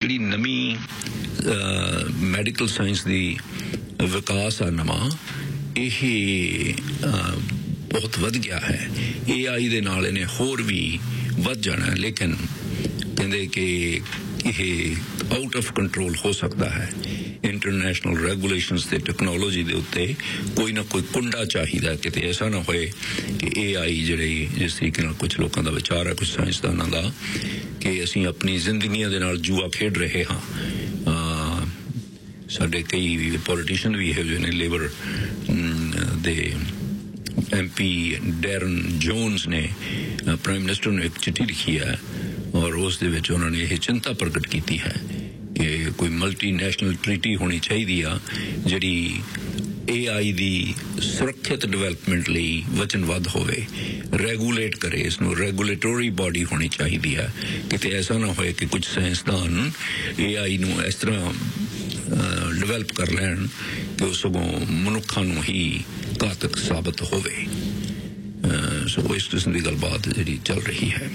ਜਿਹੜੀ ਨਵੀਂ medical science ਦੀ ਵਿਕਾਸ ਆ ਨਵਾਂ ਇਹ ਬਹੁਤ ਵੱਧ ਗਿਆ ਹੈ। AI ਦੇ ਨਾਲ ਇਹਨੇ ਹੋਰ ਵੀ ਵੱਧ ਜਾਣਾ, ਲੇਕਿਨ ਕਹਿੰਦੇ ਕਿ ਇਹ ਆਊਟ ਆਫ ਕੰਟਰੋਲ ਹੋ ਸਕਦਾ ਹੈ। ਇੰਟਰਨੈਸ਼ਨਲ ਰੈਗੂਲੇਸ਼ਨਸ ਤੇ ਟੈਕਨੋਲੋਜੀ ਦੇ ਉੱਤੇ ਕੋਈ ਨਾ ਕੋਈ ਕੁੰਡਾ ਚਾਹੀਦਾ, ਕਿਤੇ ਐਸਾ ਨਾ ਹੋਏ ਕਿ AI ਜਿਹੜੀ ਜਿਸ ਤਰੀਕੇ ਨਾਲ ਕੁਝ ਲੋਕਾਂ ਦਾ ਵਿਚਾਰ ਹੈ, ਕੁਝ ਸਾਇੰਸਦਾਨਾਂ ਦਾ, ਕਿ ਅਸੀਂ ਆਪਣੀ ਜ਼ਿੰਦਗੀਆਂ ਦੇ ਨਾਲ ਜੂਆ ਖੇਡ ਰਹੇ ਹਾਂ। ਸਾਡੇ ਕਈ ਪੋਲੀਟੀਸ਼ੀਅਨ ਵੀ ਇਹੋ ਜਿਹੇ ਨੇ। ਲੇਬਰ ਦੇ MP ਡੈਰਨ ਜੋਨਸ ਨੇ ਪ੍ਰਾਈਮ ਮਿਨਿਸਟਰ ਨੂੰ ਇੱਕ ਚਿੱਠੀ ਲਿਖੀ ਹੈ ਔਰ ਉਸ ਦੇ ਵਿੱਚ ਉਹਨਾਂ ਨੇ ਇਹ ਚਿੰਤਾ ਪ੍ਰਗਟ ਕੀਤੀ ਹੈ ਕਿ ਕੋਈ ਮਲਟੀ ਨੈਸ਼ਨਲ ਟ੍ਰੀਟੀ ਹੋਣੀ ਚਾਹੀਦੀ ਆ ਜਿਹੜੀ AI ਦੀ ਸੁਰੱਖਿਅਤ ਡਿਵੈਲਪਮੈਂਟ ਲਈ ਵਚਨਬੱਧ ਹੋਵੇ, ਰੈਗੂਲੇਟ ਕਰੇ, ਇਸ ਨੂੰ ਰੈਗੂਲੇਟਰੀ ਬਾਡੀ ਹੋਣੀ ਚਾਹੀਦੀ ਹੈ। ਕਿਤੇ ਐਸਾ ਨਾ ਹੋਏ ਕਿ ਕੁਝ ਸਾਇੰਸਦਾਨ AI ਨੂੰ ਇਸ ਤਰ੍ਹਾਂ ਡਿਵੈਲਪ ਕਰ ਲੈਣ ਕਿ ਉਹ ਸਗੋਂ ਮਨੁੱਖਾਂ ਨੂੰ ਹੀ ਘਾਤਕ ਸਾਬਤ ਹੋਵੇ। ਸੋ ਇਸ ਕਿਸਮ ਦੀ ਗੱਲਬਾਤ ਜਿਹੜੀ ਚੱਲ ਰਹੀ ਹੈ।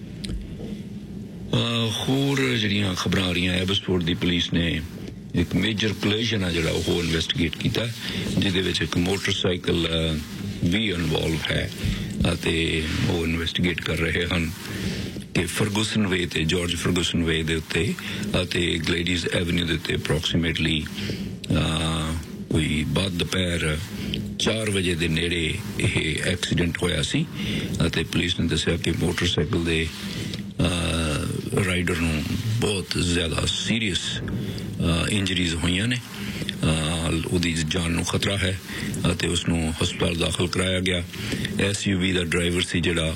ਹੋਰ ਜਿਹੜੀਆਂ ਖਬਰਾਂ ਆ ਰਹੀਆਂ, ਐਬਸਫੋਰਡ ਦੀ ਪੁਲਿਸ ਨੇ ਇੱਕ ਮੇਜਰ ਕੋਲੀਜਨ ਆ ਜਿਹੜਾ ਉਹ ਇਨਵੈਸਟੀਗੇਟ ਕੀਤਾ, ਜਿਹਦੇ ਵਿੱਚ ਇੱਕ ਮੋਟਰਸਾਈਕਲ ਵੀ ਇਨਵੋਲਵ ਹੈ ਅਤੇ ਉਹ ਇਨਵੈਸਟੀਗੇਟ ਕਰ ਰਹੇ ਹਨ ਕਿ ਫਰਗੂਸਨ ਵੇ ਤੇ ਜਾਰਜ ਫਰਗੂਸਨ ਵੇ ਦੇ ਉੱਤੇ ਅਤੇ ਗਲੇਡੀਜ਼ ਐਵਨਿਊ ਦੇ ਉੱਤੇ ਅਪਰੋਕਸੀਮੇਟਲੀ ਕੋਈ ਬਾਅਦ ਦੁਪਹਿਰ 4 ਵਜੇ ਦੇ ਨੇੜੇ ਇਹ ਐਕਸੀਡੈਂਟ ਹੋਇਆ ਸੀ ਅਤੇ ਪੁਲਿਸ ਨੇ ਦੱਸਿਆ ਕਿ ਮੋਟਰਸਾਈਕਲ ਦੇ ਰਾਈਡਰ ਨੂੰ ਬਹੁਤ ਜ਼ਿਆਦਾ ਸੀਰੀਅਸ ਇੰਜਰੀਜ਼ ਹੋਈਆਂ ਨੇ। ਉਹਦੀ ਜਾਨ ਨੂੰ ਖਤਰਾ ਹੈ ਅਤੇ ਉਸ ਨੂੰ ਹਸਪਤਾਲ ਦਾਖਲ ਕਰਾਇਆ ਗਿਆ। SUV ਦਾ ਡਰਾਈਵਰ ਸੀ ਜਿਹੜਾ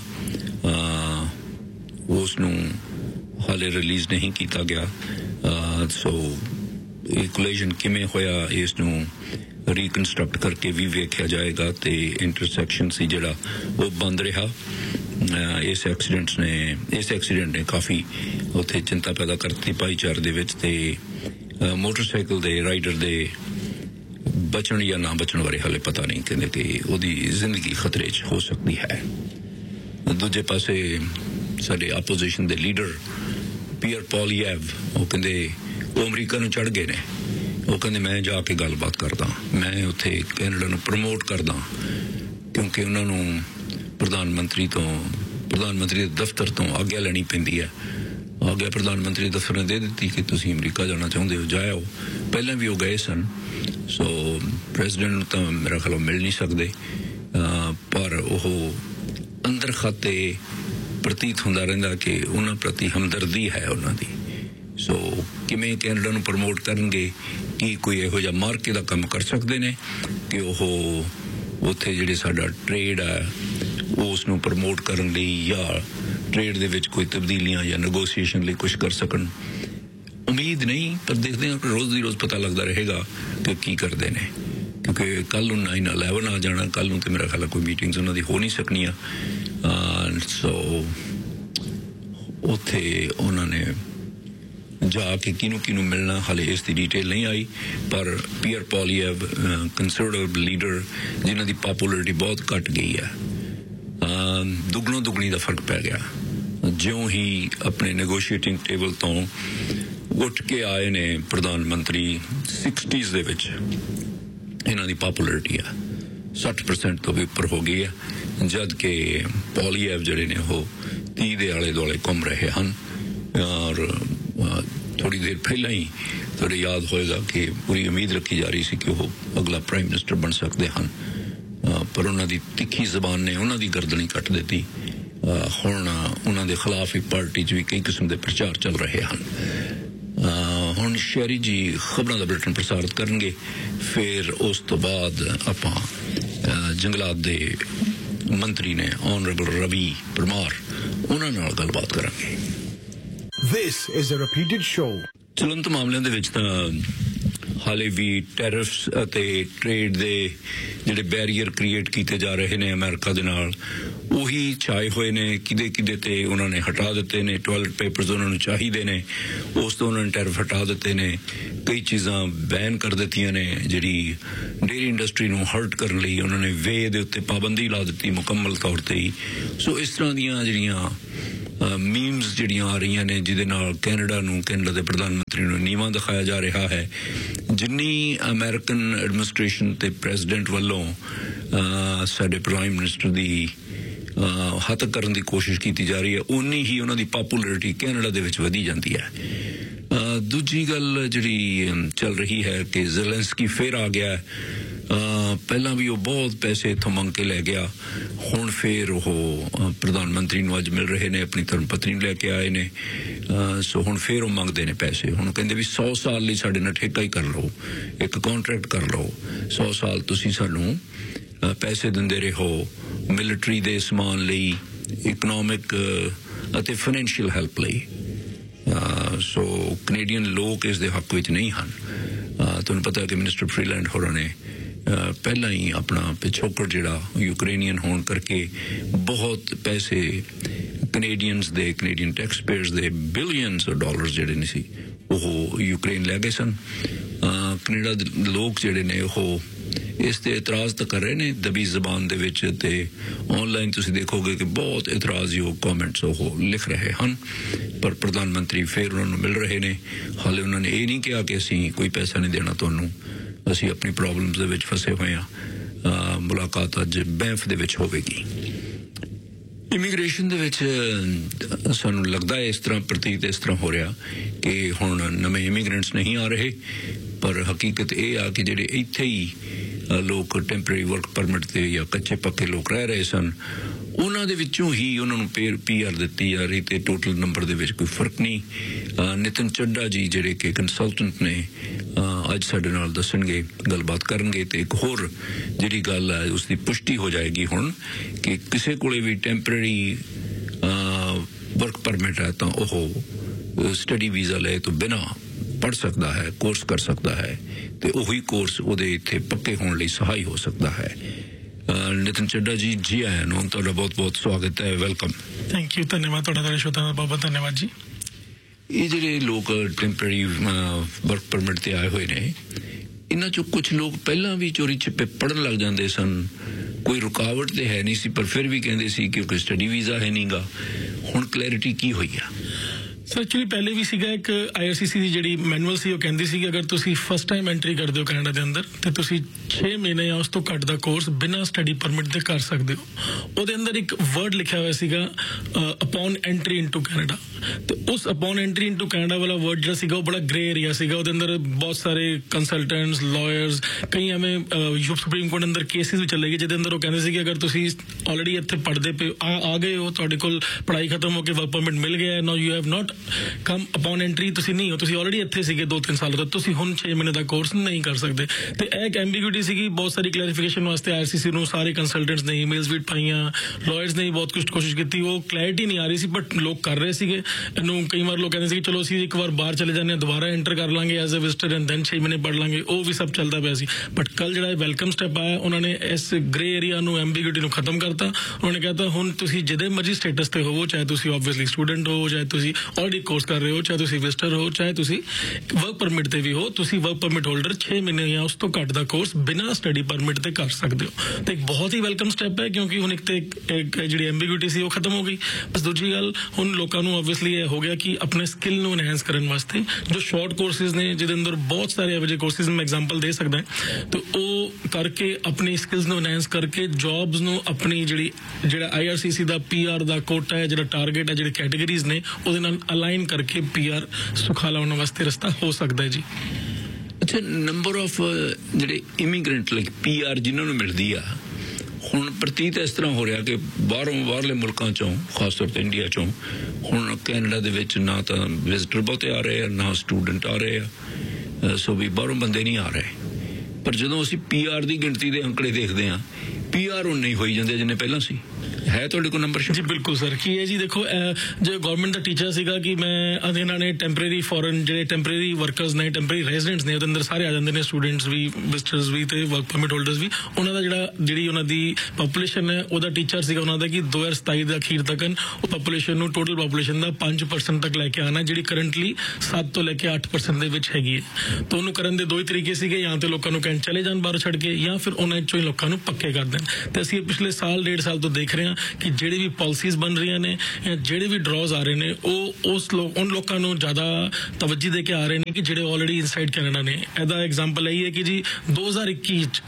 ਉਸ ਨੂੰ ਹਾਲੇ ਰਿਲੀਜ਼ ਨਹੀਂ ਕੀਤਾ ਗਿਆ। ਸੋ ਇਹ ਕੋਲੀਜਨ ਕਿਵੇਂ ਹੋਇਆ ਇਸ ਨੂੰ ਰੀਕਨਸਟਰਕਟ ਕਰਕੇ ਵੀ ਵੇਖਿਆ ਜਾਏਗਾ ਤੇ ਇੰਟਰਸੈਕਸ਼ਨ ਸੀ ਜਿਹੜਾ ਉਹ ਬੰਦ ਰਿਹਾ। ਇਸ ਐਕਸੀਡੈਂਟ ਨੇ ਕਾਫੀ ਉੱਥੇ ਚਿੰਤਾ ਪੈਦਾ ਕਰਤੀ ਭਾਈਚਾਰੇ ਦੇ ਵਿੱਚ ਤੇ ਮੋਟਰਸਾਈਕਲ ਦੇ ਰਾਈਡਰ ਦੇ ਬਚਣ ਜਾਂ ਨਾ ਬਚਣ ਬਾਰੇ ਹਾਲੇ ਪਤਾ ਨਹੀਂ। ਕਹਿੰਦੇ ਕਿ ਉਹਦੀ ਜ਼ਿੰਦਗੀ ਖਤਰੇ 'ਚ ਹੋ ਸਕਦੀ ਹੈ। ਦੂਜੇ ਪਾਸੇ ਸਾਡੇ ਆਪੋਜੀਸ਼ਨ ਦੇ ਲੀਡਰ ਪੀਅਰ ਪੋਲੀਐਵ ਉਹ ਕਹਿੰਦੇ ਉਹ ਅਮਰੀਕਾ ਨੂੰ ਚੜ੍ਹ ਗਏ ਨੇ। ਉਹ ਕਹਿੰਦੇ ਮੈਂ ਜਾ ਕੇ ਗੱਲਬਾਤ ਕਰਦਾ, ਮੈਂ ਉੱਥੇ ਕੈਨੇਡਾ ਨੂੰ ਪ੍ਰਮੋਟ ਕਰਦਾ, ਕਿਉਂਕਿ ਉਹਨਾਂ ਨੂੰ ਪ੍ਰਧਾਨ ਮੰਤਰੀ ਦੇ ਦਫ਼ਤਰ ਤੋਂ ਆਗਿਆ ਲੈਣੀ ਪੈਂਦੀ ਹੈ। ਆਗਿਆ ਪ੍ਰਧਾਨ ਮੰਤਰੀ ਦਫ਼ਤਰ ਨੇ ਦੇ ਦਿੱਤੀ ਕਿ ਤੁਸੀਂ ਅਮਰੀਕਾ ਜਾਣਾ ਚਾਹੁੰਦੇ ਹੋ, ਜਾਇਓ। ਪਹਿਲਾਂ ਵੀ ਉਹ ਗਏ ਸਨ। ਸੋ ਪ੍ਰੈਜ਼ੀਡੈਂਟ ਨੂੰ ਤਾਂ ਮੇਰਾ ਖਿਆਲ ਮਿਲ ਨਹੀਂ ਸਕਦੇ, ਪਰ ਉਹ ਅੰਦਰ ਖਾਤੇ ਪ੍ਰਤੀਤ ਹੁੰਦਾ ਰਹਿੰਦਾ ਕਿ ਉਹਨਾਂ ਪ੍ਰਤੀ ਹਮਦਰਦੀ ਹੈ ਉਹਨਾਂ ਦੀ। ਸੋ ਕਿਵੇਂ ਕੈਨੇਡਾ ਨੂੰ ਪ੍ਰਮੋਟ ਕਰਨਗੇ, ਕੀ ਕੋਈ ਇਹੋ ਜਿਹਾ ਮਾਰਕੇ ਦਾ ਕੰਮ ਕਰ ਸਕਦੇ ਨੇ ਕਿ ਉਹ ਉੱਥੇ ਜਿਹੜੇ ਸਾਡਾ ਟ੍ਰੇਡ ਹੈ ਉਸ ਨੂੰ ਪ੍ਰਮੋਟ ਕਰਨ ਲਈ ਜਾਂ ਟ੍ਰੇਡ ਦੇ ਵਿੱਚ ਕੋਈ ਤਬਦੀਲੀਆਂ ਜਾਂ ਨੈਗੋਸੀਏਸ਼ਨ ਲਈ ਕੁਝ ਕਰ ਸਕਣ। ਉਮੀਦ ਨਹੀਂ, ਪਰ ਦੇਖਦੇ ਹਾਂ ਰੋਜ਼ ਦੀ ਰੋਜ਼ ਪਤਾ ਲੱਗਦਾ ਰਹੇਗਾ ਕਿ ਕੀ ਕਰਦੇ ਨੇ, ਕਿਉਂਕਿ ਕੱਲ੍ਹ ਨੂੰ 9/11 ਆ ਜਾਣਾ। ਕੱਲ੍ਹ ਨੂੰ ਤਾਂ ਮੇਰਾ ਖਿਆਲ ਕੋਈ ਮੀਟਿੰਗਸ ਉਹਨਾਂ ਦੀ ਹੋ ਨਹੀਂ ਸਕਣੀਆਂ। ਸੋ ਉੱਥੇ ਉਹਨਾਂ ਨੇ ਜਾ ਕੇ ਕਿਹਨੂੰ ਮਿਲਣਾ ਹਾਲੇ ਇਸ ਦੀ ਡਿਟੇਲ ਨਹੀਂ ਆਈ, ਪਰ ਪੀਅਰ ਪੋਲੀਐਵ ਕੰਜ਼ਰਵੇਟਿਵ ਲੀਡਰ ਜਿਨ੍ਹਾਂ ਦੀ ਪੋਪੂਲੈਰਿਟੀ ਬਹੁਤ ਘੱਟ ਗਈ ਹੈ, ਦੁੱਗਣੀ ਦਾ ਫਰਕ ਪੈ ਗਿਆ। ਜਿਉਂ ਹੀ ਆਪਣੇ ਨੈਗੋਸ਼ੀਏਟਿੰਗ ਟੇਬਲ ਤੋਂ ਉੱਠ ਕੇ ਆਏ ਨੇ ਪ੍ਰਧਾਨ ਮੰਤਰੀ 60s ਦੇ ਵਿੱਚ ਇਹਨਾਂ ਦੀ ਪੋਪੂਲੈਰਿਟੀ ਆ 60% ਤੋਂ ਵੀ ਉੱਪਰ ਹੋ ਗਈ ਹੈ, ਜਦ ਕਿ ਪੋਲੀਐਵ ਜਿਹੜੇ ਨੇ ਉਹ 30 ਦੇ ਆਲੇ ਦੁਆਲੇ ਘੁੰਮ ਰਹੇ ਹਨ। ਔਰ ਥੋੜੀ ਦੇਰ ਪਹਿਲਾਂ ਹੀ ਤੁਹਾਡੇ ਯਾਦ ਹੋਏਗਾ ਕਿ ਪੂਰੀ ਉਮੀਦ ਰੱਖੀ ਜਾ ਰਹੀ ਸੀ ਕਿ ਉਹ ਅਗਲਾ ਪ੍ਰਾਈਮ ਮਿਨਿਸਟਰ ਬਣ ਸਕਦੇ ਹਨ, ਪਰ ਉਹਨਾਂ ਦੀ ਤਿੱਖੀ ਜ਼ਬਾਨ ਨੇ ਉਹਨਾਂ ਦੀ ਗਰਦਨ ਹੀ ਕੱਟ ਦਿੱਤੀ। ਹੁਣ ਉਹਨਾਂ ਦੇ ਖਿਲਾਫ ਹੀ ਪਾਰਟੀ 'ਚ ਵੀ ਕਈ ਕਿਸਮ ਦੇ ਪ੍ਰਚਾਰ ਚੱਲ ਰਹੇ ਹਨ। ਹੁਣ ਸ਼ਹਿਰੀ ਜੀ ਖਬਰਾਂ ਦਾ ਬੁਲੇਟਿਨ ਪ੍ਰਸਾਰਿਤ ਕਰਨਗੇ, ਫਿਰ ਉਸ ਤੋਂ ਬਾਅਦ ਆਪਾਂ ਜੰਗਲਾਤ ਦੇ ਮੰਤਰੀ ਨੇ ਆਨਰੇਬਲ ਰਵੀ ਪਰਮਾਰ ਉਹਨਾਂ ਨਾਲ ਗੱਲਬਾਤ ਕਰਾਂਗੇ। This is a repeated show. ਚਲੰਤ ਮਾਮਲਿਆਂ ਦੇ ਵਿੱਚ ਤਾਂ ਹਾਲੇ ਵੀ ਟੈਰਿਫਸ ਅਤੇ ਟ੍ਰੇਡ ਦੇ ਜਿਹੜੇ ਬੈਰੀਅਰ ਕ੍ਰੀਏਟ ਕੀਤੇ ਜਾ ਰਹੇ ਨੇ ਅਮਰੀਕਾ ਦੇ ਨਾਲ, ਉਹੀ ਛਾਏ ਹੋਏ ਨੇ, ਕਿਤੇ ਤੇ ਉਹਨਾਂ ਨੇ ਹਟਾ ਦਿੱਤੇ ਨੇ। ਟਾਇਲਟ ਪੇਪਰਸ ਉਹਨਾਂ ਨੂੰ ਚਾਹੀਦੇ ਨੇ, ਉਸ ਤੋਂ ਉਹਨਾਂ ਨੇ ਟੈਰਿਫ ਹਟਾ ਦਿੱਤੇ ਨੇ। ਕਈ ਚੀਜ਼ਾਂ ਬੈਨ ਕਰ ਦਿੱਤੀਆਂ ਨੇ ਜਿਹੜੀ ਡੇਅਰੀ ਇੰਡਸਟਰੀ ਨੂੰ ਹਰਟ ਕਰਨ ਲਈ। ਉਹਨਾਂ ਨੇ ਵੇ ਦੇ ਉੱਤੇ ਪਾਬੰਦੀ ਲਾ ਦਿੱਤੀ ਮੁਕੰਮਲ ਤੌਰ ਤੇ ਹੀ। ਸੋ ਇਸ ਤਰ੍ਹਾਂ ਦੀਆਂ ਜਿਹੜੀਆਂ ਮੀਮਸ ਜਿਹੜੀਆਂ ਆ ਰਹੀਆਂ ਨੇ, ਜਿਹਦੇ ਨਾਲ ਕੈਨੇਡਾ ਦੇ ਪ੍ਰਧਾਨ ਮੰਤਰੀ ਨੂੰ ਨੀਵਾਂ ਦਿਖਾਇਆ ਜਾ ਰਿਹਾ ਹੈ। ਜਿੰਨੀ ਅਮਰੀਕਨ ਐਡਮਿਨਿਸਟ੍ਰੇਸ਼ਨ ਤੇ ਪ੍ਰੈਜ਼ੀਡੈਂਟ ਵੱਲੋਂ ਸਾਡੇ ਪ੍ਰਾਈਮ ਮਿਨਿਸਟਰ ਦੀ ਹੱਥ ਕਰਨ ਦੀ ਕੋਸ਼ਿਸ਼ ਕੀਤੀ ਜਾ ਰਹੀ ਹੈ, ਉਨੀ ਹੀ ਉਹਨਾਂ ਦੀ ਪਾਪੂਲੈਰਿਟੀ ਕੈਨੇਡਾ ਦੇ ਵਿੱਚ ਵਧੀ ਜਾਂਦੀ ਹੈ। ਦੂਜੀ ਗੱਲ ਜਿਹੜੀ ਚੱਲ ਰਹੀ ਹੈ ਕਿ ਜ਼ੈਲੈਂਸਕੀ ਫਿਰ ਆ ਗਿਆ। ਪਹਿਲਾਂ ਵੀ ਉਹ ਬਹੁਤ ਪੈਸੇ ਇੱਥੋਂ ਮੰਗ ਕੇ ਲੈ ਗਿਆ, ਹੁਣ ਫਿਰ ਉਹ ਪ੍ਰਧਾਨ ਮੰਤਰੀ ਨੂੰ ਅੱਜ ਮਿਲ ਰਹੇ ਨੇ, ਆਪਣੀ ਧਰਮ ਪਤਨੀ ਨੂੰ ਲੈ ਕੇ ਆਏ ਨੇ। ਸੋ ਹੁਣ ਫਿਰ ਉਹ ਮੰਗਦੇ ਨੇ ਪੈਸੇ। ਹੁਣ ਕਹਿੰਦੇ ਵੀ 100 ਸਾਲ ਲਈ ਸਾਡੇ ਨਾਲ ਠੇਕਾ ਹੀ ਕਰ ਲਓ, ਇੱਕ ਕੰਟਰੈਕਟ ਕਰ ਲਓ, 100 ਸਾਲ ਤੁਸੀਂ ਸਾਨੂੰ ਪੈਸੇ ਦਿੰਦੇ ਰਹੋ ਮਿਲਟਰੀ ਦੇ ਸਮਾਨ ਲਈ, ਇਕਨੋਮਿਕ ਅਤੇ ਫਾਈਨੈਂਸ਼ੀਅਲ ਹੈਲਪ ਲਈ। ਸੋ ਕੈਨੇਡੀਅਨ ਲੋਕ ਇਸ ਦੇ ਹੱਕ ਵਿੱਚ ਨਹੀਂ ਹਨ। ਤੁਹਾਨੂੰ ਪਤਾ ਕਿ ਮਿਨਿਸਟਰ ਫਰੀਲੈਂਡ ਹੋਰਾਂ ਨੇ ਪਹਿਲਾਂ ਹੀ ਆਪਣਾ ਪਿਛੋਕੜ ਜਿਹੜਾ ਯੂਕਰੇਨੀਅਨ ਹੋਣ ਕਰਕੇ ਬਹੁਤ ਪੈਸੇ ਕੈਨੇਡੀਅਨ ਟੈਕਸ ਪੇਅਰਸ ਦੇ ਬਿਲੀਅਨਸ ਆਫ ਡਾਲਰਸ ਜਿਹੜੇ ਨਹੀਂ ਸੀ ਉਹ ਯੂਕਰੇਨ ਲੈ ਗਏ ਸਨ। ਕੈਨੇਡਾ ਦੇ ਲੋਕ ਜਿਹੜੇ ਨੇ ਉਹ ਇਸ ਤੇ ਇਤਰਾਜ਼ ਤਾਂ ਕਰ ਰਹੇ ਨੇ ਦਬੀ ਜ਼ਬਾਨ ਦੇ ਵਿੱਚ, ਤੇ ਆਨਲਾਈਨ ਤੁਸੀਂ ਦੇਖੋਗੇ ਕਿ ਬਹੁਤ ਇਤਰਾਜ਼ਯੋਗ ਕਮੈਂਟਸ ਉਹ ਲਿਖ ਰਹੇ ਹਨ। ਪਰ ਪ੍ਰਧਾਨ ਮੰਤਰੀ ਫਿਰ ਉਹਨਾਂ ਨੂੰ ਮਿਲ ਰਹੇ ਨੇ। ਹਾਲੇ ਉਹਨਾਂ ਨੇ ਇਹ ਨਹੀਂ ਕਿਹਾ ਕਿ ਅਸੀਂ ਕੋਈ ਪੈਸਾ ਨਹੀਂ ਦੇਣਾ ਤੁਹਾਨੂੰ, ਅਸੀਂ ਆਪਣੀ ਪ੍ਰੋਬਲਮਸ ਦੇ ਵਿੱਚ ਫਸੇ ਹੋਏ ਹਾਂ। ਮੁਲਾਕਾਤ ਅੱਜ ਬੈਂਫ ਦੇ ਵਿੱਚ ਹੋਵੇਗੀ। ਇਮੀਗ੍ਰੇਸ਼ਨ ਦੇ ਵਿੱਚ ਸਾਨੂੰ ਲੱਗਦਾ ਹੈ ਇਸ ਤਰ੍ਹਾਂ ਪ੍ਰਤੀਤ ਇਸ ਤਰ੍ਹਾਂ ਹੋ ਰਿਹਾ ਕਿ ਹੁਣ ਨਵੇਂ ਇਮੀਗ੍ਰੈਂਟਸ ਨਹੀਂ ਆ ਰਹੇ, ਪਰ ਹਕੀਕਤ ਇਹ ਆ ਕਿ ਜਿਹੜੇ ਇੱਥੇ ਹੀ ਲੋਕ ਟੈਂਪਰੇਰੀ ਵਰਕ ਪਰਮਿਟ ਤੇ ਜਾਂ ਕੱਚੇ ਪੱਕੇ ਲੋਕ ਰਹਿ ਰਹੇ ਸਨ, ਉਹਨਾਂ ਦੇ ਵਿੱਚੋਂ ਹੀ ਉਹਨਾਂ ਨੂੰ PR ਦਿੱਤੀ ਜਾ ਰਹੀ, ਤੇ ਟੋਟਲ ਨੰਬਰ ਦੇ ਵਿੱਚ ਕੋਈ ਫਰਕ ਨਹੀਂ। ਨਿਤਨ ਚੱਡਾ ਜੀ ਜਿਹੜੇ ਕਿ ਕੰਸਲਟੈਂਟ ਨੇ ਅੱਜ ਸਾਡੇ ਨਾਲ ਦੱਸਣਗੇ, ਗੱਲਬਾਤ ਕਰਨਗੇ, ਤੇ ਇੱਕ ਹੋਰ ਜਿਹੜੀ ਗੱਲ ਹੈ ਉਸ ਦੀ ਪੁਸ਼ਟੀ ਹੋ ਜਾਏਗੀ ਹੁਣ ਕਿ ਕਿਸੇ ਕੋਲੇ ਵੀ ਟੈਂਪਰੇਰੀ ਵਰਕ ਪਰਮਿਟ ਹੈ ਤਾਂ ਉਹ ਸਟੱਡੀ ਵੀਜ਼ਾ ਲਏ ਤੋਂ ਬਿਨਾਂ ਪੜ੍ਹ ਸਕਦਾ ਹੈ, ਕੋਰਸ ਕਰ ਸਕਦਾ ਹੈ, ਤੇ ਉਹੀ ਕੋਰਸ ਉਹਦੇ ਇੱਥੇ ਪੱਕੇ ਹੋਣ ਲਈ ਸਹਾਈ ਹੋ ਸਕਦਾ ਹੈ। ਨਿਤਨ ਚੱਡਾ ਜੀ ਆਇਆਂ ਨੂੰ, ਤੁਹਾਡਾ ਬਹੁਤ ਬਹੁਤ ਸਵਾਗਤ ਹੈ, ਵੈਲਕਮ। ਥੈਂਕ ਯੂ, ਧੰਨਵਾਦ ਤੁਹਾਡਾ, ਤੁਹਾਡੇ ਸ਼ਰੋਤਿਆਂ ਦਾ ਬਹੁਤ ਬਹੁਤ ਧੰਨਵਾਦ ਜੀ। ਇਹ ਜਿਹੜੇ ਲੋਕ ਟੈਂਪਰੇਰੀ ਵਰਕ ਪਰਮਿਟ ਤੇ ਆਏ ਹੋਏ ਨੇ, ਇਹਨਾਂ ਚੋਂ ਕੁਝ ਲੋਕ ਪਹਿਲਾਂ ਵੀ ਚੋਰੀ ਛਿਪੇ ਪੜ੍ਹਨ ਲੱਗ ਜਾਂਦੇ ਸਨ, ਕੋਈ ਰੁਕਾਵਟ ਤੇ ਹੈ ਨਹੀਂ ਸੀ, ਪਰ ਫਿਰ ਵੀ ਕਹਿੰਦੇ ਸੀ ਕਿ ਕੋਈ ਸਟੱਡੀ ਵੀਜ਼ਾ ਹੈ ਨਹੀਂਗਾ। ਹੁਣ ਕਲੈਰਿਟੀ ਕੀ ਹੋਈ ਆ? ਸਰ ਐਕਚੁਅਲੀ ਪਹਿਲੇ ਵੀ ਸੀਗਾ ਇੱਕ IRCC ਦੀ ਜਿਹੜੀ ਮੈਨੂਅਲ ਸੀ, ਉਹ ਕਹਿੰਦੀ ਸੀ ਕਿ ਅਗਰ ਤੁਸੀਂ ਫਸਟ ਟਾਈਮ ਐਂਟਰੀ ਕਰਦੇ ਹੋ ਕੈਨੇਡਾ ਦੇ ਅੰਦਰ ਤੇ ਤੁਸੀਂ 6 ਮਹੀਨੇ ਜਾਂ ਉਸ ਤੋਂ ਘੱਟ ਦਾ ਕੋਰਸ ਬਿਨਾਂ ਸਟੱਡੀ ਪਰਮਿਟ ਦੇ ਕਰ ਸਕਦੇ ਹੋ। ਉਹਦੇ ਅੰਦਰ ਇੱਕ ਵਰਡ ਲਿਖਿਆ ਹੋਇਆ ਸੀਗਾ ਅਪੌਨ ਐਂਟਰੀ ਇਨਟੂ ਕੈਨੇਡਾ, ਤੇ ਉਸ ਅਪੌਨ ਐਂਟਰੀ ਇਨਟੂ ਕੈਨੇਡਾ ਵਾਲਾ ਵਰਡ ਜਿਹੜਾ ਸੀਗਾ ਉਹ ਬੜਾ ਗ੍ਰੇ ਏਰੀਆ ਸੀਗਾ। ਉਹਦੇ ਅੰਦਰ ਬਹੁਤ ਸਾਰੇ ਕੰਸਲਟੈਂਟਸ, ਲਾਇਰਸ, ਕਈ ਐਵੇਂ ਸੁਪਰੀਮ ਕੋਰਟ ਅੰਦਰ ਕੇਸਿਸ ਵੀ ਚੱਲੇ ਗਏ ਜਿਹਦੇ ਅੰਦਰ ਉਹ ਕਹਿੰਦੇ ਸੀ ਕਿ ਅਗਰ ਤੁਸੀਂ ਆਲਰੇਡੀ ਇੱਥੇ ਪੜ੍ਹਦੇ ਪਏ ਆ ਗਏ ਹੋ, ਤੁਹਾਡੇ ਕੋਲ ਪੜ੍ਹਾਈ ਖਤਮ ਹੋ ਕੇ ਵਰਕ ਪਰਮਿਟ ਮਿਲ ਗਿਆ, now you have not come upon entry, ਤੁਸੀਂ ਨਹੀਂ ਹੋ, ਤੁਸੀਂ ਆਲਰੇਡੀ ਇੱਥੇ ਸੀਗੇ 2-3 ਸਾਲ ਤੋਂ, ਤੁਸੀਂ ਹੁਣ 6 ਮਹੀਨੇ ਦਾ ਕੋਰਸ ਨਹੀਂ ਕਰ ਸਕਦੇ। ਤੇ ਇਹ ਇੱਕ ਐਂਬੀਗੁਇਟੀ ਸੀਗੀ। ਬਹੁਤ ਸਾਰੀ ਕਲੈਰੀਫਿਕੇਸ਼ਨ ਵਾਸਤੇ IRCC ਨੂੰ ਸਾਰੇ ਕੰਸਲਟੈਂਟਸ ਨੇ ਈਮੇਲਸ ਵੀ ਪਾਈਆਂ, ਲਾਇਰਸ ਨੇ ਬਹੁਤ ਕੁਝ ਕੋਸ਼ਿਸ਼ ਕੀਤੀ, ਉਹ ਕਲੈਰਿਟੀ ਨਹੀਂ ਆ ਰਹੀ ਸੀ, ਬਟ ਲੋਕ ਕਰ ਰਹੇ ਸੀਗੇ ਇਹਨੂੰ। ਕਈ ਵਾਰ ਲੋਕ ਕਹਿੰਦੇ ਸੀ ਕਿ ਚਲੋ ਅਸੀਂ ਇੱਕ ਵਾਰ ਬਾਹਰ ਚਲੇ ਜਾਂਦੇ ਹਾਂ, ਦੁਬਾਰਾ ਐਂਟਰ ਕਰ ਲਾਂਗੇ as a visitor and then 6 ਮਹੀਨੇ ਪੜ੍ਹ ਲਾਂਗੇ, ਉਹ ਵੀ ਸਭ ਚੱਲਦਾ ਪਿਆ ਸੀ। ਬਟ ਕੱਲ ਜਿਹੜਾ ਵੈਲਕਮ ਸਟੈਪ ਆਇਆ, ਉਹਨਾਂ ਨੇ ਇਸ ਗ੍ਰੇ ਏਰੀਆ ਨੂੰ, ਐਂਬੀਗੁਇਟੀ ਨੂੰ ਖਤਮ ਕਰਤਾ। ਉਹਨਾਂ ਨੇ ਕਹਿਤਾ ਹੁਣ ਤੁਸੀਂ ਜਿਹਦੇ ਮਰਜ਼ੀ ਸਟੇਟਸ ਤੇ ਹੋਵੋ, ਚਾਹੇ ਤੁਸੀਂ ਆਬਵੀਅਸਲੀ ਸਟੂਡੈਂਟ ਹੋ, ਚਾਹੇ ਤੁਸੀਂ ਆਲਰੇਡੀ ਕੋਰਸ ਕਰ ਰਹੇ ਹੋ, ਚਾਹੇ ਤੁਸੀਂ ਵਿਜ਼ਟਰ ਹੋ, ਚਾਹੇ ਤੁਸੀਂ ਵਰਕ ਪਰਮਿਟ ਤੇ ਵੀ ਹੋ, ਤੁਸੀਂ ਵਰਕ ਪਰਮਿਟ ਹੋਲਡਰ 6 ਮਹੀਨੇ ਜਾਂ ਉਸ ਤੋਂ ਘੱਟ ਦਾ ਕੋਰਸ ਬਿਨਾਂ ਸਟੱਡੀ ਪਰਮਿਟ ਤੇ ਕਰ ਸਕਦੇ ਹੋ। ਤੇ ਇੱਕ ਬਹੁਤ ਹੀ ਵੈਲਕਮ ਸਟੈਪ ਹੈ, ਕਿਉਂਕਿ ਹੁਣ ਇੱਕ ਜਿਹੜੀ ਐਂਬੀਗੁਇਟੀ ਸੀ ਉਹ ਖਤਮ ਹੋ ਗਈ। ਬਸ ਦੂਜੀ ਗੱਲ, ਹੁਣ ਲੋਕਾਂ ਨੂੰ ਆਬਵੀਅਸਲੀ ਇਹ ਹੋ ਗਿਆ ਕਿ ਆਪਣੇ ਸਕਿੱਲ ਨੂੰ ਐਨਹਾਂਸ ਕਰਨ ਵਾਸਤੇ ਜੋ ਸ਼ਾਰਟ ਕੋਰਸਿਸ ਨੇ, ਜਿਹਦੇ ਅੰਦਰ ਬਹੁਤ ਸਾਰੇ ਇਹੋ ਜਿਹੇ ਕੋਰਸਿਸ ਮੈਂ ਐਗਜ਼ਾਮਪਲ ਦੇ ਸਕਦਾ, ਤੇ ਉਹ ਕਰਕੇ ਆਪਣੀ ਸਕਿੱਲਸ ਨੂੰ ਐਨਹਾਂਸ ਕਰਕੇ ਜੌਬਸ ਨੂੰ ਆਪਣੀ ਜਿਹੜਾ IRCC ਦਾ PR ਦਾ ਕੋਟਾ ਹੈ, ਜਿਹੜਾ ਟਾਰਗੇਟ ਹੈ, ਜਿਹੜੇ ਕੈਟੇਗਰੀਜ਼ ਨੇ, ਉਹਦੇ ਨਾਲ ਅਲਾਈਨ ਕਰਕੇ PR ਸੁਖਾਲਾ ਹੋਣ ਵਾਸਤੇ ਰਸਤਾ ਹੋ ਸਕਦਾ ਹੈ ਜੀ। ਅੱਛਾ, ਨੰਬਰ ਆਫ ਜਿਹੜੇ ਇਮੀਗ੍ਰੈਂਟ ਲਾਈਕ PR ਜਿਨ੍ਹਾਂ ਨੂੰ ਮਿਲਦੀ ਆ, ਹੁਣ ਪ੍ਰਤੀਤ ਇਸ ਤਰ੍ਹਾਂ ਹੋ ਰਿਹਾ ਕਿ ਬਾਹਰਲੇ ਮੁਲਕਾਂ ਚੋਂ, ਖਾਸ ਤੌਰ ਤੇ ਇੰਡੀਆ ਚੋਂ, ਹੁਣ ਕੈਨੇਡਾ ਦੇ ਵਿੱਚ ਨਾ ਤਾਂ ਵਿਜ਼ਟਰ ਬਹੁਤੇ ਆ ਰਹੇ ਆ, ਨਾ ਸਟੂਡੈਂਟ ਆ ਰਹੇ ਆ, ਸੋ ਵੀ ਬਾਹਰੋਂ ਬੰਦੇ ਨਹੀਂ ਆ ਰਹੇ। ਪਰ ਜਦੋਂ ਅਸੀਂ PR ਦੀ ਗਿਣਤੀ ਦੇ ਅੰਕੜੇ ਦੇਖਦੇ ਹਾਂ, PR ਹੁਣ ਨਹੀਂ ਹੋਈ ਜਾਂਦੇ ਜਿੰਨੇ ਪਹਿਲਾਂ ਸੀ। ਹੈ ਤੁਹਾਡੇ ਕੋਲ ਨੰਬਰ? ਜੀ ਬਿਲਕੁਲ ਸਰ, ਕੀ ਹੈ ਜੀ ਦੇਖੋ, ਜੋ ਗਵਰਨਮੈਂਟ ਦਾ ਟੀਚਰ ਸੀਗਾ ਕਿ ਮੈਂ ਇਹਨਾਂ ਨੇ ਟੈਂਪਰੇਰੀ ਫੋਰਨ ਜਿਹੜੇ ਟੈਂਪਰੇਰੀ ਵਰਕਰਸ ਨੇ, ਟੈਂਪਰੇਰੀ ਰੈਜ਼ੀਡੈਂਟਸ ਨੇ, ਉਹਦੇ ਅੰਦਰ ਸਾਰੇ ਆ ਜਾਂਦੇ ਨੇ, ਸਟੂਡੈਂਟਸ ਵੀ, ਵਿਜ਼ਟਰਸ ਵੀ ਤੇ ਵਰਕ ਪਰਮਿਟ ਹੋਲਡਰਸ ਵੀ। ਉਹਨਾਂ ਦਾ ਜਿਹੜੀ ਉਹਨਾਂ ਦੀ ਪਾਪੂਲੇਸ਼ਨ ਹੈ, ਉਹਦਾ ਟੀਚਰ ਸੀਗਾ ਉਹਨਾਂ ਦਾ ਕਿ 2027 ਦੇ ਅਖੀਰ ਤੱਕ ਉਹ ਪਾਪੂਲੇਸ਼ਨ ਨੂੰ, ਟੋਟਲ ਪਾਪੂਲੇਸ਼ਨ ਦਾ 5% ਤੱਕ ਲੈ ਕੇ ਆਉਣਾ, ਜਿਹੜੀ ਕਰੰਟਲੀ 7 ਤੋਂ ਲੈ ਕੇ 8% ਦੇ ਵਿੱਚ ਹੈਗੀ ਹੈ। ਤਾਂ ਉਹਨੂੰ ਕਰਨ ਦੇ ਦੋ ਹੀ ਤਰੀਕੇ ਸੀਗੇ, ਜਾਂ ਤੇ ਲੋਕਾਂ ਨੂੰ ਕਹਿਣ ਚਲੇ ਜਾਣ ਬਾਹਰ ਛੱਡ ਕੇ, ਜਾਂ ਫਿਰ ਉਹਨਾਂ ਚੋਂ ਹੀ ਲੋਕਾਂ ਨੂੰ ਪੱਕੇ ਕਰ ਦੇਣ। ਤੇ ਅਸੀਂ ਪਿਛਲੇ ਸਾਲ 1.5 ਸਾਲ ਤੋਂ ਦੇਖ ਰਹੇ ਹਾਂ ਕਿ ਜਿਹੜੀ ਵੀ ਪਾਲਿਸੀਜ਼ ਬਣ ਰਹੀਆਂ ਨੇ ਜਾਂ ਜਿਹੜੇ ਵੀ ਡਰਾਜ਼ ਆ ਰਹੇ ਨੇ, ਉਹ ਉਨ ਲੋਕਾਂ ਨੂੰ ਜ਼ਿਆਦਾ ਤਵੱਜੀ ਦੇ ਕੇ ਆ ਰਹੇ ਨੇ ਕਿ ਜਿਹੜੇ ਆਲਰੇਡੀ ਇਨਸਾਈਡ ਕੈਨੇਡਾ ਨੇ। ਇਹਦਾ ਐਗਜ਼ਾਮਪਲ ਇਹ ਹੈ ਕਿ ਜੀ 2021 ਚ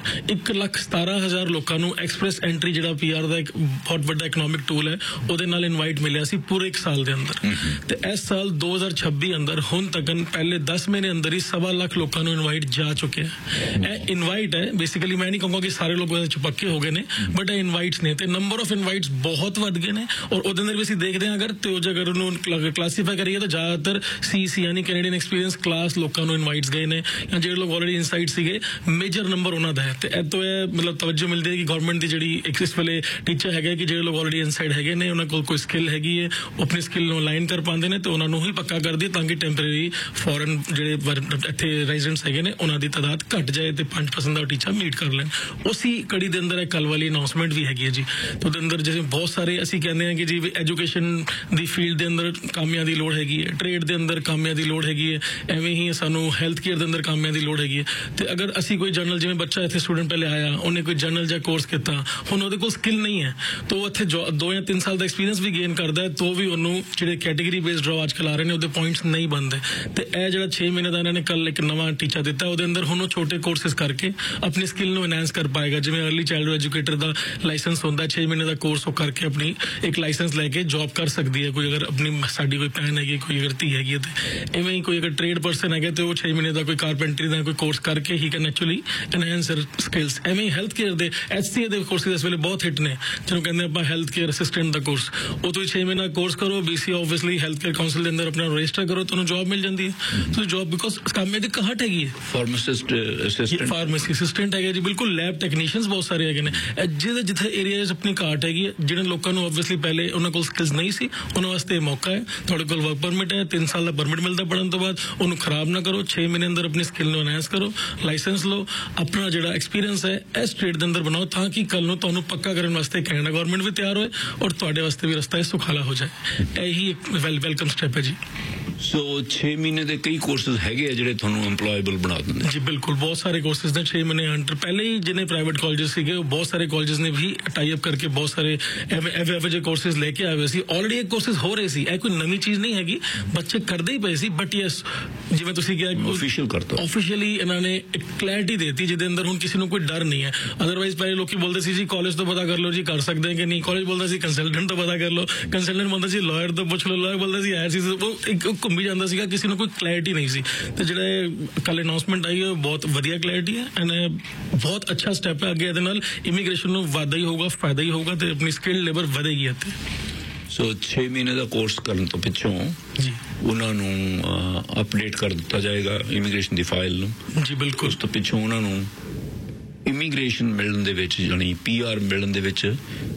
1,17,000 ਲੋਕਾਂ ਨੂੰ ਐਕਸਪ੍ਰੈਸ ਐਂਟਰੀ, ਜਿਹੜਾ PR ਦਾ ਇੱਕ ਬਹੁਤ ਵੱਡਾ ਇਕਨੋਮਿਕ ਟੂਲ ਹੈ, ਉਹਦੇ ਨਾਲ ਇਨਵਾਈਟ ਮਿਲਿਆ ਸੀ ਪੂਰੇ 1 ਸਾਲ ਦੇ ਅੰਦਰ। ਤੇ ਇਸ ਸਾਲ 2026 ਅੰਦਰ ਹੁਣ ਤੱਕ ਪਹਿਲੇ 10 ਮਹੀਨੇ ਅੰਦਰ ਹੀ 1.25 ਲੱਖ ਲੋਕਾਂ ਨੂੰ ਇਨਵਾਈਟ ਜਾ ਚੁੱਕਿਆ। ਇਹ ਇਨਵਾਈਟ ਹੈ, ਬੇਸਿਕਲੀ ਮੈਂ ਨਹੀਂ ਕਹੂੰਗਾ ਕਿ ਸਾਰੇ ਲੋਕ ਉਹਦੇ ਚ ਪੱਕੇ ਹੋ ਗਏ ਨੇ, ਬਟ ਇਹ ਇਨਵਾਈਟਸ ਨੇ ਤੇ ਨੰਬਰ ਆਫ ਇਨਵਾਈਟਸ ਬਹੁਤ ਵੱਧ ਗਏ ਨੇ। ਔਰ ਉਹਦੇ ਅੰਦਰ ਵੀ ਅਸੀਂ ਦੇਖਦੇ ਹਾਂ, ਅਗਰ ਉਹਨੂੰ ਕਲਾਸੀਫਾਈ ਕਰੀਏ ਤਾਂ ਜ਼ਿਆਦਾਤਰ CEC ਯਾਨੀ ਕੈਨੇਡੀਅਨ ਐਕਸਪੀਰੀਅੰਸ ਕਲਾਸ ਲੋਕਾਂ ਨੂੰ ਇਨਵਾਈਟਸ ਗਏ ਨੇ, ਜਾਂ ਜਿਹੜੇ ਲੋਕ ਆਲਰੇਡੀ ਇਨਸਾਈਡ ਸੀਗੇ, ਮੇਜਰ ਨੰਬਰ ਉਹਨਾਂ ਦਾ ਹੈ। ਤੇ ਇਹ ਤੋਂ ਇਹ ਮਤਲਬ ਤਵੱਜੋ ਮਿਲਦੀ ਹੈ ਕਿ ਗਵਰਨਮੈਂਟ ਦੀ ਜਿਹੜੀ ਇਸ ਵੇਲੇ ਟੀਚਰ ਹੈਗਾ ਕਿ ਜਿਹੜੇ ਲੋਕ ਆਲਰੇਡੀ ਇਨਸਾਈਡ ਹੈਗੇ ਨੇ, ਉਹਨਾਂ ਕੋਲ ਕੋਈ ਸਕਿੱਲ ਹੈਗੀ ਹੈ, ਉਹ ਆਪਣੀ ਸਕਿੱਲ ਨੂੰ ਅਲਾਈਨ ਕਰ ਪਾਉਂਦੇ ਨੇ ਤੇ ਉਹਨਾਂ ਨੂੰ ਹੀ ਪੱਕਾ ਕਰਦੀ, ਤਾਂ ਕਿ ਟੈਂਪਰੇਰੀ ਫੋਰਨ ਜਿਹੜੇ ਇੱਥੇ ਰੈਜ਼ੀਡੈਂਟਸ ਹੈਗੇ ਨੇ ਉਹਨਾਂ ਦੀ ਤਾਦਾਦ ਘਟ ਜਾਏ ਤੇ 5% ਦਾ ਟੀਚਾ ਮੀਟ ਕਰ ਲੈਣ। ਉਸੇ ਕੜੀ ਦੇ ਅੰਦਰ ਕੱਲ ਵਾਲੀ ਅਨਾਉਂਸਮੈਂਟ ਵੀ ਹੈਗੀ ਹੈ ਜੀ। ਤੇ ਉਹਦੇ ਅੰਦਰ ਜਿਵੇਂ ਬਹੁਤ ਸਾਰੇ ਅਸੀਂ ਕਹਿੰਦੇ ਹਾਂ ਕਿ ਜੀ ਐਜੂਕੇਸ਼ਨ ਦੀ ਫੀਲਡ ਦੇ ਅੰਦਰ ਕਾਮਿਆਂ ਦੀ ਲੋੜ ਹੈਗੀ ਹੈ, ਟ੍ਰੇਡ ਦੇ ਅੰਦਰ ਕਾਮਿਆਂ ਦੀ ਲੋੜ ਹੈਗੀ ਹੈ, ਐਵੇਂ ਹੀ ਸਾਨੂੰ ਹੈਲਥ ਕੇਅਰ ਦੇ ਅੰਦਰ ਕਾਮਿਆਂ ਦੀ ਲੋੜ ਹੈਗੀ ਹੈ। ਤੇ ਅਗਰ ਅਸੀਂ ਕੋਈ ਜਰਨਲ, ਜਿਵੇਂ ਬੱਚਾ ਇੱਥੇ ਸਟੂਡੈਂਟ ਪਹਿਲੇ ਆਇਆ, ਉਹਨੇ ਕੋਈ ਜਰਨਲ ਜਾਂ ਕੋਰਸ ਕੀਤਾ, ਹੁਣ ਉਹਦੇ ਕੋਲ ਸਕਿੱਲ ਨਹੀਂ ਹੈ, ਤਾਂ ਉਹ ਇੱਥੇ 2 ਜਾਂ 3 ਸਾਲ ਦਾ ਐਕਸਪੀਰੀਅੰਸ ਵੀ ਗੇਨ ਕਰਦਾ ਹੈ, ਤਾਂ ਵੀ ਉਹਨੂੰ ਜਿਹੜੇ ਕੈਟੇਗਰੀ ਬੇਸਡ ਡਰਾਅ ਅੱਜ ਕੱਲ੍ਹ ਆ ਰਹੇ ਨੇ, ਉਹਦੇ ਪੁਆਇੰਟਸ ਨਹੀਂ ਬਣਦੇ। ਤੇ ਇਹ ਜਿਹੜਾ 6 ਮਹੀਨੇ ਦਾ ਇਹਨਾਂ ਨੇ ਕੱਲ ਇੱਕ ਨਵਾਂ ਟੀਚਾ ਦਿੱਤਾ, ਉਹਦੇ ਅੰਦਰ ਹੁਣ ਉਹ ਛੋਟੇ ਕੋਰਸਿਸ ਕਰਕੇ ਆਪਣੀ ਸਕਿੱਲ ਨੂੰ ਐਨਹਾਂਸ ਕਰ ਪਾਏਗਾ। ਜਿਵੇਂ ਅਰਲੀ ਚਾਈਲਡਹੂਡ ਐਜੂਕੇਟਰ ਦਾ ਲਾਇਸੈਂਸ ਹੁੰਦਾ, 6 ਮਹੀਨੇ ਦਾ ਕੋਰਸ ਉਹ ਕਰਕੇ ਆਪਣੀ ਇੱਕ ਲਾਇਸੈਂਸ ਲੈ ਕੇ ਜੌਬ ਕਰ ਸਕਦੀ ਹੈ। ਕੋਈ ਅਗਰ ਆਪਣੀ ਸਾਡੀ ਕੋਈ ਭੈਣ ਹੈਗੀ, ਕੋਈ ਅਗਰ ਧੀ ਹੈਗੀ ਹੈ, ਤੇ ਇਵੇਂ ਹੀ ਕੋਈ ਅਗਰ ਟ੍ਰੇਡ ਪਰਸਨ ਹੈਗਾ ਤੇ ਉਹ 6 ਮਹੀਨੇ ਦਾ ਕੋਈ ਕਾਰਪੈਂਟਰੀ ਦਾ ਕੋਈ ਕੋਰਸ ਕਰਕੇ ਹੀ can actually enhance here skills. ਐਵੇਂ ਹੀ ਹੈਲਥ ਕੇਅਰ ਦੇ HCA ਦੇ ਕੋਰਸਿਸ ਇਸ ਵੇਲੇ ਬਹੁਤ ਹਿੱਟ ਨੇ, ਜਿਹਨੂੰ ਕਹਿੰਦੇ ਆਪਾਂ ਹੈਲਥ ਕੇਅਰ ਅਸਿਸਟੈਂਟ ਦਾ ਕੋਰਸ। ਉਹ ਤੁਸੀਂ 6 ਮਹੀਨਾ ਕੋਰਸ ਕਰੋ, BC obviously health care council ਦੇ ਅੰਦਰ ਆਪਣਾ ਰਜਿਸਟਰ ਕਰੋ, ਤੁਹਾਨੂੰ ਜੌਬ ਮਿਲ ਜਾਂਦੀ ਹੈ। ਤੁਸੀਂ ਜੌਬ ਬਿਕੋਜ਼ ਕਾਮੇ ਦੀ ਘਾਟ ਹੈਗੀ ਹੈ। ਫਾਰਮਾਸਿਸਟ ਅਸਿਸਟੈਂਟ, ਫਾਰਮੇਸੀ ਅਸਿਸਟੈਂਟ ਹੈਗੇ ਜੀ, ਬਿਲਕੁਲ। ਲੈਬ ਟੈਕਨੀਸ਼ੀਅਨਸ ਬਹੁਤ ਸਾਰੇ ਹੈਗੇ ਨੇ। ਜਿੱਥੇ ਏਰੀਆ 'ਚ ਆਪਣੀ ਘਾਟ ਹੈਗੀ ਹੈ, ਜਿਹੜੇ ਲੋਕਾਂ ਨੂੰ ਆਬਵੀਅਸਲੀ ਪਹਿਲੇ ਉਹਨਾਂ ਕੋਲ ਸਕਿੱਲਸ ਨਹੀਂ ਸੀ, ਉਹਨਾਂ ਵਾਸਤੇ ਮੌਕਾ ਹੈ। ਤੁਹਾਡੇ ਕੋਲ ਵਰਕ ਪਰਮਿਟ ਹੈ, 3 ਸਾਲ ਦਾ ਪਰਮਿਟ ਮਿਲਦਾ ਪੜ੍ਹਨ ਤੋਂ ਬਾਅਦ, ਉਹਨੂੰ ਖਰਾਬ ਨਾ ਕਰੋ। 6 ਮਹੀਨੇ ਅੰਦਰ ਆਪਣੀ ਸਕਿੱਲ ਨੂੰ ਐਨਹਾਂਸ ਕਰੋ, ਲਾਇਸੈਂਸ ਲਓ, ਆਪਣਾ ਜਿਹੜਾ ਐਕਸਪੀਰੀਅੰਸ ਹੈ ਇਸ ਸਟੇਟ ਦੇ ਅੰਦਰ ਬਣਾਓ, ਤਾਂ ਕਿ ਕੱਲ ਨੂੰ ਤੁਹਾਨੂੰ ਪੱਕਾ ਕਰਨ ਵਾਸਤੇ ਕੈਨੇਡਾ ਗਵਰਨਮੈਂਟ ਵੀ ਤਿਆਰ ਹੋਏ ਔਰ ਤੁਹਾਡੇ ਵਾਸਤੇ ਵੀ ਰਸਤਾ ਸੁਖਾਲਾ ਹੋ ਜਾਏ। ਇਹੀ ਇੱਕ ਵੈਲਕਮ ਸਟੈਪ ਹੈ ਜੀ। ਸੋ 6 ਮਹੀਨੇ ਦੇ ਕਈ ਕੋਰਸਿਸ ਹੈਗੇ ਆ ਜਿਹੜੇ ਤੁਹਾਨੂੰ ਐਮਪਲੋਏਬਲ ਬਣਾ ਦਿੰਦੇ ਜੀ। ਬਿਲਕੁਲ, ਬਹੁਤ ਸਾਰੇ ਕੋਰਸਿਸ ਨੇ 6 ਮਹੀਨੇ ਅੰਡਰ। ਪਹਿਲੇ ਹੀ ਜਿਹਨੇ ਪ੍ਰਾਈਵੇਟ ਕਾਲਜਸ ਸੀਗੇ, ਉਹ ਬਹੁਤ ਸਾਰੇ ਕਾਲਜਸ ਨੇ ਵੀ ਟਾਈ ਅਪ ਕਰਕੇ ਬਹੁਤ ਸਾਰੇ ਐਵੇਂ ਜਿਹੇ ਕੋਰਸਿਸ ਲੈ ਕੇ ਆਏ ਹੋਏ ਸੀ। ਆਲਰੇਡੀ ਇਹ ਕੋਰਸਿਸ ਹੋ ਰਹੇ ਸੀ, ਇਹ ਕੋਈ ਨਵੀਂ ਚੀਜ਼ ਨਹੀਂ ਹੈਗੀ, ਬੱਚੇ ਕਰਦੇ ਹੀ ਪਏ ਸੀ। ਬਟ ਯੈਸ, ਜਿਵੇਂ ਤੁਸੀਂ ਕਿਹਾ ਆਫੀਸ਼ੀਅਲ ਕਰਤਾ, ਆਫੀਸ਼ੀਅਲੀ ਇਹਨਾਂ ਨੇ ਇੱਕ ਕਲੈਰਿਟੀ ਦੇਤੀ, ਜਿਹਦੇ ਅੰਦਰ ਹੁਣ ਕਿਸੇ ਨੂੰ ਕੋਈ ਡਰ ਨਹੀਂ ਹੈ। ਅਦਰਵਾਈਜ਼ ਪਹਿਲੇ ਲੋਕੀ ਬੋਲਦੇ ਸੀ ਜੀ ਕਾਲਜ ਤੋਂ ਪਤਾ ਕਰ ਲਓ ਜੀ, ਕਰ ਸਕਦੇ ਕਿ ਨਹੀਂ। ਕਾਲਜ ਬੋਲਦਾ ਸੀ ਕੰਸਲਟੈਂਟ ਤੋਂ ਪਤਾ ਕਰ ਲਓ, ਕੰਸਲਟੈਂਟ ਬੋਲਦਾ ਸੀ ਲਾਇਰ ਤੋਂ ਪੁੱਛ ਲਓ, ਲਾਇਰ ਬੋਲਦਾ ਸੀ ਐਰ ਸੀ। ਉਹ ਇੱਕ ਘੁੰਮੀ ਜਾਂਦਾ ਸੀਗਾ, ਕਿਸੇ ਨੂੰ ਕੋਈ ਕਲੈਰਿਟੀ ਨਹੀਂ ਸੀ। ਤੇ ਜਿਹੜਾ ਕੱਲ ਅਨਾਉਂਸਮੈਂਟ ਆਈ ਹੈ, ਬਹੁਤ ਵਧੀਆ ਕਲੈਰਿਟੀ ਹੈ ਐਂਡ ਬਹੁਤ ਅੱਛਾ ਸਟੈਪ ਹੈ। ਅੱਗੇ ਇਹਦੇ ਨਾਲ ਇਮੀਗ੍ਰੇਸ਼ਨ ਨੂੰ ਵਾਧਾ ਹੀ ਹੋਊਗਾ, ਫਾਇਦਾ ਹੀ ਹੋਊਗਾ ਤੇ ਆਪਣੀ ਸਕਿੱਲ ਲੇਬਰ ਵਧੇਗੀ ਇੱਥੇ। ਸੋ 6 ਮਹੀਨੇ ਦਾ ਕੋਰਸ ਕਰਨ ਤੋਂ ਪਿੱਛੋਂ ਜੀ ਉਹਨਾਂ ਨੂੰ ਅਪਡੇਟ ਕਰ ਦਿੱਤਾ ਜਾਏਗਾ ਇਮੀਗ੍ਰੇਸ਼ਨ ਦੀ ਫਾਈਲ ਨੂੰ। ਜੀ ਬਿਲਕੁਲ। ਉਸ ਤੋਂ ਪਿੱਛੋਂ ਉਹਨਾਂ ਨੂੰ ਇਮੀਗ੍ਰੇਸ਼ਨ ਮਿਲਣ ਦੇ ਵਿੱਚ, ਯਾਨੀ PR ਮਿਲਣ ਦੇ ਵਿੱਚ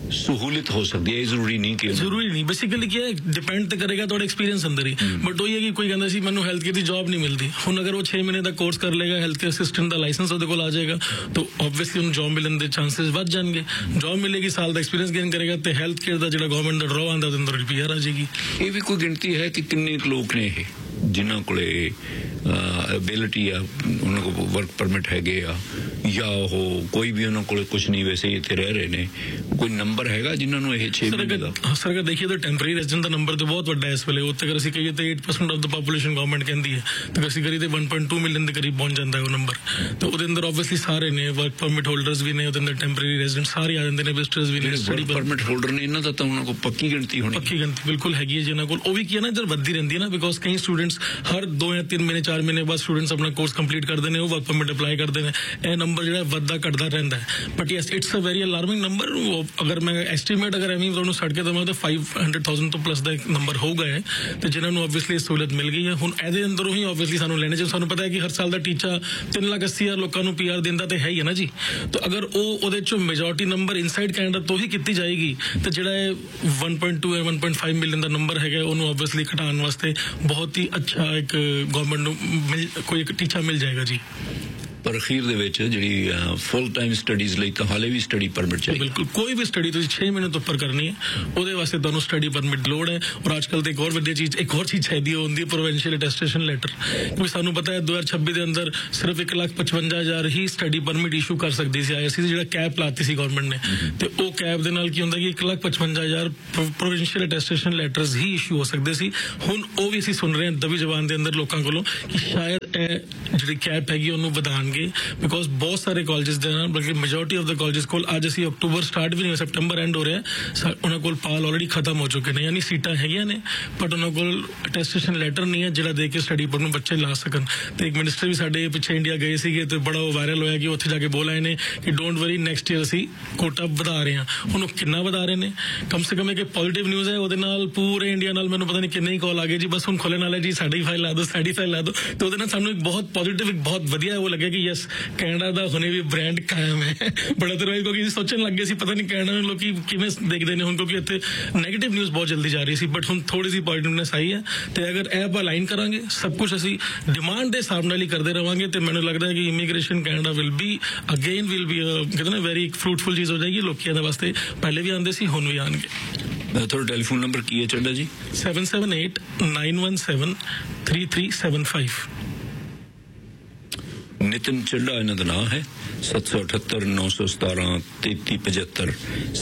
ਸਹੂਲਤ ਹੋ ਸਕਦੀ ਹੈ। ਇਹ ਜ਼ਰੂਰੀ ਨਹੀਂ, ਬੇਸਿਕਲੀ ਕੀ ਹੈ, ਡਿਪੈਂਡ ਤੇ ਕਰੇਗਾ ਤੁਹਾਡੇ ਐਕਸਪੀਰੀਅੰਸ ਅੰਦਰ ਹੀ। ਬਟ ਉਹ ਇਹ ਕਿ ਕੋਈ ਕਹਿੰਦਾ ਸੀ ਮੈਨੂੰ ਹੈਲਥ ਕੇਅਰ ਦੀ ਜੌਬ ਨਹੀਂ ਮਿਲਦੀ, ਹੁਣ ਅਗਰ ਉਹ 6 ਮਹੀਨੇ ਦਾ ਕੋਰਸ ਕਰ ਲੇਗਾ, ਹੈਲਥ ਕੇਅਰ ਅਸਿਸਟੈਂਟ ਦਾ ਲਾਇਸੈਂਸ ਉਹਦੇ ਕੋਲ ਆ ਜਾਏਗਾ, ਤਾਂ ਆਬਵੀਅਸਲੀ ਉਹਨੂੰ ਜੌਬ ਮਿਲਣ ਦੇ ਚਾਂਸਸ ਵੱਧ ਜਾਣਗੇ। ਜੌਬ ਮਿਲੇਗੀ, ਸਾਲ ਦਾ ਐਕਸਪੀਰੀਅੰਸ ਗੇਨ ਕਰੇਗਾ, ਤੇ ਹੈਲਥ ਕੇਅਰ ਦਾ ਜਿਹੜਾ ਗਵਰਨਮੈਂਟ ਦਾ ਡਰਾਅ ਆਉਂਦਾ ਉਹਦੇ ਅੰਦਰ PR ਆ ਜਾਏਗੀ। ਇਹ ਵੀ ਕੋਈ ਗਿਣਤੀ ਹੈ ਕਿ ਕਿੰਨੇ ਲੋਕ ਨੇ ਇਹ ਜਿਨ੍ਹਾਂ ਕੋਲੇ ਐਬਿਲਿਟੀ ਆ, ਉਹਨਾਂ ਕੋਲ ਵਰਕ ਪਰਮਿਟ ਹੈਗੇ ਆ, ਜਾਂ ਉਹ ਕੋਈ ਵੀ ਉਹਨਾਂ ਕੋਲ ਕੁਝ ਨਹੀਂ, ਵੈਸੇ ਇੱਥੇ ਰਹਿ ਰਹੇ ਨੇ, ਕੋਈ ਨੰਬਰ ਹੈਗਾ ਜਿਨ੍ਹਾਂ ਨੂੰ ਇਹ 6 ਮਹੀਨੇ ਦਾ? ਸਰ ਅਗਰ ਦੇਖੀਏ ਤਾਂ ਟੈਂਪਰੇਰੀ ਰੈਜ਼ੀਡੈਂਟ ਦਾ ਨੰਬਰ ਤਾਂ ਬਹੁਤ ਵੱਡਾ ਹੈ ਇਸ ਵੇਲੇ। ਉੱਥੇ ਅਗਰ ਅਸੀਂ ਕਹੀਏ ਤਾਂ 8% ਆਫ ਦਾ ਪਾਪੂਲੇਸ਼ਨ ਗਵਰਨਮੈਂਟ ਕਹਿੰਦੀ ਹੈ, ਤਾਂ ਅਸੀਂ ਕਰੀਏ ਤਾਂ 1.2 ਮਿਲੀਅਨ ਦੇ ਕਰੀਬ ਪਹੁੰਚ ਜਾਂਦਾ ਹੈ ਉਹ ਨੰਬਰ। ਤੇ ਉਹਦੇ ਅੰਦਰ ਆਬਵੀਅਸਲੀ ਸਾਰੇ ਨੇ, ਵਰਕ ਪਰਮਿਟ ਹੋਲਡਰਸ ਵੀ ਨੇ, ਉਹਦੇ ਅੰਦਰ ਟੈਂਪਰੇਰੀ ਰੈਜ਼ੀਡੈਂਟ ਸਾਰੇ ਆ ਜਾਂਦੇ ਨੇ, ਵਿਜ਼ਟਰਸ ਵੀ ਨੇ। ਵਰਕ ਪਰਮਿਟ ਹੋਲਡਰ ਨੇ, ਇਹਨਾਂ ਦਾ ਤਾਂ ਉਹਨਾਂ ਕੋਲ ਪੱਕੀ ਗਿਣਤੀ ਹੋਣੀ। ਪੱਕੀ ਗਿਣਤੀ ਬਿਲਕੁਲ ਹੈਗੀ ਹੈ ਜਿਹਨਾਂ ਕੋਲ। ਉਹ ਵੀ ਕੀ ਹੈ ਨਾ, ਇੱਧਰ ਵੱਧਦੀ ਰਹਿੰਦੀ ਹੈ ਨਾ, ਬਿਕੋਜ਼ ਕਈ ਸਟੂਡੈਂਟਸ ਹਰ 2 ਜਾਂ 3 ਮਹੀਨੇ 4 ਮਹੀਨੇ ਬਾਅਦ ਸਟੂਡੈਂਟਸ ਆਪਣਾ ਕੋਰਸ ਕੰਪਲੀਟ ਕਰਦੇ ਨੇ, ਉਹ ਵਰਕ ਪਰਮਿਟ ਅਪਲਾਈ ਕਰਦੇ ਨੇ। ਇਹ ਨੰਬਰ ਜਿਹੜਾ ਵੱਧਦਾ ਘਟਦਾ ਰਹਿੰਦਾ ਹੈ। But yes it's a very alarming number. ਅਗਰ ਮੈਂ ਐਸਟੀਮੇਟ ਅਗਰ ਐਵੇਂ ਤੁਹਾਨੂੰ ਛੱਡ ਕੇ ਦਵਾਂ ਤਾਂ 500,000 ਤੋਂ ਪਲੱਸ ਦਾ ਇੱਕ ਨੰਬਰ ਹੋਊਗਾ ਹੈ ਤੇ ਜਿਨ੍ਹਾਂ ਨੂੰ ਆਬਵੀਅਸਲੀ ਸਹੂਲਤ ਮਿਲ ਗਈ ਹੈ। ਹੁਣ ਇਹਦੇ ਅੰਦਰੋਂ ਹੀ ਆਬਵੀਅਸਲੀ ਸਾਨੂੰ ਲੈਣੇ ਚਾਹੀਦੇ। ਸਾਨੂੰ ਪਤਾ ਹੈ ਕਿ ਹਰ ਸਾਲ ਦਾ ਟੀਚਾ 3,80,000 ਲੋਕਾਂ ਨੂੰ PR ਦਿੰਦਾ ਤੇ ਹੈ ਹੀ ਹੈ ਨਾ ਜੀ। ਤਾਂ ਅਗਰ ਉਹਦੇ ਚੋਂ ਮੈਜੋਰਟੀ ਨੰਬਰ ਇਨਸਾਈਡ ਕੈਨੇਡਾ ਤੋਂ ਹੀ ਕੀਤੀ ਜਾਏਗੀ ਤਾਂ ਜਿਹੜਾ ਇਹ 1.2 ਜਾਂ 1.5 ਮਿਲੀਅਨ ਦਾ ਨੰਬਰ ਹੈਗਾ ਉਹਨੂੰ ਆਬਵੀਅਸਲੀ ਘਟਾਉਣ ਵਾਸਤੇ ਬਹੁਤ ਹੀ ਅੱਛਾ ਇੱਕ ਗਵਰਨਮੈਂਟ ਨੂੰ ਕੋਈ ਇੱਕ ਟੀਚਾ ਮਿਲ ਜਾਏਗਾ ਜੀ। ਪਰ ਅਖੀਰ ਦੇ ਵਿੱਚ ਜਿਹੜੀ ਫੁੱਲ ਟਾਈਮ ਸਟੱਡੀਜ਼ ਲਈ ਤਾਂ ਹਾਲੇ ਵੀ ਸਟੱਡੀ ਪਰਮਿਟ ਚਾਹੀਦਾ। ਬਿਲਕੁਲ ਕੋਈ ਵੀ ਸਟੱਡੀ ਤੁਸੀਂ 6 ਮਹੀਨੇ ਤੋਂ ਉੱਪਰ ਕਰਨੀ ਹੈ ਉਹਦੇ ਵਾਸਤੇ ਤੁਹਾਨੂੰ ਸਟੱਡੀ ਪਰਮਿਟ ਲੋੜ ਹੈ। ਔਰ ਅੱਜ ਕੱਲ੍ਹ ਤੇ ਇੱਕ ਹੋਰ ਵਧੀਆ ਚੀਜ਼ ਇੱਕ ਹੋਰ ਚੀਜ਼ ਚਾਹੀਦੀ ਹੁੰਦੀ ਹੈ ਪ੍ਰੋਵਿੰਸ਼ੀਅਲ ਅਟੈਸਟੇਸ਼ਨ ਲੈਟਰ। ਕਿਉਂਕਿ ਸਾਨੂੰ ਪਤਾ ਹੈ 2026 ਦੇ ਅੰਦਰ ਸਿਰਫ 1,55,000 ਹੀ ਸਟੱਡੀ ਪਰਮਿਟ ਇਸ਼ੂ ਕਰ ਸਕਦੀ ਸੀ IRCC ਜਿਹੜਾ ਕੈਪ ਲਾਤੀ ਸੀ ਗਵਰਨਮੈਂਟ ਨੇ। ਤੇ ਉਹ ਕੈਪ ਦੇ ਨਾਲ ਕੀ ਹੁੰਦਾ ਕਿ 1,55,000 ਪ੍ਰੋਵਿੰਸ਼ੀਅਲ ਅਟੈਸਟੇਸ਼ਨ ਲੈਟਰਸ ਹੀ ਇਸ਼ੂ ਹੋ ਸਕਦੇ ਸੀ। ਹੁਣ ਉਹ ਵੀ ਅਸੀਂ ਸੁਣ ਰਹੇ ਹਾਂ ਦਬੀ ਜ਼ਬਾਨ ਦੇ ਅੰਦਰ ਲੋਕਾਂ ਕੋਲੋਂ ਕਿ ਸ਼ਾਇਦ ਇਹ ਜਿਹੜੀ ਕੈਪ ਹੈਗੀ ਉਹਨੂੰ ਵਧਾਉਣਗੇ। ਬਿਕੋਜ਼ ਬਹੁਤ ਸਾਰੇ ਕਾਲਜਿਸ ਦੇ ਨਾਲ ਬਲਕਿ ਮੈਜੋਰਟੀ ਆਫ ਦਾ ਕਾਲਜਿਸ ਕੋਲ ਅੱਜ ਅਸੀਂ ਅਕਤੂਬਰ ਸਟਾਰਟ ਵੀ ਨਹੀਂ ਹੋਇਆ, ਸੈਪਟੰਬਰ ਐਂਡ ਹੋ ਰਿਹਾ, ਉਹਨਾਂ ਕੋਲ ਪਾਲ ਆਲਰੇਡੀ ਖਤਮ ਹੋ ਚੁੱਕੇ ਨੇ। ਯਾਨੀ ਸੀਟਾਂ ਹੈਗੀਆਂ ਨੇ ਬਟ ਉਹਨਾਂ ਕੋਲ ਅਟੈਸਟੇਸ਼ਨ ਲੈਟਰ ਨਹੀਂ ਹੈ ਜਿਹੜਾ ਦੇ ਕੇ ਸਟੱਡੀ ਪਰ ਨੂੰ ਬੱਚੇ ਲਾ ਸਕਣ। ਤੇ ਇੱਕ ਮਿਨਿਸਟਰ ਵੀ ਸਾਡੇ ਪਿੱਛੇ ਇੰਡੀਆ ਗਏ ਸੀਗੇ ਤੇ ਬੜਾ ਉਹ ਵਾਇਰਲ ਹੋਇਆ ਕਿ ਉੱਥੇ ਜਾ ਕੇ ਬੋਲ ਆਏ ਨੇ ਕਿ ਡੋਂਟ ਵਰੀ ਨੈਕਸਟ ਈਅਰ ਅਸੀਂ ਕੋਟਾ ਵਧਾ ਰਹੇ ਹਾਂ। ਹੁਣ ਉਹ ਕਿੰਨਾ ਵਧਾ ਰਹੇ ਨੇ? ਕਮ ਸੇ ਕਮ ਇੱਕ ਪੋਜ਼ਿਟਿਵ ਨਿਊਜ਼ ਹੈ ਉਹਦੇ ਨਾਲ ਪੂਰੇ ਇੰਡੀਆ ਨਾਲ ਮੈਨੂੰ ਪਤਾ ਨਹੀਂ ਕਿੰਨੇ ਹੀ ਕਾਲ ਆ ਗਏ ਜੀ ਬਸ ਹੁਣ ਖੋਲ੍ਹਣ ਵਾਲਾ ਜੀ ਸਾਡੀ ਫਾਈਲ ਲਾ ਦਿਓ ਸਾਡੀ ਫਾਈਲ ਲਾ ਦਿਓ। ਤੇ ਉਹਦੇ ਨਾਲ ਸਾਨੂੰ ਇੱਕ ਬਹੁਤ ਪੋਜ਼ਿਟਿਵ ਇੱਕ ਬਹੁਤ ਵਧੀਆ ਉਹ ਲੱਗਿਆ ਕਿ ਯੈਸ ਕੈਨੇਡਾ ਦਾ ਹੁਣੇ ਵੀ ਬ੍ਰਾਂਡ ਕਾਇਮ ਹੈ। ਬੜਾ ਅਦਰਵਾਈਜ਼ ਕਿਉਂਕਿ ਸੋਚਣ ਲੱਗ ਗਏ ਸੀ ਪਤਾ ਨਹੀਂ ਕੈਨੇਡਾ ਨੂੰ ਲੋਕੀ ਕਿਵੇਂ ਦੇਖਦੇ ਨੇ ਹੁਣ ਕਿਉਂਕਿ ਇੱਥੇ ਨੈਗੇਟਿਵ ਨਿਊਜ਼ ਬਹੁਤ ਜਲਦੀ ਜਾ ਰਹੀ ਸੀ ਬਟ ਹੁਣ ਥੋੜੀ ਜਿਹੀ ਪੋਜ਼ਿਟਿਵਨੈਸ ਆਈ ਹੈ। ਤੇ ਅਗਰ ਇਹ ਆਪਾਂ ਅਲਾਈਨ ਕਰਾਂਗੇ ਸਭ ਕੁਝ ਅਸੀਂ ਡਿਮਾਂਡ ਦੇ ਹਿਸਾਬ ਨਾਲ ਹੀ ਕਰਦੇ ਰਵਾਂਗੇ ਤੇ ਮੈਨੂੰ ਲੱਗਦਾ ਹੈ ਕਿ ਇਮੀਗ੍ਰੇਸ਼ਨ ਕੈਨੇਡਾ ਵਿਲ ਬੀ ਕਹਿੰਦੇ ਨਾ ਵੈਰੀ ਫਰੂਟਫੁਲ ਚੀਜ਼ ਹੋ ਜਾਏਗੀ। ਲੋਕੀ ਇਹਦੇ ਵਾਸਤੇ ਪਹਿਲੇ ਵੀ ਆਉਂਦੇ ਸੀ ਹੁਣ ਵੀ ਆਉਣਗੇ। ਤੁਹਾਡਾ ਟੈਲੀਫੋਨ ਨੰਬਰ ਕੀ ਹੈ ਚੱਡਾ ਜੀ? 778-917-3375। ਨਿਤਿਨ ਚੱਡਾ ਇਹਨਾਂ ਦਾ ਨਾਮ ਹੈ। 778-917-3375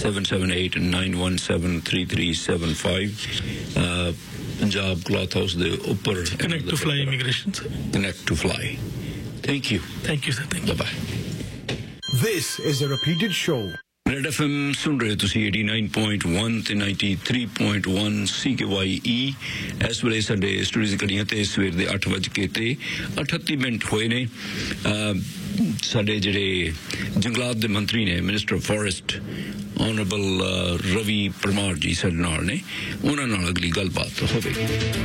778-917-3375 ਪੰਜਾਬ ਕਲੌਥ ਹਾਊਸ ਦੇ ਉੱਪਰ connect to fly immigration. Connect to fly. Thank you sir. Thank you. Bye. This is a repeated show. Red FM ਸੁਣ ਰਹੇ ਤੁਸੀਂ 89.1 ਤੇ 93.1 CKYE। ਇਸ ਵੇਲੇ ਸਾਡੇ ਸਟੂਡੀਓ ਦੀ ਘੜੀਆਂ ਤੇ ਸਵੇਰ ਦੇ 8:38 ਹੋਏ ਨੇ। ਸਾਡੇ ਜਿਹੜੇ ਜੰਗਲਾਤ ਦੇ ਮੰਤਰੀ ਨੇ minister of forest honourable Ravi Parmar ਜੀ ਸਾਡੇ ਨਾਲ ਨੇ, ਉਹਨਾਂ ਨਾਲ ਅਗਲੀ ਗੱਲਬਾਤ ਹੋਵੇਗੀ।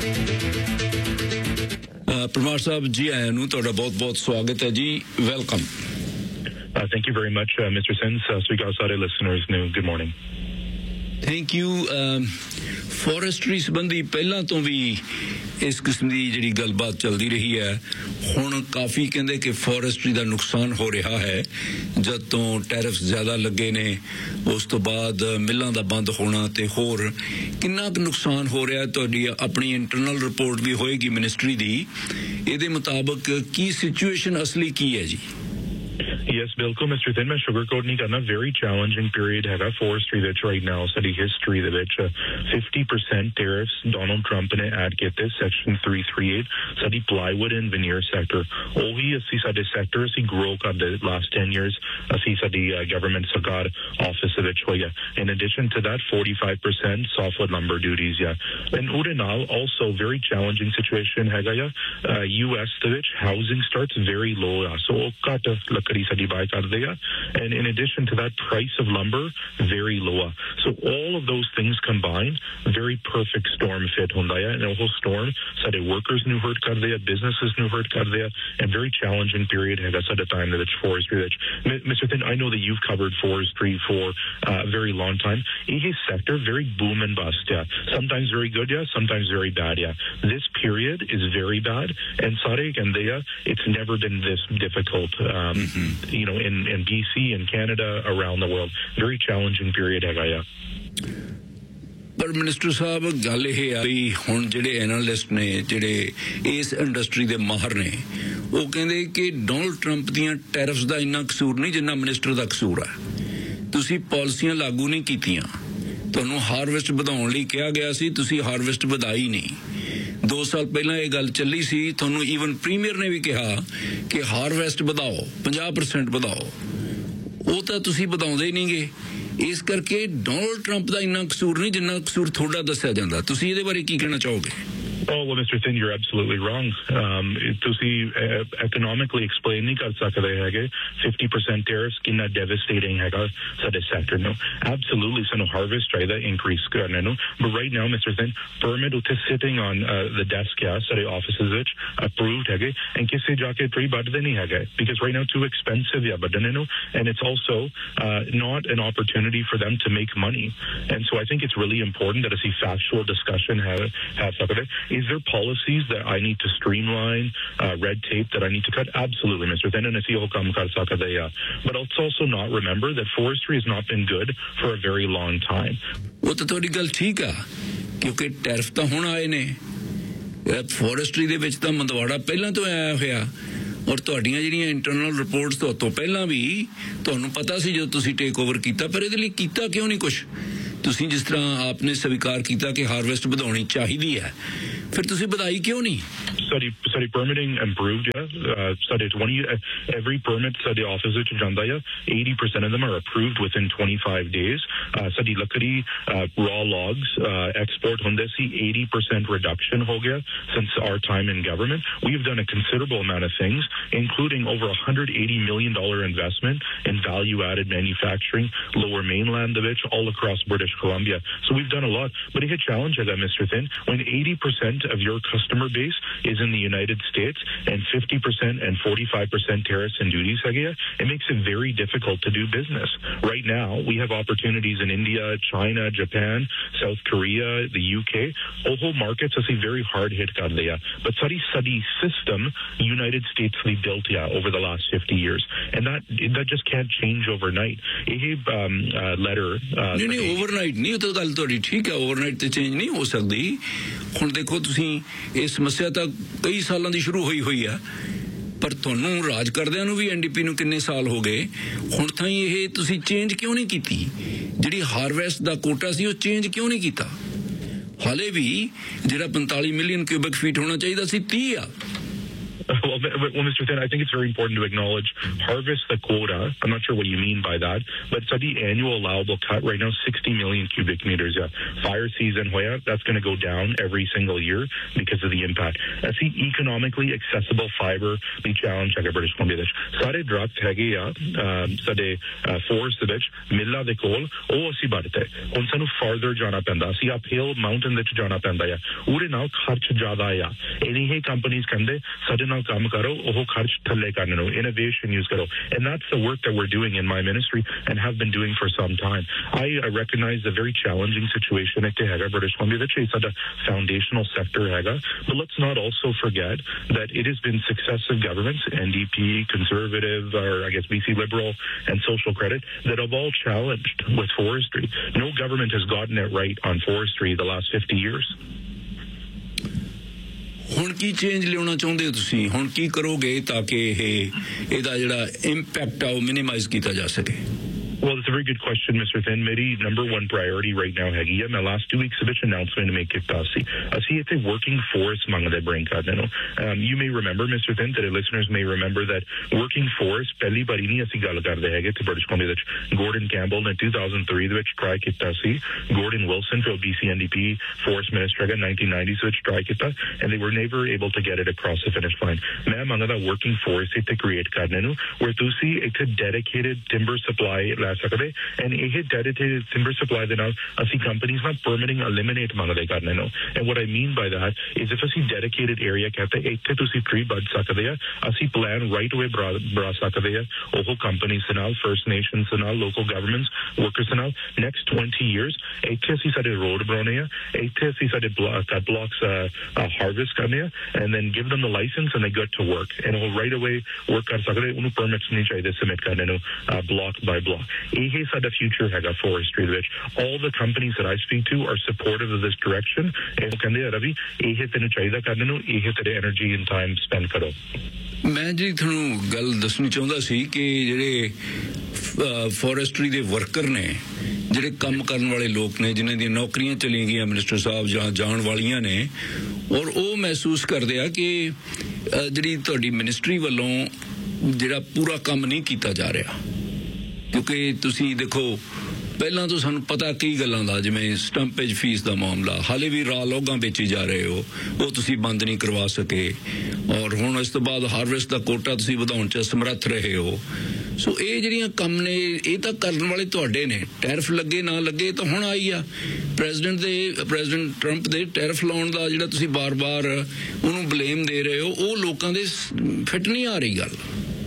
ਪਰਮਾਰ ਸਾਹਿਬ ਜੀ ਆਇਆਂ ਨੂੰ ਤੁਹਾਡਾ ਬਹੁਤ ਬਹੁਤ ਸਵਾਗਤ ਹੈ ਜੀ। Welcome. Thank you very much, Mr. Sins. Srigal Sare listeners, good morning. Thank you. Forestry ਸੰਬੰਧੀ ਪਹਿਲਾਂ ਤੋਂ ਵੀ ਇਸ ਕਿਸਮ ਦੀ ਜਿਹੜੀ ਗੱਲਬਾਤ ਚੱਲਦੀ ਰਹੀ ਹੈ। ਹੁਣ ਕਾਫੀ ਕਹਿੰਦੇ ਕਿ ਫੋਰੈਸਟਰੀ ਦਾ ਨੁਕਸਾਨ ਹੋ ਰਿਹਾ ਹੈ ਜਦ ਤੋਂ ਟੈਰਿਫਸ ਜ਼ਿਆਦਾ ਲੱਗੇ ਨੇ, ਉਸ ਤੋਂ ਬਾਅਦ ਮਿੱਲਾਂ ਦਾ ਬੰਦ ਹੋਣਾ ਤੇ ਹੋਰ ਕਿੰਨਾ ਕੁ ਨੁਕਸਾਨ ਹੋ ਰਿਹਾ। ਤੁਹਾਡੀ ਆਪਣੀ ਇੰਟਰਨਲ ਰਿਪੋਰਟ ਵੀ ਹੋਏਗੀ ਮਿਨਿਸਟਰੀ ਦੀ, ਇਹਦੇ ਮੁਤਾਬਕ ਕੀ ਸਿਚੁਏਸ਼ਨ ਅਸਲੀ ਕੀ ਹੈ ਜੀ? Yes, ਬਿਲਕੁਲ Mr. Thin, ਮੈਂ sugarcoat ਨਹੀਂ ਕਰਨਾ। very challenging period ਹੈਗਾ forestry ਵਿੱਚ right now। ਸਾਡੀ ਹਿਸਟਰੀ ਦੇ ਵਿੱਚ 50% tariffs ਡੋਨਲਡ ਟਰੰਪ ਨੇ ਐਡ ਕੀਤੇ section 338 ਸਾਡੀ plywood and veneer sector। ਉਹੀ ਅਸੀਂ ਸਾਡੇ sector ਅਸੀਂ grow ਕਰਦੇ last 10 years ਅਸੀਂ ਸਾਡੀ government ਸਰਕਾਰ office ਦੇ ਵਿੱਚ ਹੋਈ ਹੈ। in addition to that 45% softwood lumber duties and ਉਹਦੇ ਨਾਲ also very challenging situation ਹੈਗਾ US ਦੇ ਵਿੱਚ housing starts very low so ਉਹ ਘੱਟ ਲੱਕੜੀ ਸਾਡੀ buy ਕਰਦੇ ਆ and in addition to that price of lumber very low so all of those things combined very perfect storm fit ਹੁੰਦਾ ਆ and ਉਹ storm ਸਾਡੇ workers ਨੂੰ hurt ਕਰਦੇ ਆ businesses ਨੂੰ hurt ਕਰਦੇ ਆ and very challenging period ਹੈਗਾ ਸਾਡੇ time ਦੇ ਵਿੱਚ forestry ਵਿੱਚ Mr. Thin I know that you've covered forestry for a very long time ਇਹ sector very boom and bust sometimes very good sometimes very bad this period is very bad and ਸਾਰੇ ਕਹਿੰਦੇ ਆ it's never been this difficult you know in BC and Canada around the world very challenging period ਹੈਗਾ ਪਰ minister ਸਾਹਿਬ ਗੱਲ ਇਹ ਆ ਵੀ ਹੁਣ ਜਿਹੜੇ ਐਨਾਲਿਸਟ ਨੇ ਜਿਹੜੇ ਇਸ ਇੰਡਸਟਰੀ ਦੇ ਮਾਹਰ ਨੇ ਉਹ ਕਹਿੰਦੇ ਕਿ ਡੋਨਲਡ ਟਰੰਪ ਦੀਆਂ ਟੈਰਿਫਸ ਦਾ ਇੰਨਾ ਕਸੂਰ ਨਹੀਂ ਜਿੰਨਾ ਮਿਨਿਸਟਰ ਦਾ ਕਸੂਰ ਆ। ਤੁਸੀਂ ਪਾਲਿਸੀਆਂ ਲਾਗੂ ਨਹੀਂ ਕੀਤੀਆਂ, ਤੁਹਾਨੂੰ ਹਾਰਵੈਸਟ ਵਧਾਉਣ ਲਈ ਕਿਹਾ ਗਿਆ ਸੀ, ਤੁਸੀਂ ਹਾਰਵੈਸਟ ਵਧਾਈ ਨਹੀਂ। 2 ਸਾਲ ਪਹਿਲਾਂ ਇਹ ਗੱਲ ਚੱਲੀ ਸੀ, ਤੁਹਾਨੂੰ ਈਵਨ ਪ੍ਰੀਮੀਅਰ ਨੇ ਵੀ ਕਿਹਾ ਕਿ ਹਾਰਵੈਸਟ ਵਧਾਓ 50% ਵਧਾਓ, ਉਹ ਤਾਂ ਤੁਸੀਂ ਵਧਾਉਂਦੇ ਹੀ ਨਹੀਂਗੇ। ਇਸ ਕਰਕੇ ਡੋਨਲਡ ਟਰੰਪ ਦਾ ਇੰਨਾ ਕਸੂਰ ਨਹੀਂ ਜਿੰਨਾ ਕਸੂਰ ਤੁਹਾਡਾ ਦੱਸਿਆ ਜਾਂਦਾ। ਤੁਸੀਂ ਇਹਦੇ ਬਾਰੇ ਕੀ ਕਹਿਣਾ ਚਾਹੋਗੇ? Oh, well, Mr. Thin, you're absolutely wrong. ਤੁਸੀਂ economically explain ਨਹੀਂ ਕਰ ਸਕਦੇ ਹੈਗੇ 50% tariffs ਕਿੰਨਾ devastating ਹੈਗਾ ਸਾਡੇ sector ਨੂੰ. Absolutely, ਸਾਨੂੰ harvest ਚਾਹੀਦਾ increase ਕਰਨੇ ਨੂੰ. But right now, Mr. Thin, permit ਉੱਥੇ sitting on the desk ਹੈ ਸਾਡੇ offices ਵਿੱਚ approved ਹੈਗੇ and ਕਿਸੇ ਜਾ ਕੇ tree ਵੱਢਦੇ ਨਹੀਂ ਹੈਗੇ because right now too expensive ਹੈ ਵੱਢਣੇ ਨੂੰ and it's also not an opportunity for them to make money. And so I think it's really important that ਅਸੀਂ factual discussion have ਸਕਦੇ. Is there policies that I need to streamline, red tape that I need to cut? Absolutely, Mr. Thin, and ਅਸੀਂ ਉਹ ਕੰਮ ਕਰ ਸਕਦੇ ਆ. But let's also not remember that forestry has not been good for a very long time. ਉਹ ਤਾਂ ਤੁਹਾਡੀ ਗੱਲ ਠੀਕ ਆ ਕਿਉਂਕਿ ਟੈਰਿਫ ਤਾਂ ਹੁਣ ਆਏ ਨੇ ਫੋਰੈਸਟਰੀ ਦੇ ਵਿੱਚ ਤਾਂ ਮੰਦਵਾੜਾ ਪਹਿਲਾਂ ਤੋਂ ਆਇਆ ਹੋਇਆ ਔਰ ਤੁਹਾਡੀਆਂ ਜਿਹੜੀਆਂ ਇੰਟਰਨਲ ਰਿਪੋਰਟਸ ਤੋਂ ਪਹਿਲਾਂ ਵੀ ਤੁਹਾਨੂੰ ਪਤਾ ਸੀ ਜਦੋਂ ਤੁਸੀਂ ਟੇਕ ਓਵਰ ਕੀਤਾ ਪਰ ਇਹਦੇ ਲਈ ਕੀਤਾ ਕਿਉਂ ਨਹੀਂ ਕੁਛ ਤੁਸੀਂ ਜਿਸ ਤਰ੍ਹਾਂ ਆਪਨੇ ਸਵੀਕਾਰ ਕੀਤਾ ਕਿ ਹਾਰਵੈਸਟ ਵਧਾਉਣੀ ਚਾਹੀਦੀ ਹੈ ਫਿਰ ਤੁਸੀਂ ਵਧਾਈ ਕਿਉਂ ਨਹੀਂ Study permitting improved, study every permit study office which janda 80% of them are approved within 25 days. Study lakadi raw logs export hunde si 80% reduction ho gaya since our time in government. We've done a considerable amount of things, including over $180 million investment in value-added manufacturing, lower mainland of it, all across British Columbia. So we've done a lot. But a challenge of that, Mr. Thin, when 80% of your customer base is in the United States and 50% and 45% tariffs and duties, it makes it very difficult to do business. Right now, we have opportunities in India, China, Japan, South Korea, the UK. All markets are very hard hit. But study system, United States we built over the last 50 years. And that just can't change overnight. Letter. No, overnight. नहीं तो गल थोड़ी ठीक है overnight तो change नहीं हो सकती. ਹੁਣ ਦੇਖੋ ਤੁਸੀਂ ਇਹ ਸਮੱਸਿਆ ਤਾਂ ਕਈ ਸਾਲਾਂ ਦੀ ਸ਼ੁਰੂ ਹੋਈ ਆ ਪਰ ਤੁਹਾਨੂੰ ਰਾਜ ਕਰਦਿਆਂ ਨੂੰ ਵੀ ਐਨਡੀਪੀ ਨੂੰ ਕਿੰਨੇ ਸਾਲ ਹੋ ਗਏ ਹੁਣ ਤਾਈਂ ਇਹ ਤੁਸੀਂ ਚੇਂਜ ਕਿਉਂ ਨਹੀਂ ਕੀਤੀ ਜਿਹੜੀ ਹਾਰਵੈਸਟ ਦਾ ਕੋਟਾ ਸੀ ਉਹ ਚੇਂਜ ਕਿਉਂ ਨਹੀਂ ਕੀਤਾ ਹਾਲੇ ਵੀ ਜਿਹੜਾ 45 ਮਿਲੀਅਨ ਕਿਊਬਿਕ ਫੀਟ ਹੋਣਾ ਚਾਹੀਦਾ ਸੀ 30 ਆ Well, Mr. Thin, I think it's very important to acknowledge harvest the quota. I'm not sure what you mean by that, but the annual allowable cut right now 60 million cubic meters. Fire season, that's going to go down every single year because of the impact. That's the economically accessible fiber. The challenge in British Columbia. Sare drugs hege sade forest vich milla de kol oh asi badte. Hun sanu farther jana penda. Asi uphill mountain vich jana penda ya. Ure now kharch zyada ya. Any companies kande sade now काम करो ओहो खर्च थल्ले करने no innovation use करो and that's the work that we're doing in my ministry and have been doing for some time. I recognize the very challenging situation at Tehega British Columbia which is a foundational sector hega but let's not also forget that it has been successive governments NDP Conservative or I guess BC Liberal and Social Credit that have all challenged with forestry. No government has gotten it right on forestry the last 50 years. ਹੁਣ ਕੀ change ਲਿਆਉਣਾ ਚਾਹੁੰਦੇ ਹੋ ਤੁਸੀਂ ਹੁਣ ਕੀ ਕਰੋਗੇ ਤਾਂ ਕਿ ਇਹਦਾ ਜਿਹੜਾ ਇੰਪੈਕਟ ਆ ਉਹ ਮਿਨੀਮਾਈਜ਼ ਕੀਤਾ ਜਾ ਸਕੇ Well, it's a very good question, Mr. Thin. Meri number one priority right now hegi hai. My last 2 weeks of which announcement to make it tasi. Asi ite working forest mangde brain card no. You may remember, Mr. Thin, that listeners may remember that working forest pehli bari nahi asi gal karde hege te British Columbia vich Gordon Campbell in 2003 the which try kitta si. Gordon Wilson for BC NDP forest minister in 1990s which try kitta and they were never able to get it across the finish line. Main mangda working forest ite create karne no where tusi ite dedicated timber supply ਸਕਦੇ and ਇਹ dedicated timber supply ਦੇ ਨਾਲ ਅਸੀਂ companies ਨਾਲ permitting eliminate ਮੰਗਦੇ ਕਰਨੇ ਨੂੰ and what I mean by that is if ਅਸੀਂ dedicated area ਕਹਤੇ ਇੱਥੇ ਤੁਸੀਂ tree ਬud ਸਕਦੇ ਆ ਅਸੀਂ plan right away ਬਣਾ ਸਕਦੇ ਆ ਉਹ companies ਦੇ ਨਾਲ First Nations ਦੇ ਨਾਲ local governments workers ਦੇ ਨਾਲ next 20 years ਇੱਥੇ ਅਸੀਂ ਸਾਡੇ road ਬਣਾਉਣੇ ਆ ਇੱਥੇ ਅਸੀਂ ਸਾਡੇ cut blocks harvest ਕਰਨੇ ਆ and then give them the license and they get to work and ਉਹ right away work ਕਰ ਸਕਦੇ ਉਹਨੂੰ permits ਨਹੀਂ ਚਾਹੀਦੇ submit ਕਰਨੇ ਨੂੰ block by block ਇਹ ਸਾਡਾ future ਹੈਗਾ forestry ਵਿੱਚ all the companies that I speak to are supportive of this direction and ਕਹਿੰਦੇ ਆ ਰਵੀ ਇਹ ਤੈਨੂੰ ਚਾਹੀਦਾ ਕਰਨ ਨੂੰ ਇਹ ਤੇਰੇ energy and time spend ਕਰੋ ਮੈਂ ਜੀ ਤੁਹਾਨੂੰ ਗੱਲ ਦੱਸਣੀ ਚਾਹੁੰਦਾ ਸੀ ਕਿ ਜਿਹੜੇ ਫੋਰੈਸਟਰੀ ਦੇ ਵਰਕਰ ਨੇ ਜਿਹੜੇ ਕੰਮ ਕਰਨ ਵਾਲੇ ਲੋਕ ਨੇ ਜਿਨ੍ਹਾਂ ਦੀਆਂ ਨੌਕਰੀਆਂ ਚਲੀਆਂ ਗਈਆਂ ਮਿਨਿਸਟਰ ਸਾਹਿਬ ਜਾਂ ਜਾਣ ਵਾਲੀਆਂ ਨੇ ਔਰ ਉਹ ਮਹਿਸੂਸ ਕਰਦੇ ਆ ਕਿ ਜਿਹੜੀ ਤੁਹਾਡੀ ਮਿਨਿਸਟਰੀ ਵੱਲੋਂ ਜਿਹੜਾ ਪੂਰਾ ਕੰਮ ਨਹੀਂ ਕੀਤਾ ਜਾ ਰਿਹਾ ਕਿਉਂਕਿ ਤੁਸੀਂ ਦੇਖੋ ਪਹਿਲਾਂ ਤੋਂ ਸਾਨੂੰ ਪਤਾ ਕਈ ਗੱਲਾਂ ਦਾ, ਜਿਵੇਂ ਸਟੰਪੇਜ ਫੀਸ ਦਾ ਮਾਮਲਾ, ਹਾਲੇ ਵੀ ਰਾਹ ਲੋਗਾਂ ਵੇਚੀ ਜਾ ਰਹੇ ਹੋ, ਉਹ ਤੁਸੀਂ ਬੰਦ ਨਹੀਂ ਕਰਵਾ ਸਕੇ, ਔਰ ਹੁਣ ਇਸ ਤੋਂ ਬਾਅਦ ਹਾਰਵੈਸਟ ਦਾ ਕੋਟਾ ਤੁਸੀਂ ਵਧਾਉਣ 'ਚ ਸਮਰੱਥ ਰਹੇ ਹੋ। ਸੋ ਇਹ ਜਿਹੜੀਆਂ ਕੰਮ ਨੇ ਇਹ ਤਾਂ ਕਰਨ ਵਾਲੇ ਤੁਹਾਡੇ ਨੇ। ਟੈਰਿਫ ਲੱਗੇ ਨਾ ਲੱਗੇ ਤਾਂ ਹੁਣ ਆਈ ਆ ਪ੍ਰੈਜ਼ੀਡੈਂਟ ਟਰੰਪ ਦੇ ਟੈਰਿਫ ਲਾਉਣ ਦਾ ਜਿਹੜਾ ਤੁਸੀਂ ਬਾਰ-ਬਾਰ ਉਹਨੂੰ ਬਲੇਮ ਦੇ ਰਹੇ ਹੋ, ਉਹ ਲੋਕਾਂ ਦੇ ਫਿੱਟ ਨਹੀਂ ਆ ਰਹੀ ਗੱਲ।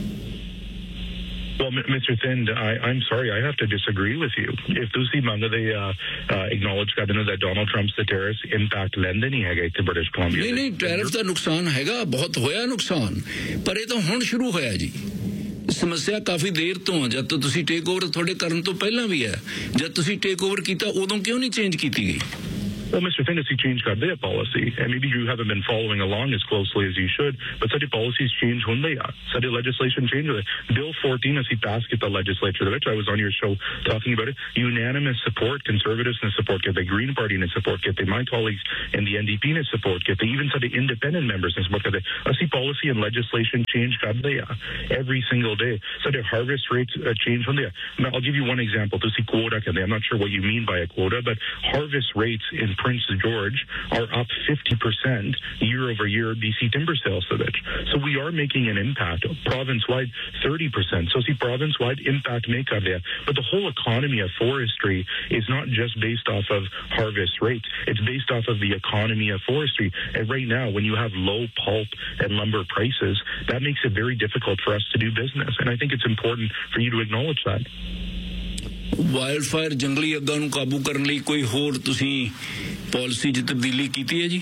Well, Mr. Thind, I'm sorry, I have to disagree with you. If ਤੁਸੀਂ ਮੰਗਦੇ acknowledge ਕਰਦੇ ਹੋ that Donald Trump's the terrorist impact ਲੈਂਦੇ ਨਹੀਂ ਹੈਗੇ ਇੱਥੇ ਬ੍ਰਿਟਿਸ਼ ਕੋਲੰਬੀਆ। ਨਹੀਂ ਟੈਰਿਫ ਦਾ ਨੁਕਸਾਨ ਹੈਗਾ, ਬਹੁਤ ਹੋਇਆ ਨੁਕਸਾਨ, ਪਰ ਇਹ ਤਾਂ ਹੁਣ ਸ਼ੁਰੂ ਹੋਇਆ ਜੀ। ਸਮੱਸਿਆ ਕਾਫੀ ਦੇਰ ਤੋਂ ਆ, ਜਦ ਤੋਂ ਤੁਸੀਂ ਟੇਕ ਓਵਰ ਤੁਹਾਡੇ ਕਰਨ ਤੋਂ ਪਹਿਲਾਂ ਵੀ ਹੈ। ਜਦ ਤੁਸੀਂ ਟੇਕ ਓਵਰ ਕੀਤਾ ਉਦੋਂ ਕਿਉਂ ਨਹੀਂ ਚੇਂਜ ਕੀਤੀ ਗਈ? Well, Mr. Thind, ਅਸੀਂ change ਕਰਦੇ ਆ policy, and maybe you haven't been following along as closely as you should, but ਸਾਡੇ policies change ਹੁੰਦੇ ਆ, ਸਾਡੇ legislation change ਹੁੰਦੇ। Bill 14 ਅਸੀਂ pass ਕੀਤਾ legislature ਦੇ ਵਿੱਚ, I was on your show talking about it, unanimous support, conservatives ਨੇ support ਕੀਤੇ, Green Party ਨੇ support ਕੀਤੇ, my colleagues in the NDP ਨੇ support ਕੀਤੇ, even ਸਾਡੇ independent members ਨੇ support ਕੀਤੇ। ਅਸੀਂ policy and legislation change ਕਰਦੇ ਆ every single day। ਸਾਡੇ harvest rates change ਹੁੰਦੇ ਆ। I'll give you one example, ਤੁਸੀਂ quota ਕਹਿੰਦੇ, I'm not sure what you mean by a quota, but harvest rates in Prince George are up 50% year over year BC timber sales to which. So we are making an impact province-wide 30%. So see province-wide impact make up there. But the whole economy of forestry is not just based off of harvest rates. It's based off of the economy of forestry. And right now, when you have low pulp and lumber prices, that makes it very difficult for us to do business. And I think it's important for you to acknowledge that. Wild-fire ਜੰਗਲੀ ਅੱਗਾਂ ਨੂੰ ਕਾਬੂ ਕਰਨ ਲਈ ਕੋਈ ਹੋਰ ਤੁਸੀਂ policy 'ਚ ਤਬਦੀਲੀ ਕੀਤੀ ਹੈ ਜੀ?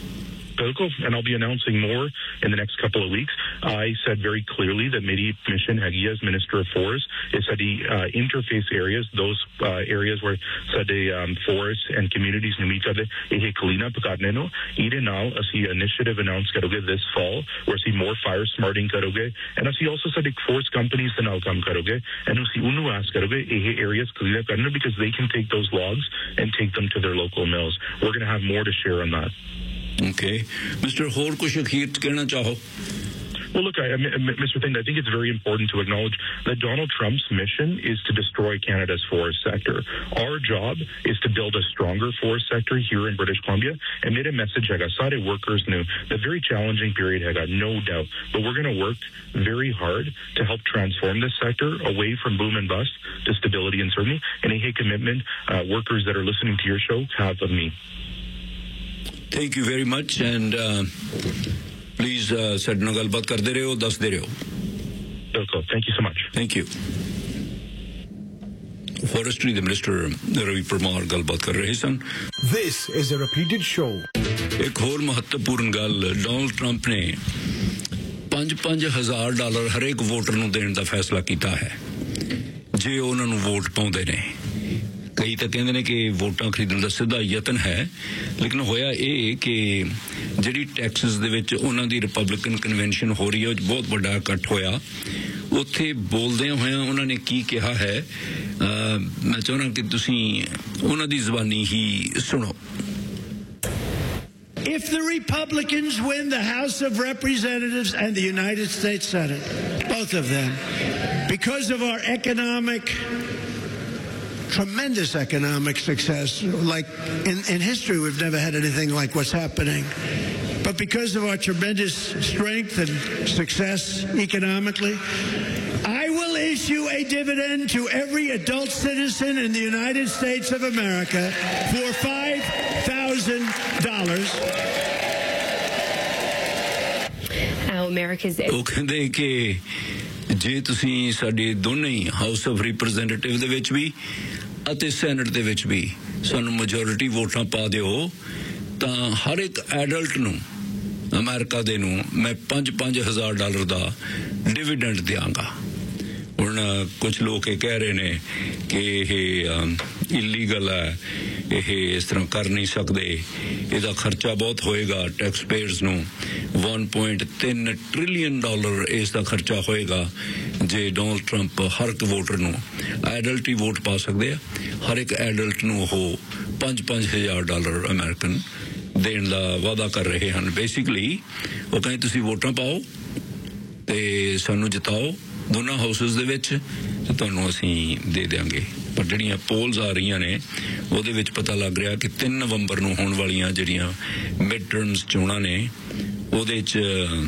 And I'll be announcing more in the next couple of weeks. I said very clearly that ਮੇਰੀ mission ਹੈਗੀ as Minister of Forests is ਸਾਡੀ interface areas, those areas where ਸਾਡੇ forests and communities ਨੂੰ meet ਕਰਦੇ, ਇਹ clean up ਕਰਨੇ ਨੂੰ। ਇਹਦੇ ਨਾਲ ਅਸੀਂ initiative announce ਕਰੋਗੇ this fall where ਅਸੀਂ more fire smarting ਕਰੋਗੇ, and ਅਸੀਂ also ਸਾਡੇ forest companies ਦੇ ਨਾਲ ਕੰਮ ਕਰੋਗੇ, and ਅਸੀਂ ਉਹਨੂੰ ask ਕਰੋਗੇ ਇਹ areas clean up ਕਰਨ, because they can take those logs and take them to their local mills. We're going to have more to share on that. Okay. Mr. ਹੋਰ ਕੁਝ ਅਖੀਰ 'ਚ ਕਹਿਣਾ ਚਾਹੋ? Well, look, Mr. Thind, I think it's very important to acknowledge that Donald Trump's mission is to destroy Canada's forest sector. Our job is to build a stronger forest sector here in British Columbia, and made a message hega sare workers knew the very challenging period hega, no doubt, but we're going to work very hard to help transform this sector away from boom and bust to stability and certainty, and a commitment workers that are listening to your show have of me. Thank you very much, and please ਸਾਡੇ ਨਾਲ ਗੱਲਬਾਤ ਕਰਦੇ ਰਹੋ, ਦੱਸਦੇ ਰਹੋ। ਬਿਲਕੁਲ, thank you so much. Thank you. Forestry ਦੇ minister Ravi Parmar ਗੱਲਬਾਤ ਕਰ ਰਹੇ ਸਨ। This is a repeated show. ਇੱਕ ਹੋਰ ਮਹੱਤਵਪੂਰਨ ਗੱਲ, ਡੋਨਲਡ ਟਰੰਪ ਨੇ $5,000 ਹਰੇਕ ਵੋਟਰ ਨੂੰ ਦੇਣ ਦਾ ਫੈਸਲਾ ਕੀਤਾ ਹੈ ਜੇ ਉਹਨਾਂ ਨੂੰ ਵੋਟ ਪਾਉਂਦੇ ਨੇ। ਕਈ ਤਾਂ ਕਹਿੰਦੇ ਨੇ ਕਿ ਵੋਟਾਂ ਖਰੀਦਣ ਦਾ ਸਿੱਧਾ ਯਤਨ ਹੈ, ਲੇਕਿਨ ਹੋਇਆ ਇਹ ਕਿ ਜਿਹੜੀ ਟੈਕਸਸ ਦੇ ਵਿੱਚ ਉਹਨਾਂ ਦੀ ਰਿਪਬਲਿਕਨ ਕਨਵੈਨਸ਼ਨ ਹੋ ਰਹੀ ਹੈ, ਉਹ 'ਚ ਬਹੁਤ ਵੱਡਾ ਇਕੱਠ ਹੋਇਆ। ਉੱਥੇ ਬੋਲਦਿਆਂ ਹੋਇਆਂ ਉਹਨਾਂ ਨੇ ਕੀ ਕਿਹਾ ਹੈ, ਮੈਂ ਚਾਹੁੰਦਾ ਕਿ ਤੁਸੀਂ ਉਹਨਾਂ ਦੀ ਜ਼ਬਾਨੀ ਹੀ ਸੁਣੋ। If the Republicans win the House of Representatives and the United States Senate, both of them, because of our tremendous economic success, like in history we've never had anything like what's happening, but because of our tremendous strength and success economically, I will issue a dividend to every adult citizen in the United States of America for $5,000. ਉਹ ਕਹਿੰਦੇ ਕਿ ਜੇ ਤੁਸੀਂ ਸਾਡੇ ਦੋਨੇ ਹੀ house of representative ਦੇ ਵਿੱਚ ਵੀ ਅਤੇ ਸੈਨੇਟ ਦੇ ਵਿੱਚ ਵੀ ਸਾਨੂੰ ਮੈਜੋਰਿਟੀ ਵੋਟਾਂ ਪਾ ਦਿਓ ਤਾਂ ਹਰ ਇੱਕ ਐਡਲਟ ਨੂੰ ਅਮਰੀਕਾ ਦੇ ਨੂੰ ਮੈਂ $5,000 ਦਾ ਡਿਵੀਡੈਂਡ ਦਿਆਂਗਾ। ਹੁਣ ਕੁਝ ਲੋਕ ਇਹ ਕਹਿ ਰਹੇ ਨੇ ਕਿ ਇਹ ਇਲੀਗਲ ਹੈ, ਇਹ ਇਸ ਤਰ੍ਹਾਂ ਕਰ ਨਹੀਂ ਸਕਦੇ, ਇਹਦਾ ਖਰਚਾ ਬਹੁਤ ਹੋਏਗਾ ਟੈਕਸ ਪੇਅਰਸ ਨੂੰ। $1.3 ਟ੍ਰਿਲੀਅਨ ਇਸ ਦਾ ਖਰਚਾ ਹੋਏਗਾ ਜੇ ਡੋਨਲਡ ਟਰੰਪ ਹਰ ਇੱਕ ਵੋਟਰ ਨੂੰ, ਐਡਲਟ ਹੀ ਵੋਟ ਪਾ ਸਕਦੇ ਆ, ਹਰ ਇੱਕ ਐਡਲਟ ਨੂੰ ਉਹ $5,000 ਅਮਰੀਕਨ ਦੇਣ ਦਾ ਵਾਅਦਾ ਕਰ ਰਹੇ ਹਨ। ਬੇਸਿਕਲੀ ਉਹ ਕਹਿੰਦੇ ਤੁਸੀਂ ਵੋਟਾਂ ਪਾਓ ਤੇ ਸਾਨੂੰ ਜਿਤਾਓ ਦੋਨਾਂ ਹਾਊਸਿਸ ਦੇ ਵਿੱਚ ਤੇ ਤੁਹਾਨੂੰ ਅਸੀਂ ਦੇ ਦਿਆਂਗੇ। ਪਰ ਜਿਹੜੀਆਂ ਪੋਲਸ ਆ ਰਹੀਆਂ ਨੇ ਉਹਦੇ ਵਿੱਚ ਪਤਾ ਲੱਗ ਰਿਹਾ ਕਿ 3 ਨਵੰਬਰ ਨੂੰ ਹੋਣ ਵਾਲੀਆਂ ਜਿਹੜੀਆਂ ਮਿਡ ਟਰਮਸ ਚੋਣਾਂ ਨੇ ਉਹਦੇ 'ਚ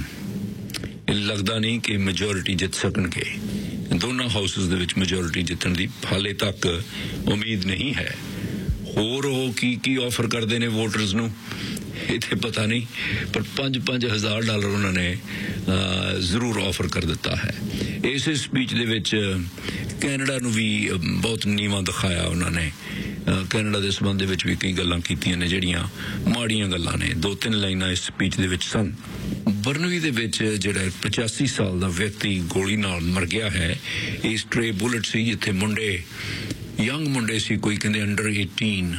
ਲੱਗਦਾ ਨਹੀਂ ਕਿ ਮੈਜੋਰਿਟੀ ਜਿੱਤ ਸਕਣਗੇ। ਦੋਨਾਂ ਹਾਊਸਿਸ ਦੇ ਵਿੱਚ ਮੈਜੋਰਿਟੀ ਜਿੱਤਣ ਦੀ ਹਾਲੇ ਤੱਕ ਉਮੀਦ ਨਹੀਂ ਹੈ। ਹੋਰ ਉਹ ਕੀ ਆਫਰ ਕਰਦੇ ਨੇ ਵੋਟਰਸ ਨੂੰ ਇਹ ਤੇ ਪਤਾ ਨਹੀਂ, ਪਰ $5,000 ਉਹਨਾਂ ਨੇ ਜ਼ਰੂਰ ਆਫਰ ਕਰ ਦਿੱਤਾ ਹੈ। ਇਸ ਸਪੀਚ ਦੇ ਵਿੱਚ ਕੈਨੇਡਾ ਨੂੰ ਵੀ ਬਹੁਤ ਨੀਵਾਂ ਦਿਖਾਇਆ ਉਹਨਾਂ ਨੇ। ਕੈਨੇਡਾ ਦੇ ਸੰਬੰਧ ਦੇ ਵਿੱਚ ਵੀ ਕਈ ਗੱਲਾਂ ਕੀਤੀਆਂ ਨੇ ਜਿਹੜੀਆਂ ਮਾੜੀਆਂ ਗੱਲਾਂ ਨੇ। 2-3 ਲਾਈਨਾਂ ਇਸ ਸਪੀਚ ਦੇ ਵਿੱਚ ਸਨ। ਬਰਨਵੀ ਦੇ ਵਿੱਚ ਜਿਹੜਾ 85 ਸਾਲ ਦਾ ਵਿਅਕਤੀ ਗੋਲੀ ਨਾਲ ਮਰ ਗਿਆ ਹੈ, ਇਹ ਸਟ੍ਰੇ ਬੁਲਟ ਸੀ ਜਿੱਥੇ ਯੰਗ ਮੁੰਡੇ ਸੀ, ਕੋਈ ਕਹਿੰਦੇ ਅੰਡਰ 18,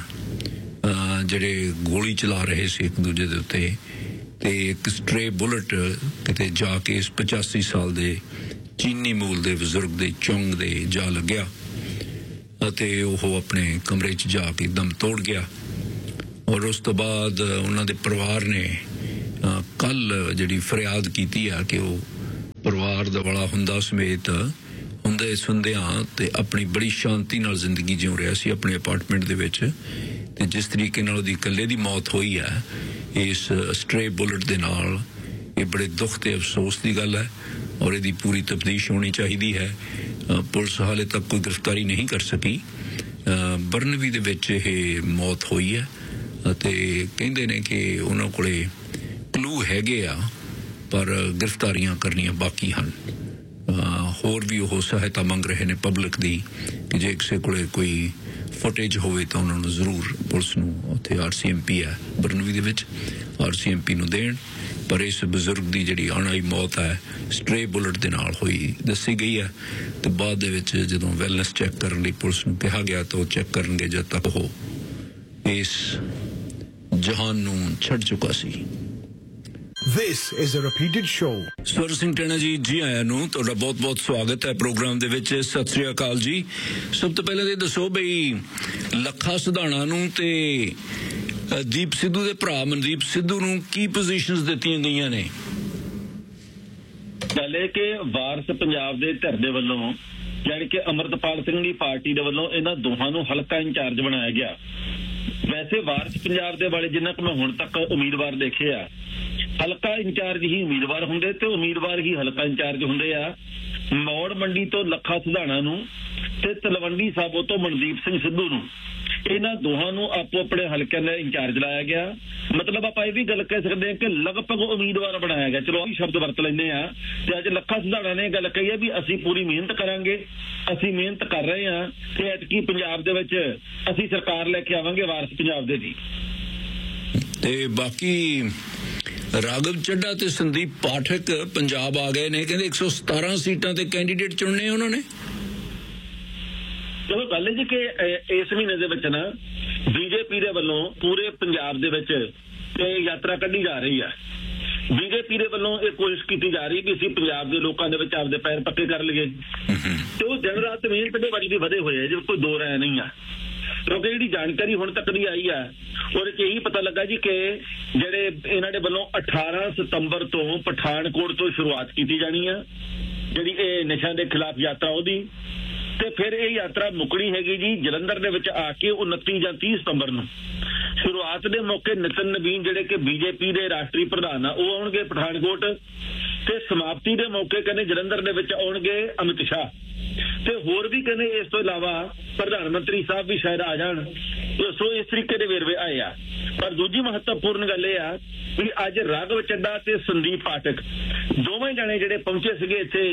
ਜਿਹੜੇ ਗੋਲੀ ਚਲਾ ਰਹੇ ਸੀ ਇੱਕ ਦੂਜੇ ਦੇ ਉੱਤੇ, ਤੇ ਇੱਕ ਸਟ੍ਰੇ ਬੁਲਟ ਕਿਤੇ ਜਾ ਕੇ ਇਸ 85 ਸਾਲ ਦੇ ਚੀਨੀ ਮੂਲ ਦੇ ਬਜ਼ੁਰਗ ਦੇ ਚੌਂਗ ਦੇ ਜਾ ਲੱਗਿਆ ਅਤੇ ਉਹ ਆਪਣੇ ਕਮਰੇ 'ਚ ਜਾ ਕੇ ਦਮ ਤੋੜ ਗਿਆ। ਔਰ ਉਸ ਤੋਂ ਬਾਅਦ ਉਹਨਾਂ ਦੇ ਪਰਿਵਾਰ ਨੇ ਕੱਲ ਜਿਹੜੀ ਫਰਿਆਦ ਕੀਤੀ ਆ ਕਿ ਉਹ ਪਰਿਵਾਰ ਦਾ ਬੜਾ ਹੁੰਦਾ ਸਮੇਤ ਹੁੰਦੇ ਸੁਣਦਿਆਂ ਤੇ ਆਪਣੀ ਬੜੀ ਸ਼ਾਂਤੀ ਨਾਲ ਜ਼ਿੰਦਗੀ ਜਿਉ ਰਿਹਾ ਸੀ ਆਪਣੇ ਅਪਾਰਟਮੈਂਟ ਦੇ ਵਿੱਚ, ਤੇ ਜਿਸ ਤਰੀਕੇ ਨਾਲ ਉਹਦੀ ਇਕੱਲੇ ਦੀ ਮੌਤ ਹੋਈ ਹੈ ਇਸ ਸਟ੍ਰੇ ਬੁਲਟ ਦੇ ਨਾਲ, ਇਹ ਬੜੇ ਦੁੱਖ ਤੇ ਅਫਸੋਸ ਦੀ ਗੱਲ ਹੈ ਔਰ ਇਹਦੀ ਪੂਰੀ ਤਫਤੀਸ਼ ਹੋਣੀ ਚਾਹੀਦੀ ਹੈ। ਪੁਲਿਸ ਹਾਲੇ ਤੱਕ ਕੋਈ ਗ੍ਰਿਫਤਾਰੀ ਨਹੀਂ ਕਰ ਸਕੀ। ਬਰਨਵੀ ਦੇ ਵਿੱਚ ਇਹ ਮੌਤ ਹੋਈ ਹੈ ਅਤੇ ਕਹਿੰਦੇ ਨੇ ਕਿ ਉਹਨਾਂ ਕੋਲੇ ਕਲੂ ਹੈਗੇ ਆ ਪਰ ਗ੍ਰਿਫਤਾਰੀਆਂ ਕਰਨੀਆਂ ਬਾਕੀ ਹਨ। ਹੋਰ ਵੀ ਉਹ ਸਹਾਇਤਾ ਮੰਗ ਰਹੇ ਨੇ ਪਬਲਿਕ ਦੀ ਕਿ ਜੇ ਕਿਸੇ ਕੋਲੇ ਕੋਈ ਫੁਟੇਜ ਹੋਵੇ ਤਾਂ ਉਹਨਾਂ ਨੂੰ ਜ਼ਰੂਰ ਪੁਲਿਸ ਨੂੰ, ਉੱਥੇ RCMP ਹੈ ਬਰਨਵੀ ਦੇ ਵਿੱਚ, RCMP ਨੂੰ ਦੇਣ। ਪਰ ਇਸ ਬਜ਼ੁਰਗ ਦੀ ਜਿਹੜੀ ਅਣਾਈ ਮੌਤ ਹੈ ਸਟ੍ਰੇ ਬੁਲਟ ਦੇ ਨਾਲ ਹੋਈ ਦੱਸੀ ਗਈ ਹੈ, ਤੇ ਬਾਅਦ ਦੇ ਵਿੱਚ ਜਦੋਂ ਵੈਲਨੈਸ ਚੈੱਕ ਕਰਨ ਲਈ ਪੁਲਿਸ ਨੂੰ ਕਿਹਾ ਗਿਆ ਤਾਂ ਉਹ ਚੈੱਕ ਕਰਨਗੇ ਜਦ ਤੱਕ ਉਹ ਇਸ ਜਹਾਨ ਨੂੰ ਛੱਡ ਚੁੱਕਾ ਸੀ। This is a repeated show. ਸਵਰ ਸਿੰਘ ਟੈਣਾ ਜੀ ਆਇਆਂ ਨੂੰ ਤੁਹਾਡਾ ਬਹੁਤ-ਬਹੁਤ ਸਵਾਗਤ ਹੈ ਪ੍ਰੋਗਰਾਮ ਦੇ ਵਿੱਚ। ਸਤਿ ਸ੍ਰੀ ਅਕਾਲ ਜੀ। ਸਭ ਤੋਂ ਪਹਿਲਾਂ ਇਹ ਦੱਸੋ ਬਈ ਲੱਖਾ ਸਿਧਾਣਾ ਨੂੰ ਤੇ ਦੀਪ ਸਿੱਧੂ ਦੇ ਭਰਾ ਮਨਦੀਪ ਸਿੱਧੂ ਨੂੰ ਕੀ ਪੋਜੀਸ਼ਨਸ ਦਿੱਤੀਆਂ ਗਈਆਂ ਨੇ? ਪਹਿਲੇ ਕਿ ਵਾਰਸ ਪੰਜਾਬ ਦੇ ਧਿਰ ਦੇ ਵੱਲੋਂ ਜਾਣੀ ਕਿ ਅੰਮ੍ਰਿਤਪਾਲ ਸਿੰਘ ਦੀ ਪਾਰਟੀ ਦੇ ਵੱਲੋਂ ਇਹਨਾਂ ਦੋਹਾਂ ਨੂੰ ਹਲਕਾ ਇੰਚਾਰਜ ਬਣਾਇਆ ਗਿਆ। ਵੈਸੇ ਵਾਰਸ ਪੰਜਾਬ ਦੇ ਵਾਲੇ ਜਿੰਨਾ ਕੁ ਮੈਂ ਹੁਣ ਤੱਕ ਉਮੀਦਵਾਰ ਦੇਖੇ ਆ, ਹਲਕਾ ਇੰਚਾਰਜ ਹੀ ਉਮੀਦਵਾਰ ਹੁੰਦੇ ਤੇ ਉਮੀਦਵਾਰ ਹੀ ਹਲਕਾ ਇੰਚਾਰਜ ਹੁੰਦੇ ਆ। ਮੌੜ ਮੰਡੀ ਤੋਂ ਲੱਖਾ ਸਿਧਾਣਾ ਨੂੰ ਤੇ ਤਲਵੰਡੀ ਸਾਬੋ ਤੋਂ ਮਨਦੀਪ ਸਿੰਘ ਸਿੱਧੂ ਨੂੰ, ਇਹਨਾਂ ਦੋਹਾਂ ਨੂੰ ਆਪੋ ਆਪਣੇ ਹਲਕਿਆਂ ਦਾ ਇੰਚਾਰਜ ਲਾਇਆ ਗਿਆ। ਮਤਲਬ ਆਪਾਂ ਇਹ ਵੀ ਗੱਲ ਕਹਿ ਸਕਦੇ ਹਾਂ ਕਿ ਲਗਭਗ ਉਮੀਦਵਾਰ ਬਣਾਇਆ ਗਿਆ। ਚਲੋ ਆਹੀ ਸ਼ਬਦ ਵਰਤ ਲੈਂਦੇ ਆ। ਤੇ ਅੱਜ ਲੱਖਾ ਸਿਧਾਣਾ ਨੇ ਗੱਲ ਕਹੀ ਹੈ ਵੀ ਅਸੀਂ ਪੂਰੀ ਮਿਹਨਤ ਕਰਾਂਗੇ, ਅਸੀਂ ਮਿਹਨਤ ਕਰ ਰਹੇ ਹਾਂ ਤੇ ਐਤਕੀ ਪੰਜਾਬ ਦੇ ਵਿੱਚ ਅਸੀਂ ਸਰਕਾਰ ਲੈ ਕੇ ਆਵਾਂਗੇ ਵਾਰਸ ਪੰਜਾਬ ਦੇ ਦੀ। ਤੇ ਬਾਕੀ ਰਾਘਵ ਚੱਡਾ ਤੇ ਸੰਦੀਪ ਪਾਠਕ ਪੰਜਾਬ ਆ ਗਏ ਨੇ, ਕਹਿੰਦੇ 117 ਸੀਟਾਂ ਤੇ ਕੈਂਡੀਡੇਟ ਚੁਣਨੇ ਉਹਨਾਂ ਨੇ। ਚਲੋ ਗੱਲ ਹੈ ਜੀ ਕਿ ਇਸ ਮਹੀਨੇ ਦੇ ਵਿੱਚ ਨਾ BJP ਦੇ ਵੱਲੋਂ ਪੂਰੇ ਪੰਜਾਬ ਦੇ ਵਿੱਚ ਯਾਤਰਾ ਕੱਢੀ ਜਾ ਰਹੀ ਹੈ। BJP ਦੇ ਵੱਲੋਂ ਇਹ ਕੋਸ਼ਿਸ਼ ਕੀਤੀ ਜਾ ਰਹੀ ਕਿ ਅਸੀਂ ਪੰਜਾਬ ਦੇ ਲੋਕਾਂ ਦੇ ਵਿੱਚ ਆਪਦੇ ਪੈਰ ਪੱਕੇ ਕਰ ਲਈਏ, ਤੇ ਉਹ ਦਿਨ ਰਾਤ ਮਿਹਨਤ ਦੇ ਵਾਰੀ ਵੀ ਵਧੇ ਹੋਏ ਆ, ਜੇ ਕੋਈ ਦੋ ਰਾਏ ਨਹੀਂ ਆ। ਕਿਉਂਕਿ ਜਿਹੜੀ ਜਾਣਕਾਰੀ ਹੁਣ ਤੱਕ ਦੀ ਆਈ ਆ ਉਹਦੇ 'ਚ ਇਹੀ ਪਤਾ ਲੱਗਾ ਜੀ ਕਿ ਜਿਹੜੇ ਇਹਨਾਂ ਦੇ ਵੱਲੋਂ 18 ਸਤੰਬਰ ਤੋਂ ਪਠਾਨਕੋਟ ਤੋਂ ਸ਼ੁਰੂਆਤ ਕੀਤੀ ਜਾਣੀ ਆ ਜਿਹੜੀ ਇਹ ਨਸ਼ਿਆਂ ਦੇ ਖਿਲਾਫ ਯਾਤਰਾ ਉਹਦੀ, ਤੇ ਫਿਰ ਇਹ ਯਾਤਰਾ ਮੁੱਕਣੀ ਹੈਗੀ ਜੀ ਜਲੰਧਰ ਦੇ ਵਿੱਚ ਆ ਕੇ 29 ਜਾਂ 30 ਸਤੰਬਰ ਨੂੰ। ਸ਼ੁਰੂਆਤ ਦੇ ਮੌਕੇ ਨਿਤਨ ਨਵੀਨ ਜਿਹੜੇ ਕਿ BJP ਦੇ ਰਾਸ਼ਟਰੀ ਪ੍ਰਧਾਨ ਆ ਉਹ ਆਉਣਗੇ ਪਠਾਨਕੋਟ, ਤੇ ਸਮਾਪਤੀ ਦੇ ਮੌਕੇ ਕਹਿੰਦੇ ਜਲੰਧਰ ਦੇ ਵਿੱਚ ਆਉਣਗੇ ਅਮਿਤ ਸ਼ਾਹ, ਤੇ ਹੋਰ ਵੀ ਕਹਿੰਦੇ ਇਸ ਤੋਂ ਇਲਾਵਾ ਪ੍ਰਧਾਨ ਮੰਤਰੀ ਸਾਹਿਬ ਵੀ ਸ਼ਾਇਦ ਆ ਜਾਣ। ਸੋ ਇਸ ਤਰੀਕੇ ਦੇ ਵੇਰਵੇ ਆਏ ਆ। ਪਰ ਦੂਜੀ ਮਹੱਤਵਪੂਰਨ ਗੱਲ ਇਹ ਆ ਵੀ ਅੱਜ ਰਾਘਵ ਚੱਡਾ ਤੇ ਸੰਦੀਪ ਪਾਠਕ ਦੋਵੇਂ ਜਾਣੇ ਜਿਹੜੇ ਪਹੁੰਚੇ ਸੀਗੇ ਇੱਥੇ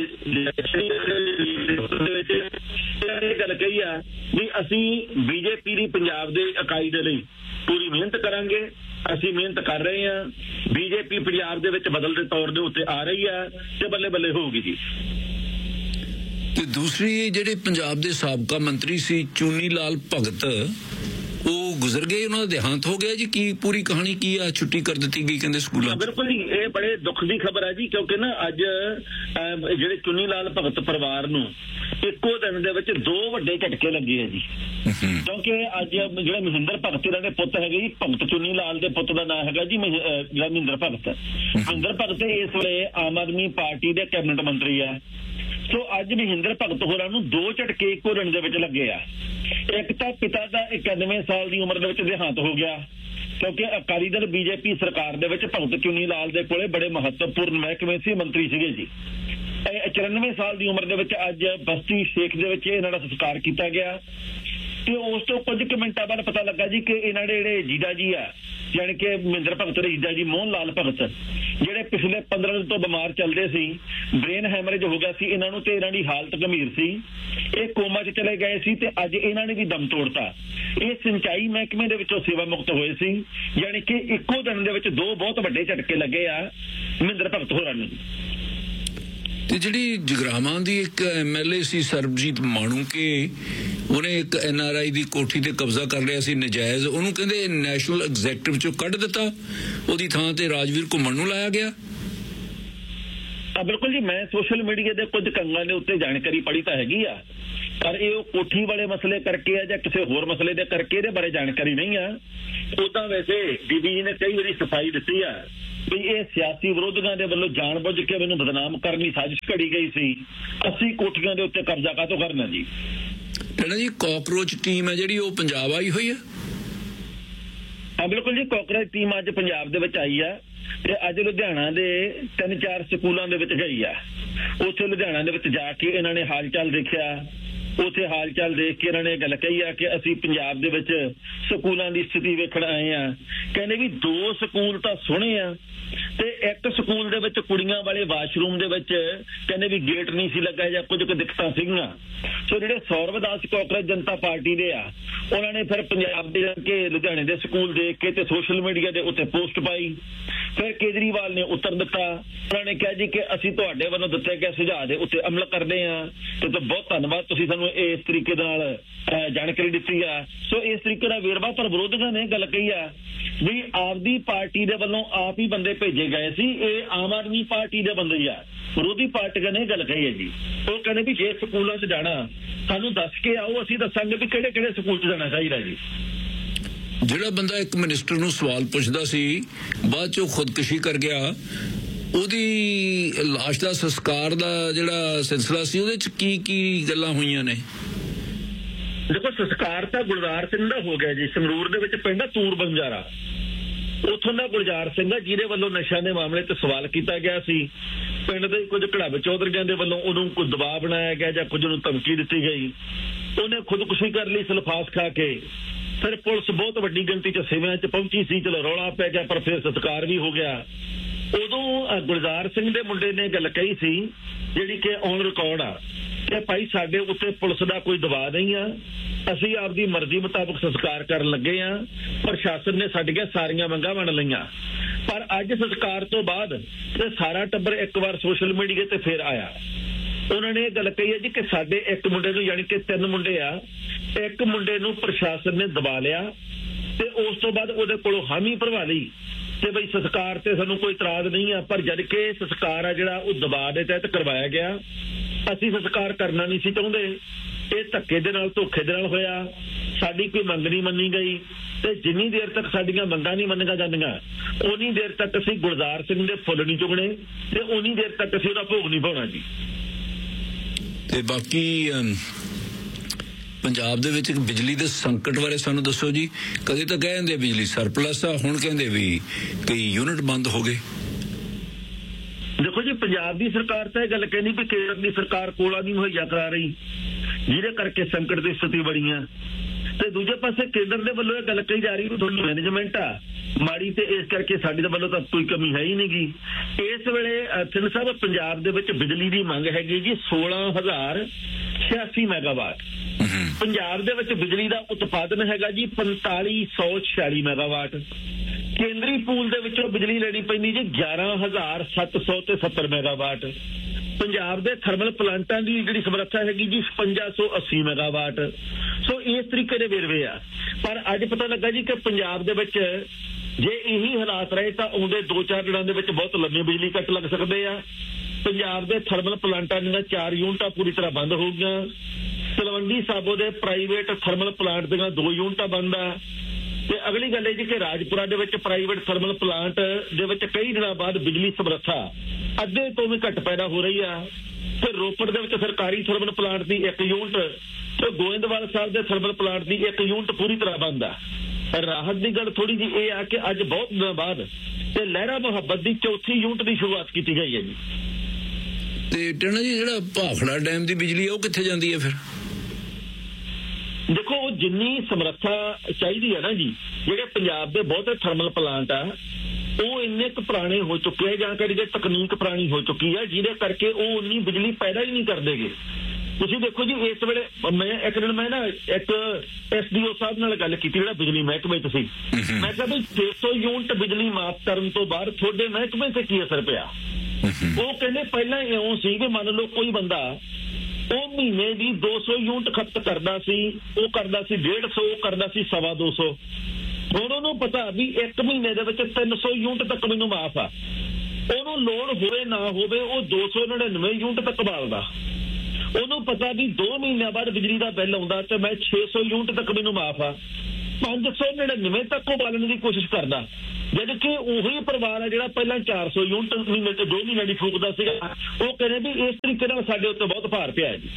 ਇਹ ਗੱਲ ਕਹੀ ਆ ਵੀ ਅਸੀਂ BJP ਦੀ ਪੰਜਾਬ ਦੇ ਇਕਾਈ ਦੇ ਲਈ ਪੂਰੀ ਮਿਹਨਤ ਕਰਾਂਗੇ, ਅਸੀਂ ਮਿਹਨਤ ਕਰ ਰਹੇ ਹਾਂ। BJP ਪੰਜਾਬ ਦੇ ਵਿੱਚ ਬਦਲਦੇ ਤੌਰ ਦੇ ਉੱਤੇ ਆ ਰਹੀ ਆ ਤੇ ਬੱਲੇ ਬੱਲੇ ਹੋਊਗੀ ਜੀ। ਤੇ ਦੂਸਰੀ ਜਿਹੜੇ ਪੰਜਾਬ ਦੇ ਸਾਬਕਾ ਮੰਤਰੀ ਸੀ ਚੂਨੀ ਲਾਲ ਭਗਤ, ਉਹ ਗੁਜ਼ਰ ਗਏ, ਉਹਨਾਂ ਦਾ ਦੇਹਾਂਤ ਹੋ ਗਿਆ ਜੀ। ਕੀ ਪੂਰੀ ਕਹਾਣੀ ਕੀ ਆ? ਛੁੱਟੀ ਕਰ ਦਿੱਤੀ ਗਈ ਕਹਿੰਦੇ ਸਕੂਲਾਂ। ਬਿਲਕੁਲ ਜੀ, ਇਹ ਬੜੇ ਦੁੱਖ ਦੀ ਖਬਰ ਹੈ ਜੀ, ਕਿਉਂਕਿ ਨਾ ਅੱਜ ਜਿਹੜੇ ਚੁੰਨੀ ਲਾਲ ਭਗਤ ਪਰਿਵਾਰ ਨੂੰ ਇੱਕੋ ਦਿਨ ਦੇ ਵਿੱਚ ਦੋ ਵੱਡੇ ਝਟਕੇ ਲੱਗੇ ਆ ਜੀ। ਕਿਉਂਕਿ ਅੱਜ ਜਿਹੜਾ ਮਹਿੰਦਰ ਭਗਤ ਇਹਨਾਂ ਦੇ ਪੁੱਤ ਹੈਗੇ ਜੀ, ਭਗਤ ਚੁੰਨੀ ਲਾਲ ਦੇ ਪੁੱਤ ਦਾ ਨਾਮ ਹੈਗਾ ਜੀ ਮਹਿੰਦਰ ਭਗਤ। ਮਹਿੰਦਰ ਭਗਤ ਇਸ ਵੇਲੇ ਆਮ ਆਦਮੀ ਪਾਰਟੀ ਦੇ ਕੈਬਨਿਟ ਮੰਤਰੀ ਆ। ਸੋ ਅੱਜ ਮਹਿੰਦਰ ਭਗਤ ਹੋਰਾਂ ਨੂੰ 2 ਝਟਕੇ ਇੱਕੋ ਦਿਨ ਦੇ ਵਿੱਚ ਲੱਗੇ ਆ। ਇੱਕ ਤਾਂ ਪਿਤਾ ਦਾ 91 ਸਾਲ ਦੀ ਉਮਰ ਦੇ ਵਿੱਚ ਦੇਹਾਂਤ ਹੋ ਗਿਆ, ਕਿਉਂਕਿ ਅਕਾਲੀ ਦਲ ਬੀਜੇਪੀ ਸਰਕਾਰ ਦੇ ਵਿੱਚ ਭਗਤ ਚੁਨੀ ਲਾਲ ਦੇ ਕੋਲੇ ਬੜੇ ਮਹੱਤਵਪੂਰਨ ਮਹਿਕਮੇ ਸੀ, ਮੰਤਰੀ ਸੀਗੇ ਜੀ। 94 ਸਾਲ ਦੀ ਉਮਰ ਦੇ ਵਿੱਚ ਅੱਜ ਬਸਤੀ ਸ਼ੇਖ ਦੇ ਵਿੱਚ ਇਹਨਾਂ ਦਾ ਸੰਸਕਾਰ ਕੀਤਾ ਗਿਆ ਤੇ ਉਸ ਤੋਂ ਕੁਝ ਕੁ ਮਿੰਟਾਂ ਬਾਅਦ ਪਤਾ ਲੱਗਾ ਜੀ ਕਿ ਇਹਨਾਂ ਦੇ ਜਿਹੜੇ ਜੀਜਾ ਜੀ ਆ, ਜਾਣੀ ਕਿ ਮਹਿੰਦਰ ਭਗਤ ਦੇ ਜੀਜਾ ਜੀ ਮੋਹਨ ਲਾਲ ਭਗਤ, ਜਿਹੜੇ ਪਿਛਲੇ 15 ਦਿਨ ਤੋਂ ਬਿਮਾਰ ਚੱਲਦੇ ਸੀ, ਬ੍ਰੇਨ ਹੈਮਰੇਜ ਹੋ ਗਿਆ ਸੀ ਇਹਨਾਂ ਨੂੰ ਤੇ ਇਹਨਾਂ ਦੀ ਹਾਲਤ ਗੰਭੀਰ ਸੀ, ਇਹ ਕੋਮਾ 'ਚ ਚਲੇ ਗਏ ਸੀ ਤੇ ਅੱਜ ਇਹਨਾਂ ਨੇ ਵੀ ਦਮ ਤੋੜਤਾ। ਇਹ ਸਿੰਚਾਈ ਮਹਿਕਮੇ ਦੇ ਵਿੱਚੋਂ ਸੇਵਾ ਮੁਕਤ ਹੋਏ ਸੀ, ਜਾਣੀ ਕਿ ਇੱਕੋ ਦਿਨ ਦੇ ਵਿੱਚ 2 ਬਹੁਤ ਵੱਡੇ ਝਟਕੇ ਲੱਗੇ ਆ ਮਹਿੰਦਰ ਭਗਤ ਹੋਰਾਂ ਨੂੰ। ਤੇ ਜਿਹੜੀ ਜਗਰਾਵਾਂ ਦੀ ਇੱਕ MLA ਸੀ ਸਰਬਜੀਤ ਮਾਣੂਕੇ, ਉਹਨੇ ਇੱਕ NRI ਦੀ ਕੋਠੀ ਤੇ ਕਬਜ਼ਾ ਕਰ ਲਿਆ ਸੀ ਨਜਾਇਜ਼, ਉਹਨੂੰ ਕਹਿੰਦੇ ਨੈਸ਼ਨਲ ਐਗਜ਼ੈਕਟਿਵ ਚੋਂ ਕੱਢ ਦਿੱਤਾ, ਉਹਦੀ ਥਾਂ ਤੇ ਰਾਜਵੀਰ ਘੁੰਮਣ ਨੂੰ ਲਾਇਆ ਗਿਆ। ਬਿਲਕੁਲ ਜੀ, ਮੈਂ ਸੋਸ਼ਲ ਮੀਡੀਆ ਦੇ ਕੁਝ ਕੰਗਾਂ ਦੇ ਉੱਤੇ ਜਾਣਕਾਰੀ ਪੜ੍ਹੀ ਤਾਂ ਹੈਗੀ ਆ, ਪਰ ਇਹ ਉਹ ਕੋਠੀ ਵਾਲੇ ਮਸਲੇ ਕਰਕੇ ਆ ਜਾਂ ਕਿਸੇ ਹੋਰ ਮਸਲੇ ਦੇ ਕਰਕੇ ਇਹਦੇ ਬਾਰੇ ਜਾਣਕਾਰੀ ਨਹੀਂ ਆ। ਉਦਾਂ ਵੈਸੇ ਬੀਬੀ ਜੀ ਨੇ ਕਈ ਵਾਰੀ ਸਫਾਈ ਦਿੱਤੀ ਆ ਵੀ ਇਹ ਸਿਆਸੀ ਵਿਰੋਧੀਆਂ ਦੇ ਵੱਲੋਂ ਜਾਣਬੁੱਝ ਕੇ ਮੈਨੂੰ ਬਦਨਾਮ ਕਰਨ ਦੀ ਸਾਜ਼ਿਸ਼ ਘੜੀ ਗਈ ਸੀ, 80 ਕੋਠੀਆਂ ਦੇ ਉੱਤੇ ਕਬਜ਼ਾ ਕਾਹਤੋਂ ਕਰਨਾ ਜੀ। ਟੈਣਾ ਜੀ, ਕਾਕਰੋਚ ਟੀਮ ਹੈ ਜਿਹੜੀ ਉਹ ਪੰਜਾਬ ਆਈ ਹੋਈ ਆ? ਹਾਂ ਬਿਲਕੁਲ ਜੀ, ਕਾਕਰੋਚ ਟੀਮ ਅੱਜ ਪੰਜਾਬ ਦੇ ਵਿੱਚ ਆਈ ਆ ਤੇ ਅੱਜ ਲੁਧਿਆਣਾ ਦੇ 3-4 ਸਕੂਲਾਂ ਦੇ ਵਿੱਚ ਗਈ ਆ। ਉੱਥੇ ਲੁਧਿਆਣਾ ਦੇ ਵਿੱਚ ਜਾ ਕੇ ਇਹਨਾਂ ਨੇ ਹਾਲ ਚਾਲ ਦੇਖਿਆ, ਉੱਥੇ ਹਾਲ ਚਾਲ ਦੇਖ ਕੇ ਇਹਨਾਂ ਨੇ ਗੱਲ ਕਹੀ ਆ ਕਿ ਅਸੀਂ ਪੰਜਾਬ ਦੇ ਵਿੱਚ ਸਕੂਲਾਂ ਦੀ ਸਥਿਤੀ ਵੇਖਣ ਆਏ ਆ। ਕਹਿੰਦੇ ਵੀ 2 ਸਕੂਲ ਤਾਂ ਸੋਹਣੇ ਆ ਤੇ ਇੱਕ ਸਕੂਲ ਦੇ ਵਿੱਚ ਕੁੜੀਆਂ ਵਾਲੇ ਵਾਸ਼ਰੂਮ ਦੇ ਵਿੱਚ ਕਹਿੰਦੇ ਵੀ ਗੇਟ ਨਹੀਂ ਸੀ ਲੱਗਾ ਜਾਂ ਕੁਝ ਕੁ ਦਿੱਕਤਾਂ ਸੀਗੀਆਂ। ਸੋ ਜਿਹੜੇ ਸੌਰਵਦਾਸ ਕਾਕਰੋਚ ਜਨਤਾ ਪਾਰਟੀ ਦੇ ਆ, ਉਹਨਾਂ ਨੇ ਫਿਰ ਪੰਜਾਬ ਦੇ ਕੇ ਲੁਧਿਆਣੇ ਦੇ ਸਕੂਲ ਦੇਖ ਕੇ ਤੇ ਸੋਸ਼ਲ ਮੀਡੀਆ ਦੇ ਉੱਤੇ ਪੋਸਟ ਪਾਈ। ਫਿਰ ਕੇਜਰੀਵਾਲ ਨੇ ਉੱਤਰ ਦਿੱਤਾ, ਉਹਨਾਂ ਨੇ ਕਿਹਾ ਜੀ ਕਿ ਅਸੀਂ ਤੁਹਾਡੇ ਵੱਲੋਂ ਦਿੱਤੇ ਗਏ ਸੁਝਾਅ ਦੇ ਉੱਤੇ ਅਮਲ ਕਰਦੇ ਆ ਤੇ ਬਹੁਤ ਧੰਨਵਾਦ, ਤੁਸੀਂ ਸਾਨੂੰ ਇਸ ਤਰੀਕੇ ਨਾਲ ਜਾਣਕਾਰੀ ਦਿੱਤੀ ਆ। ਸੋ ਇਸ ਤਰੀਕੇ ਦਾ ਵੇਰਵਾ ਪਰ ਵਿਰੋਧੀਆਂ ਨੇ ਗੱਲ ਕਹੀ ਆ ਵੀ ਆਪਦੀ ਪਾਰਟੀ ਦੇ ਵੱਲੋਂ ਆਪ ਹੀ ਬੰਦੇ ਭੇਜੇ ਗਏ ਸੀ, ਇਹ ਆਮ ਆਦਮੀ ਪਾਰਟੀ ਦੇ ਬੰਦੇ ਆ। ਵਿਰੋਧੀ ਪਾਰਟੀਆਂ ਨੇ ਗੱਲ ਕਹੀ ਹੈ ਜੀ, ਉਹ ਕਹਿੰਦੇ ਵੀ ਜੇ ਸਕੂਲਾਂ 'ਚ ਜਾਣਾ ਸਾਨੂੰ ਦੱਸ ਕੇ ਆਓ, ਅਸੀਂ ਦੱਸਾਂਗੇ ਵੀ ਕਿਹੜੇ ਕਿਹੜੇ ਸਕੂਲ 'ਚ ਜਾਣਾ ਚਾਹੀਦਾ ਜੀ। ਜਿਹੜਾ ਬੰਦਾ ਇੱਕ ਮਿਨਿਸਟਰ ਨੂੰ ਸਵਾਲ ਪੁੱਛਦਾ ਸੀ ਬਾਅਦ 'ਚੋਂ ਖੁਦਕੁਸ਼ੀ ਕਰ ਗਿਆ, ਉਹਦੀ ਲਾਸ਼ ਦਾ ਸੰਸਕਾਰ ਦਾ ਜਿਹੜਾ ਸਿਲਸਿਲਾ ਸੀ ਉਹਦੇ 'ਚ ਕੀ ਗੱਲਾਂ ਹੋਈਆਂ ਨੇ? ਦੇਖੋ, ਸੰਸਕਾਰ ਤਾਂ ਗੁਲਜ਼ਾਰ ਸਿੰਘ ਦਾ ਹੋ ਗਿਆ ਜੀ, ਸੰਗਰੂਰ ਦੇ ਵਿੱਚ ਪਿੰਡ ਤੂਰ ਬੰਜਾਰਾ, ਉੱਥੋਂ ਦਾ ਗੁਲਜ਼ਾਰ ਸਿੰਘ ਆ ਜਿਹਦੇ ਵੱਲੋਂ ਨਸ਼ਿਆਂ ਦੇ ਮਾਮਲੇ ਤੇ ਸਵਾਲ ਕੀਤਾ ਗਿਆ ਸੀ। ਪਿੰਡ ਦੇ ਕੁਝ ਘੜਾਬ ਚੌਧਰੀਆਂ ਦੇ ਵੱਲੋਂ ਉਹਨੂੰ ਕੋਈ ਦਬਾਅ ਬਣਾਇਆ ਗਿਆ ਜਾਂ ਕੁਝ ਨੂੰ ਧਮਕੀ ਦਿੱਤੀ ਗਈ, ਉਹਨੇ ਖੁਦਕੁਸ਼ੀ ਕਰ ਲਈ ਸਲਫਾਸ ਖਾ ਕੇ। ਫਿਰ ਪੁਲਿਸ ਬਹੁਤ ਵੱਡੀ ਗਿਣਤੀ 'ਚ ਸਿਵਿਆਂ 'ਚ ਪਹੁੰਚੀ ਸੀ, ਚਲੋ ਰੌਲਾ ਪੈ ਗਿਆ, ਪਰ ਫਿਰ ਸੰਸਕਾਰ ਵੀ ਹੋ ਗਿਆ। ਉਦੋਂ ਗੁਲਜ਼ਾਰ ਸਿੰਘ ਦੇ ਮੁੰਡੇ ਨੇ ਗੱਲ ਕਹੀ ਸੀ ਜਿਹੜੀ ਕਿ ਔਨ ਰਿਕਾਰਡ ਆ ਕਿ ਭਾਈ ਸਾਡੇ ਉੱਤੇ ਪੁਲਿਸ ਦਾ ਕੋਈ ਦਬਾਅ ਨਹੀਂ ਆ, ਅਸੀਂ ਆਪਦੀ ਮਰਜ਼ੀ ਮੁਤਾਬਕ ਸੰਸਕਾਰ ਕਰਨ ਲੱਗੇ ਆ, ਪ੍ਰਸ਼ਾਸਨ ਨੇ ਸਾਡੀਆਂ ਸਾਰੀਆਂ ਮੰਗਾਂ ਮੰਨ ਲਈਆਂ। ਪਰ ਅੱਜ ਸੰਸਕਾਰ ਤੋਂ ਬਾਅਦ ਤੇ ਸਾਰਾ ਟੱਬਰ ਇੱਕ ਵਾਰ ਸੋਸ਼ਲ ਮੀਡੀਆ ਤੇ ਫਿਰ ਆਇਆ, ਉਹਨਾਂ ਨੇ ਇਹ ਗੱਲ ਕਹੀ ਹੈ ਜੀ ਕਿ ਸਾਡੇ ਇੱਕ ਮੁੰਡੇ ਨੂੰ, ਯਾਨੀ ਕਿ 3 ਮੁੰਡੇ ਆ, ਇੱਕ ਮੁੰਡੇ ਨੂੰ ਪ੍ਰਸ਼ਾਸਨ ਨੇ ਦਬਾ ਲਿਆ ਤੇ ਉਸ ਤੋਂ ਬਾਅਦ ਉਹਦੇ ਕੋਲੋਂ ਹਾਮੀ ਭਰਵਾ ਲਈ ਤੇ ਬਈ ਸੰਸਕਾਰ ਤੇ ਸਾਨੂੰ ਕੋਈ ਇਤਰਾਜ਼ ਨਹੀਂ ਆ, ਪਰ ਜਦ ਕਿ ਸੰਸਕਾਰ ਆ ਜਿਹੜਾ ਉਹ ਦਬਾਅ ਦੇ ਤਹਿਤ ਕਰਵਾਇਆ ਗਿਆ। ਅਸੀਂ ਸੰਸਕਾਰ ਕਰਨਾ ਨਹੀਂ ਸੀ ਚਾਹੁੰਦੇ, ਇਹ ਧੱਕੇ ਦੇ ਨਾਲ, ਧੋਖੇ ਦੇ ਨਾਲ ਹੋਇਆ, ਸਾਡੀ ਕੋਈ ਮੰਗ ਨਹੀਂ ਮੰਨੀ ਗਈ ਤੇ ਜਿੰਨੀ ਦੇਰ ਤੱਕ ਸਾਡੀਆਂ ਮੰਗਾਂ ਨਹੀਂ ਮੰਨੀਆਂ ਜਾਂਦੀਆਂ ਉਨੀ ਦੇਰ ਤੱਕ ਅਸੀਂ ਗੁਲਜ਼ਾਰ ਸਿੰਘ ਦੇ ਫੁੱਲ ਨਹੀਂ ਚੁਗਣੇ ਤੇ ਉਨੀ ਦੇਰ ਤੱਕ ਅਸੀਂ ਉਹਦਾ ਭੋਗ ਨਹੀਂ ਪਾਉਣਾ ਜੀ। ਤੇ ਬਾਕੀ ਪੰਜਾਬ ਦੇ ਵਿੱਚ ਬਿਜਲੀ ਦੇ ਸੰਕਟ ਬਾਰੇ ਸਾਨੂੰ ਦੱਸੋ ਜੀ। ਕਦੇ ਤਾਂ ਕਹਿੰਦੇ ਬਿਜਲੀ ਸਰਪਲਸ ਆ, ਹੁਣ ਕਹਿੰਦੇ ਵੀ ਕਈ ਯੂਨਿਟ ਬੰਦ ਹੋ ਗਏ। ਦੇਖੋ ਜੀ, ਪੰਜਾਬ ਦੀ ਸਰਕਾਰ ਤਾਂ ਇਹ ਗੱਲ ਕਹਿੰਦੀ ਵੀ ਕੇਂਦਰ ਦੀ ਸਰਕਾਰ ਕੋਲਾ ਨਹੀਂ ਮੁਹੱਈਆ ਕਰਾ ਰਹੀ, ਜਿਹਦੇ ਕਰਕੇ ਸੰਕਟ ਦੀ ਸਥਿਤੀ ਬਣੀ ਆ। ਤੇ ਦੂਜੇ ਪਾਸੇ ਕੇਂਦਰ ਦੇ ਵੱਲੋਂ ਇਹ ਗੱਲ ਕਹੀ ਜਾ ਰਹੀ ਵੀ ਤੁਹਾਡੀ ਮੈਨੇਜਮੈਂਟ ਆ ਮਾੜੀ ਤੇ ਇਸ ਕਰਕੇ ਸਾਡੀ ਦੇ ਵੱਲੋਂ ਤਾਂ ਕੋਈ ਕਮੀ ਹੈ ਹੀ ਨਹੀਂ ਗੀ। ਇਸ ਵੇਲੇ ਸਿੰਘ ਸਾਹਿਬ ਪੰਜਾਬ ਦੇ ਵਿੱਚ ਬਿਜਲੀ ਦੀ ਮੰਗ ਹੈਗੀ ਜੀ 16,086 ਮੈਗਾਵਾਟ। ਪੰਜਾਬ ਦੇ ਵਿੱਚ ਬਿਜਲੀ ਦਾ ਉਤਪਾਦਨ ਹੈਗਾ ਜੀ 4546 ਮੈਗਾਵਾਟ। ਕੇਂਦਰੀ ਪੂਲ ਦੇ ਵਿੱਚੋਂ ਬਿਜਲੀ ਲੈਣੀ ਪੈਂਦੀ ਜੀ 11,770 ਮੈਗਾਵਾਟ। ਪੰਜਾਬ ਦੇ ਥਰਮਲ ਪਲਾਂਟਾਂ ਦੀ ਜਿਹੜੀ ਸਮਰੱਥਾ ਹੈਗੀ ਜੀ 5580 ਮੈਗਾਵਾਟ। ਸੋ ਇਸ ਤਰੀਕੇ ਦੇ ਵੇਰਵੇ ਆ, ਪਰ ਅੱਜ ਪਤਾ ਲੱਗਾ ਜੀ ਕਿ ਪੰਜਾਬ ਦੇ ਵਿੱਚ ਜੇ ਇਹੀ ਹਾਲਾਤ ਰਹੇ ਤਾਂ ਆਉਂਦੇ 2-4 ਦਿਨਾਂ ਦੇ ਵਿੱਚ ਬਹੁਤ ਲੰਮੇ ਬਿਜਲੀ ਕੱਟ ਲੱਗ ਸਕਦੇ ਆ। ਪੰਜਾਬ ਦੇ ਥਰਮਲ ਪਲਾਂਟਾਂ ਦੀਆਂ 4 ਯੂਨਿਟਾਂ ਪੂਰੀ ਤਰ੍ਹਾਂ ਬੰਦ ਹੋ ਗਈਆਂ। ਤਲਵੰਡੀ ਸਾਬੋ ਦੇ ਪ੍ਰਾਈਵੇਟ ਥਰਮਲ ਪਲਾਂਟ ਦੀਆਂ 2 ਯੂਨਿਟਾਂ ਬੰਦ ਆ। ਤੇ ਅਗਲੀ ਗੱਲ ਇਹ ਜੀ ਕਿ ਰਾਜਪੁਰਾ ਦੇ ਵਿੱਚ ਪ੍ਰਾਈਵੇਟ ਥਰਮਲ ਪਲਾਂਟ ਦੇ ਵਿੱਚ ਕਈ ਦਿਨਾਂ ਬਾਅਦ ਬਿਜਲੀ ਸਮਰੱਥਾ ਅੱਧੇ ਤੋਂ ਵੀ ਘੱਟ ਪੈਦਾ ਹੋ ਰਹੀ ਆ। ਤੇ ਰੋਪੜ ਦੇ ਵਿੱਚ ਸਰਕਾਰੀ ਥਰਮਲ ਪਲਾਂਟ ਦੀ 1 ਯੂਨਿਟ ਤੇ ਗੋਇੰਦਵਾਲ ਸਾਹਿਬ ਦੇ ਥਰਮਲ ਪਲਾਂਟ ਦੀ 1 ਯੂਨਿਟ ਪੂਰੀ ਤਰ੍ਹਾਂ ਬੰਦ ਆ। ਰਾਹਤ ਦੀ ਗੱਲ ਥੋੜੀ ਜਿਹੀ ਇਹ ਆ ਕਿ ਅੱਜ ਬਹੁਤ ਦਿਨਾਂ ਬਾਅਦ ਤੇ ਲਹਿਰਾ ਮੁਹੱਬਤ ਦੀ 4ਥੀ ਯੂਨਿਟ ਦੀ ਸ਼ੁਰੂਆਤ ਕੀਤੀ ਗਈ ਹੈ ਜੀ। ਤੇ ਟਣਾ ਜੀ ਜਿਹੜਾ ਭਾਖੜਾ ਡੈਮ ਦੀ ਬਿਜਲੀ ਆ ਉਹ ਕਿੱਥੇ ਜਾਂਦੀ ਹੈ ਫਿਰ? ਦੇਖੋ ਉਹ ਜਿੰਨੀ ਸਮਰੱਥਾ ਚਾਹੀਦੀ ਹੈ ਨਾ ਜੀ, ਜਿਹੜੇ ਪੰਜਾਬ ਦੇ ਬਹੁਤੇ ਥਰਮਲ ਪਲਾਂਟ ਆ ਉਹ ਇੰਨੇ ਕੁ ਪੁਰਾਣੇ ਹੋ ਚੁੱਕੇ ਆ ਜਾਂ ਕਿ ਤਕਨੀਕ ਪੁਰਾਣੀ ਹੋ ਚੁੱਕੀ ਹੈ ਜਿਹਦੇ ਕਰਕੇ ਉਹ ਉਨੀ ਬਿਜਲੀ ਪੈਦਾ ਹੀ ਨਹੀਂ ਕਰਦੇਗੇ। ਤੁਸੀਂ ਦੇਖੋ ਜੀ ਇਸ ਵੇਲੇ ਮੈਂ ਨਾ ਇੱਕ SDO ਸਾਹਿਬ ਨਾਲ ਗੱਲ ਕੀਤੀ ਜਿਹੜਾ ਬਿਜਲੀ ਮਹਿਕਮੇ 'ਚ ਸੀ। ਮੈਂ ਕਿਹਾ ਵੀ 600 ਯੂਨਿਟ ਬਿਜਲੀ ਮਾਫ ਕਰਨ ਤੋਂ ਬਾਅਦ ਤੁਹਾਡੇ ਮਹਿਕਮੇ 'ਤੇ ਕੀ ਅਸਰ ਪਿਆ? ਉਹ ਕਹਿੰਦੇ ਪਹਿਲਾਂ ਇਉਂ ਸੀ ਕਿ ਮੰਨ ਲਓ ਕੋਈ ਬੰਦਾ ਉਹ ਮਹੀਨੇ ਦੀ 200 ਯੂਨਿਟ ਖਪਤ ਕਰਦਾ ਸੀ, ਉਹ ਕਰਦਾ ਸੀ 150, ਉਹ ਕਰਦਾ ਸੀ 250। ਹੁਣ ਉਹਨੂੰ ਪਤਾ ਵੀ 1 ਮਹੀਨੇ ਦੇ ਵਿੱਚ 300 ਯੂਨਿਟ ਤੱਕ ਮੈਨੂੰ ਮਾਫ ਆ। ਉਹਨੂੰ ਲੋੜ ਹੋਵੇ ਨਾ ਹੋਵੇ ਉਹ 299 ਯੂਨਿਟ ਤੱਕ ਬਾਲਦਾ। ਉਹਨੂੰ ਪਤਾ ਵੀ 2 ਮਹੀਨਿਆਂ ਬਾਅਦ ਬਿਜਲੀ ਦਾ ਬਿੱਲ ਆਉਂਦਾ ਤੇ ਮੈਂ 600 ਯੂਨਿਟ ਤੱਕ ਮੈਨੂੰ ਮਾਫ ਆ, 599 ਤੱਕ ਉਹ ਬਾਲਣ ਦੀ ਕੋਸ਼ਿਸ਼ ਕਰਦਾ। ਜਦ ਕਿ ਉਹੀ ਪਰਿਵਾਰ ਆ ਜਿਹੜਾ ਪਹਿਲਾਂ 400 ਯੂਨਿਟ ਮਹੀਨੇ ਤੇ 2 ਮਹੀਨੇ ਦੀ ਫੂਕਦਾ ਸੀਗਾ, ਉਹ ਕਹਿੰਦੇ ਵੀ ਇਸ ਤਰੀਕੇ ਨਾਲ ਸਾਡੇ ਉੱਤੇ ਬਹੁਤ ਭਾਰ ਪਿਆ ਜੀ।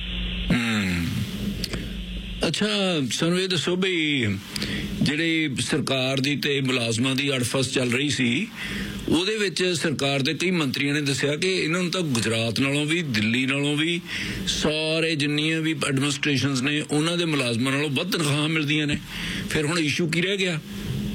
ਅੱਛਾ ਸਾਨੂੰ ਇਹ ਦੱਸੋ ਵੀ ਜਿਹੜੀ ਸਰਕਾਰ ਦੀ ਤੇ ਮੁਲਾਜ਼ਮਾਂ ਦੀ ਅੜਫਸ ਚੱਲ ਰਹੀ ਸੀ ਉਹਦੇ ਵਿੱਚ ਸਰਕਾਰ ਦੇ ਕਈ ਮੰਤਰੀਆਂ ਨੇ ਦੱਸਿਆ ਕਿ ਇਹਨਾਂ ਨੂੰ ਤਾਂ ਗੁਜਰਾਤ ਨਾਲੋਂ ਵੀ ਦਿੱਲੀ ਨਾਲੋਂ ਵੀ ਸਾਰੇ ਜਿੰਨੀਆਂ ਵੀ ਐਡਮਿਨਿਸਟ੍ਰੇਸ਼ਨਸ ਨੇ ਉਹਨਾਂ ਦੇ ਮੁਲਾਜ਼ਮਾਂ ਨਾਲੋਂ ਵੱਧ ਤਨਖਾਹਾਂ ਮਿਲਦੀਆਂ ਨੇ। ਫਿਰ ਹੁਣ ਇਸ਼ੂ ਕੀ ਰਹਿ ਗਿਆ?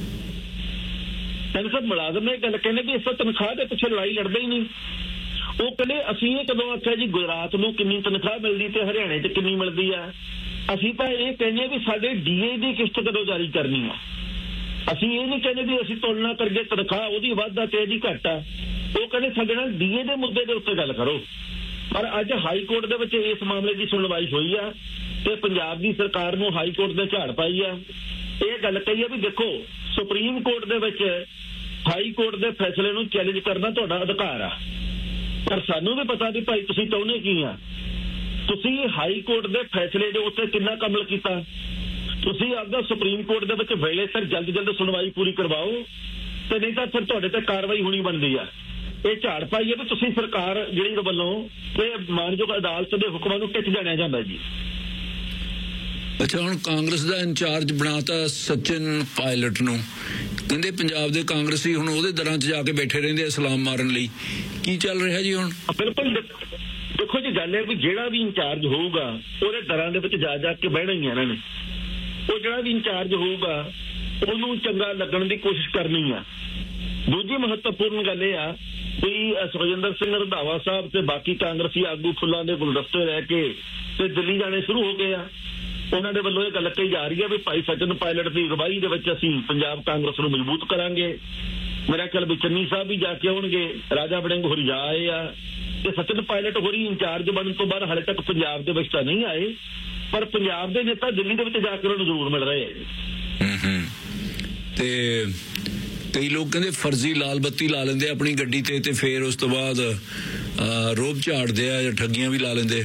ਸਰ ਮੁਲਾਜ਼ਮ ਇਹ ਗੱਲ ਕਹਿੰਦੇ ਵੀ ਇਸ ਤਨਖਾਹ ਦੇ ਪਿੱਛੇ ਲੜਾਈ ਲੜਦੇ ਹੀ ਨਹੀਂ। ਉਹ ਕਹਿੰਦੇ ਅਸੀਂ ਇਹ ਕਦੋਂ ਆਖਿਆ ਜੀ ਗੁਜਰਾਤ ਨੂੰ ਕਿੰਨੀ ਤਨਖਾਹ ਮਿਲਦੀ ਤੇ ਹਰਿਆਣੇ 'ਚ ਕਿੰਨੀ ਮਿਲਦੀ ਆ? ਅਸੀਂ ਤਾਂ ਇਹ ਕਹਿੰਦੇ ਵੀ ਸਾਡੇ DA ਦੀ ਕਿਸ਼ਤ ਕਦੋਂ ਜਾਰੀ ਕਰਨੀ ਆ। ਅਸੀਂ ਇਹ ਨਹੀਂ ਕਹਿੰਦੇ ਵੀ ਅਸੀਂ ਤੁਲਨਾ ਕਰਕੇ ਤਨਖਾਹ ਉਹਦੀ ਵੱਧ ਆ ਤੇ ਇਹਦੀ ਘੱਟ ਆ। ਉਹ ਕਹਿੰਦੇ ਸਾਡੇ ਨਾਲ DA ਦੇ ਮੁੱਦੇ ਦੇ ਉੱਤੇ ਗੱਲ ਕਰੋ। ਪਰ ਅੱਜ ਹਾਈ ਕੋਰਟ ਦੇ ਵਿੱਚ ਇਸ ਮਾਮਲੇ ਦੀ ਸੁਣਵਾਈ ਹੋਈ ਆ ਤੇ ਪੰਜਾਬ ਦੀ ਸਰਕਾਰ ਨੂੰ ਹਾਈ ਕੋਰਟ ਦੇ ਝਾੜ ਪਾਈ ਆ। ਇਹ ਗੱਲ ਕਹੀ ਆ ਵੀ ਦੇਖੋ ਸੁਪਰੀਮ ਕੋਰਟ ਦੇ ਵਿੱਚ ਹਾਈ ਕੋਰਟ ਦੇ ਫੈਸਲੇ ਨੂੰ ਚੈਲੰਜ ਕਰਨਾ ਤੁਹਾਡਾ ਅਧਿਕਾਰ ਆ, ਪਰ ਸਾਨੂੰ ਵੀ ਪਤਾ ਵੀ ਭਾਈ ਤੁਸੀਂ ਚਾਹੁੰਦੇ ਕੀ ਆ। ਤੁਸੀਂ ਹਾਈ ਕੋਰਟ ਦੇ ਫੈਸਲੇ ਦੇ ਉੱਤੇ ਕਿੰਨਾ ਕੁ ਅਮਲ ਕੀਤਾ? ਤੁਸੀਂ ਆਪਦਾ ਸੁਪਰੀਮ ਕੋਰਟ ਦੇ ਵਿੱਚ ਵੇਲੇ ਸਿਰ ਜਲਦ ਸੁਣਵਾਈ ਪੂਰੀ ਕਰਵਾਓ ਤੇ ਨਹੀਂ ਤਾਂ ਫਿਰ ਤੁਹਾਡੇ ਤੇ ਕਾਰਵਾਈ ਹੋਣੀ ਬਣਦੀ ਆ। ਇਹ ਝਾੜ ਪਾਈ ਹੈ ਵੀ ਤੁਸੀਂ ਸਰਕਾਰ ਜਿਹੜੀ ਵੱਲੋਂ ਇਹ ਮਾਨਯੋਗ ਅਦਾਲਤ ਦੇ ਹੁਕਮਾਂ ਨੂੰ ਟਿੱਚ ਜਾਣਿਆ ਜਾਂਦਾ ਜੀ। ਅੱਛਾ ਹੁਣ ਕਾਂਗਰਸ ਦਾ ਇੰਚਾਰਜ ਬਣਾਤਾ ਸਚਿਨ ਪਾਇਲਟ ਨੂੰ, ਕਹਿੰਦੇ ਪੰਜਾਬ ਦੇ ਕਾਂਗਰਸੀ ਹੁਣ ਉਹਦੇ ਦਰਾਂ 'ਚ ਜਾ ਕੇ ਬੈਠੇ ਰਹਿੰਦੇ ਆ ਸਲਾਮ ਮਾਰਨ ਲਈ। ਕੀ ਚੱਲ ਰਿਹਾ ਜੀ ਹੁਣ? ਬਿਲਕੁਲ ਦੇਖੋ ਜੀ ਗੱਲ ਹੈ ਵੀ ਜਿਹੜਾ ਵੀ ਇੰਚਾਰਜ ਹੋਊਗਾ ਉਹਦੇ ਦਰਾਂ ਦੇ ਵਿੱਚ ਜਾ ਕੇ ਬਹਿਣਾ ਹੀ ਆ ਇਹਨਾਂ ਨੇ। ਉਹ ਜਿਹੜਾ ਵੀ ਇੰਚਾਰਜ ਹੋਊਗਾ ਉਹਨੂੰ ਚੰਗਾ ਲੱਗਣ ਦੀ ਕੋਸ਼ਿਸ਼ ਕਰਨੀ ਆ। ਦੂਜੀ ਮਹੱਤਵਪੂਰਨ ਗੱਲ ਇਹ ਆ ਵੀ ਸੁਖਜਿੰਦਰ ਸਿੰਘ ਰੰਧਾਵਾ ਸਾਹਿਬ ਤੇ ਬਾਕੀ ਕਾਂਗਰਸੀ ਆਗੂ ਫੁੱਲਾਂ ਦੇ ਗੁਲਦਸਤੇ ਰਹਿ ਕੇ ਤੇ ਦਿੱਲੀ ਜਾਣੇ ਸ਼ੁਰੂ ਹੋ ਗਏ ਆ। ਉਹਨਾਂ ਦੇ ਵੱਲੋਂ ਇਹ ਗੱਲ ਕਹੀ ਜਾ ਰਹੀ ਹੈ ਵੀ ਭਾਈ ਸਚਿਨ ਪਾਇਲਟ ਦੀ ਅਗਵਾਈ ਦੇ ਵਿੱਚ ਅਸੀਂ ਪੰਜਾਬ ਕਾਂਗਰਸ ਨੂੰ ਮਜ਼ਬੂਤ ਕਰਾਂਗੇ। ਮੇਰਾ ਖਿਆਲ ਵੀ ਚੰਨੀ ਸਾਹਿਬ ਵੀ ਜਾ ਕੇ ਆਉਣਗੇ, ਰਾਜਾ ਵੜਿੰਗ ਹੋਰੀ ਜਾ ਆਏ ਆ ਤੇ ਸਚਿਨ ਪਾਇਲਟ ਹੋਰੀ ਇੰਚਾਰਜ ਬਣਨ ਤੋਂ ਬਾਅਦ ਹਾਲੇ ਤੱਕ ਪੰਜਾਬ ਦੇ ਵਿੱਚ ਤਾਂ ਨਹੀਂ ਆਏ, ਪਰ ਪੰਜਾਬ ਦੇ ਨੇਤਾ ਦਿੱਲੀ ਦੇ ਵਿੱਚ ਜਾ ਕੇ ਉਹਨਾਂ ਨੂੰ ਜ਼ਰੂਰ ਮਿਲ ਰਹੇ ਆ। ਤੇ ਕਈ ਲੋਕ ਕਹਿੰਦੇ ਫਰਜ਼ੀ ਲਾਲ ਬੱਤੀ ਲਾ ਲੈਂਦੇ ਆਪਣੀ ਗੱਡੀ ਤੇ ਫਿਰ ਉਸ ਤੋਂ ਬਾਅਦ ਰੋਬ ਝਾੜਦੇ ਆ ਜਾਂ ਠੱਗੀਆਂ ਵੀ ਲਾ ਲੈਂਦੇ।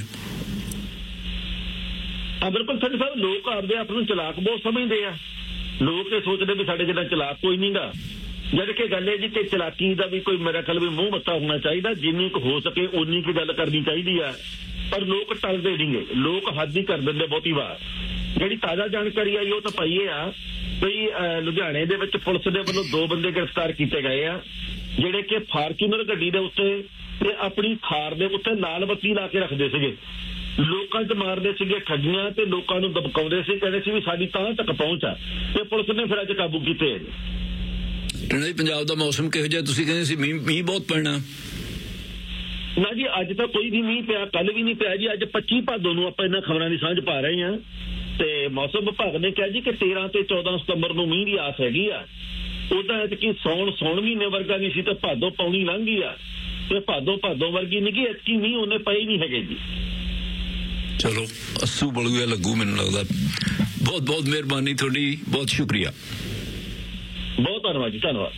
ਬਿਲਕੁਲ ਸਰ ਸਾਹਿਬ, ਲੋਕ ਆਪਦੇ ਆਪ ਨੂੰ ਚਲਾਕ ਬਹੁਤ ਸਮਝਦੇ ਆ। ਲੋਕ ਇਹ ਸੋਚਦੇ ਵੀ ਸਾਡੇ ਜਿਹੜਾ ਚਲਾਕ ਕੋਈ ਨਹੀਂਗਾ, ਜਦ ਕਿ ਗੱਲ ਹੈ ਜੀ ਕਿ ਚਲਾਕੀ ਦਾ ਵੀ ਕੋਈ ਮੇਰਾ ਖਿਆਲ ਵੀ ਮੂੰਹ ਮੱਥਾ ਹੋਣਾ ਚਾਹੀਦਾ। ਜਿੰਨੀ ਕੁ ਹੋ ਸਕੇ ਉਨੀ ਕੁ ਗੱਲ ਕਰਨੀ ਚਾਹੀਦੀ ਆ, ਪਰ ਲੋਕ ਟਲਦੇ ਨਹੀਂਗੇ, ਲੋਕ ਹੱਦ ਹੀ ਕਰ ਦਿੰਦੇ ਬਹੁਤੀ ਵਾਰ। ਜਿਹੜੀ ਤਾਜ਼ਾ ਜਾਣਕਾਰੀ ਆਈ ਉਹ ਤਾਂ ਭਾਈ ਇਹ ਆ ਵੀ ਲੁਧਿਆਣੇ ਦੇ ਵਿੱਚ ਪੁਲਿਸ ਦੇ ਵੱਲੋਂ 2 ਬੰਦੇ ਗ੍ਰਿਫਤਾਰ ਕੀਤੇ ਗਏ ਆ ਜਿਹੜੇ ਕਿ ਫਾਰਚੂਨਰ ਗੱਡੀ ਦੇ ਉੱਤੇ ਤੇ ਆਪਣੀ ਥਾਰ ਦੇ ਉੱਤੇ ਲਾਲ ਬੱਤੀ ਲਾ ਕੇ ਰੱਖਦੇ ਸੀਗੇ, ਲੋਕਾਂ 'ਚ ਮਾਰਦੇ ਸੀਗੇ ਠੱਗੀਆਂ ਤੇ ਲੋਕਾਂ ਨੂੰ ਦਬਕਾਉਂਦੇ ਸੀ, ਕਹਿੰਦੇ ਸੀ ਵੀ ਸਾਡੀ ਤਾਂ ਤੱਕ ਪਹੁੰਚ ਆ ਤੇ ਪੁਲਿਸ ਨੇ ਫਿਰ ਅੱਜ ਕਾਬੂ ਕੀਤੇ। ਪੰਜਾਬ ਦਾ ਮੌਸਮ ਕਿਹੋ ਜਿਹਾ? ਤੁਸੀਂ ਕਹਿੰਦੇ ਸੀ ਮੀਂਹ ਬਹੁਤ ਪੈਣਾ। ਨਾ ਜੀ ਅੱਜ ਤਾਂ ਕੋਈ ਵੀ ਮੀਂਹ ਪਿਆ, ਕੱਲ ਵੀ ਨਹੀਂ ਪਿਆ ਜੀ। ਅੱਜ 25 ਭਾਦੋਂ ਨੂੰ ਆਪਾਂ ਇਹਨਾਂ ਖਬਰਾਂ ਦੀ ਸਾਂਝ ਪਾ ਰਹੇ ਹਾਂ ਤੇ ਮੌਸਮ ਵਿਭਾਗ ਨੇ ਕਿਹਾ ਜੀ ਕਿ 13 ਤੇ 14 ਸਤੰਬਰ ਨੂੰ ਮੀਂਹ ਦੀ ਆਸ ਹੈਗੀ ਆ। ਉਹਦਾ ਐਤਕੀ ਸੌਣ ਮਹੀਨੇ ਵਰਗਾ ਨਹੀਂ ਸੀ ਤੇ ਭਾਦੋਂ ਪੌਣੀ ਲੰਘ ਗਈ ਆ ਤੇ ਭਾਦੋਂ ਵਰਗੀ ਨਹੀਂ ਕਿ ਐਤਕੀ ਮੀਂਹ ਉਹਨੇ ਪਏ ਨਹੀਂ ਹੈਗੇ ਜੀ। ਚਲੋ ਅੱਸੂ ਬਲੂਆ ਲੱਗੂ ਮੈਨੂੰ ਲੱਗਦਾ। ਬਹੁਤ ਬਹੁਤ ਮਿਹਰਬਾਨੀ ਤੁਹਾਡੀ, ਬਹੁਤ ਸ਼ੁਕਰੀਆ। ਬਹੁਤ ਧੰਨਵਾਦ ਜੀ, ਧੰਨਵਾਦ।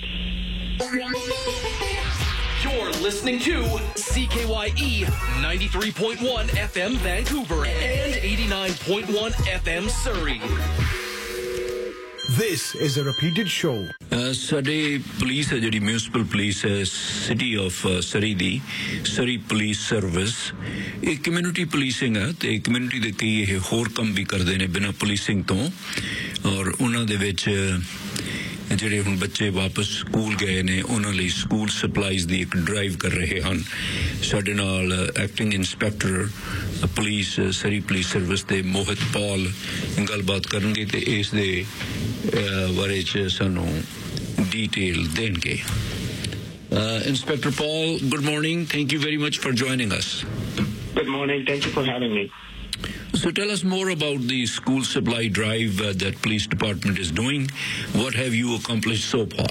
You're listening to CKYE 93.1 FM Vancouver and 89.1 FM Surrey. This is a repeated show. ਸਾਡੇ ਪੁਲਿਸ ਹੈ ਜਿਹੜੀ ਮਿਊਨਿਸਪਲ ਪੁਲਿਸ ਹੈ city of Surrey the Surrey police service ਇਹ ਕਮਿਊਨਿਟੀ ਪੁਲਿਸਿੰਗ ਹੈ ਤੇ ਕਮਿਊਨਿਟੀ ਦੇ ਕਈ ਇਹ ਹੋਰ ਕੰਮ ਵੀ ਕਰਦੇ ਨੇ ਬਿਨਾਂ ਪੁਲਿਸਿੰਗ ਤੋਂ ਔਰ ਉਹਨਾਂ ਦੇ ਵਿੱਚ ਜਿਹੜੇ ਹੁਣ ਬੱਚੇ ਵਾਪਸ ਸਕੂਲ ਗਏ ਨੇ ਉਹਨਾਂ ਲਈ ਸਕੂਲ ਸਪਲਾਈਜ਼ ਦੀ ਇੱਕ ਡਰਾਈਵ ਕਰ ਰਹੇ ਹਨ ਸਾਡੇ ਨਾਲ ਐਕਟਿੰਗ ਇੰਸਪੈਕਟਰ ਪੁਲਿਸ ਸਰੀ ਪੁਲਿਸ ਸਰਵਿਸ ਦੇ ਮੋਹਿਤ ਪੌਲ ਗੱਲਬਾਤ ਕਰਨਗੇ ਤੇ ਇਸ ਦੇ ਬਾਰੇ ਚ ਸਾਨੂੰ detail ਦੇਣਗੇ Inspector Paul, good morning. Thank you very much for joining us. Good morning. Thank you for having me. So tell us more about the school supply drive that police department is doing. What have you accomplished so far?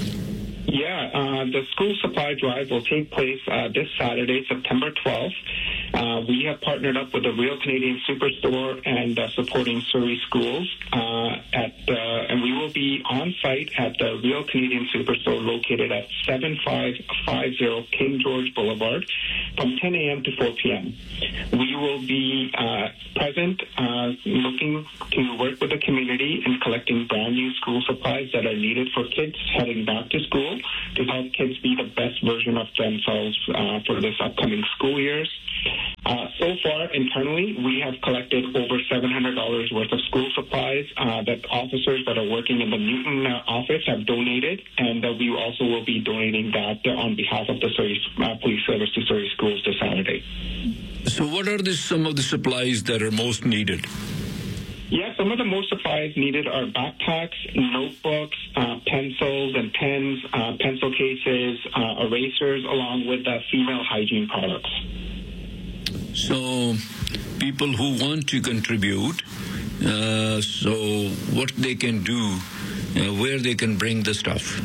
The school supply drive will take place this Saturday, September 12th. We have partnered up with the Real Canadian Superstore and supporting Surrey schools. And we will be on site at the Real Canadian Superstore located at 7550 King George Boulevard from 10 a.m. to 4 p.m. We will be present looking to work with the community in collecting brand new school supplies that are needed for kids heading back to school to help kids be the best version of themselves for this upcoming school years. So far, internally, we have collected over $700 worth of school supplies that officers that are working in the Newton office have donated, and we also will be donating that on behalf of the Surrey Police Service to Surrey schools this Saturday. So what are some of the supplies that are most needed? Some of the most supplies needed are backpacks, notebooks, pencils and pens, pencil cases, erasers, along with female hygiene products. So people who want to contribute, so what they can do, where they can bring the stuff?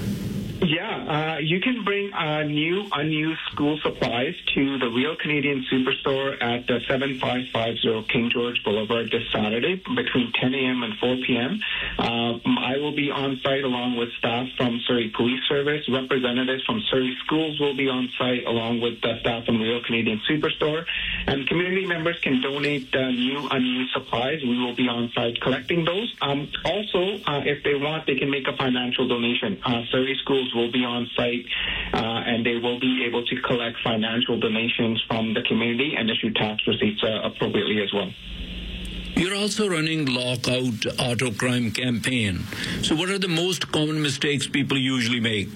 You can bring new unused school supplies to the Real Canadian Superstore at 7550 King George Boulevard this Saturday between 10 a.m. and 4 p.m. I will be on site along with staff from Surrey Police Service. Representatives from Surrey schools will be on site along with the staff from Real Canadian Superstore. And community members can donate new unused supplies. We will be on site collecting those. Also, if they want, they can make a financial donation. Surrey schools will be on site and they will be able to collect financial donations from the community and issue tax receipts appropriately as well. You're also running Lockout Auto Crime campaign. So what are the most common mistakes people usually make?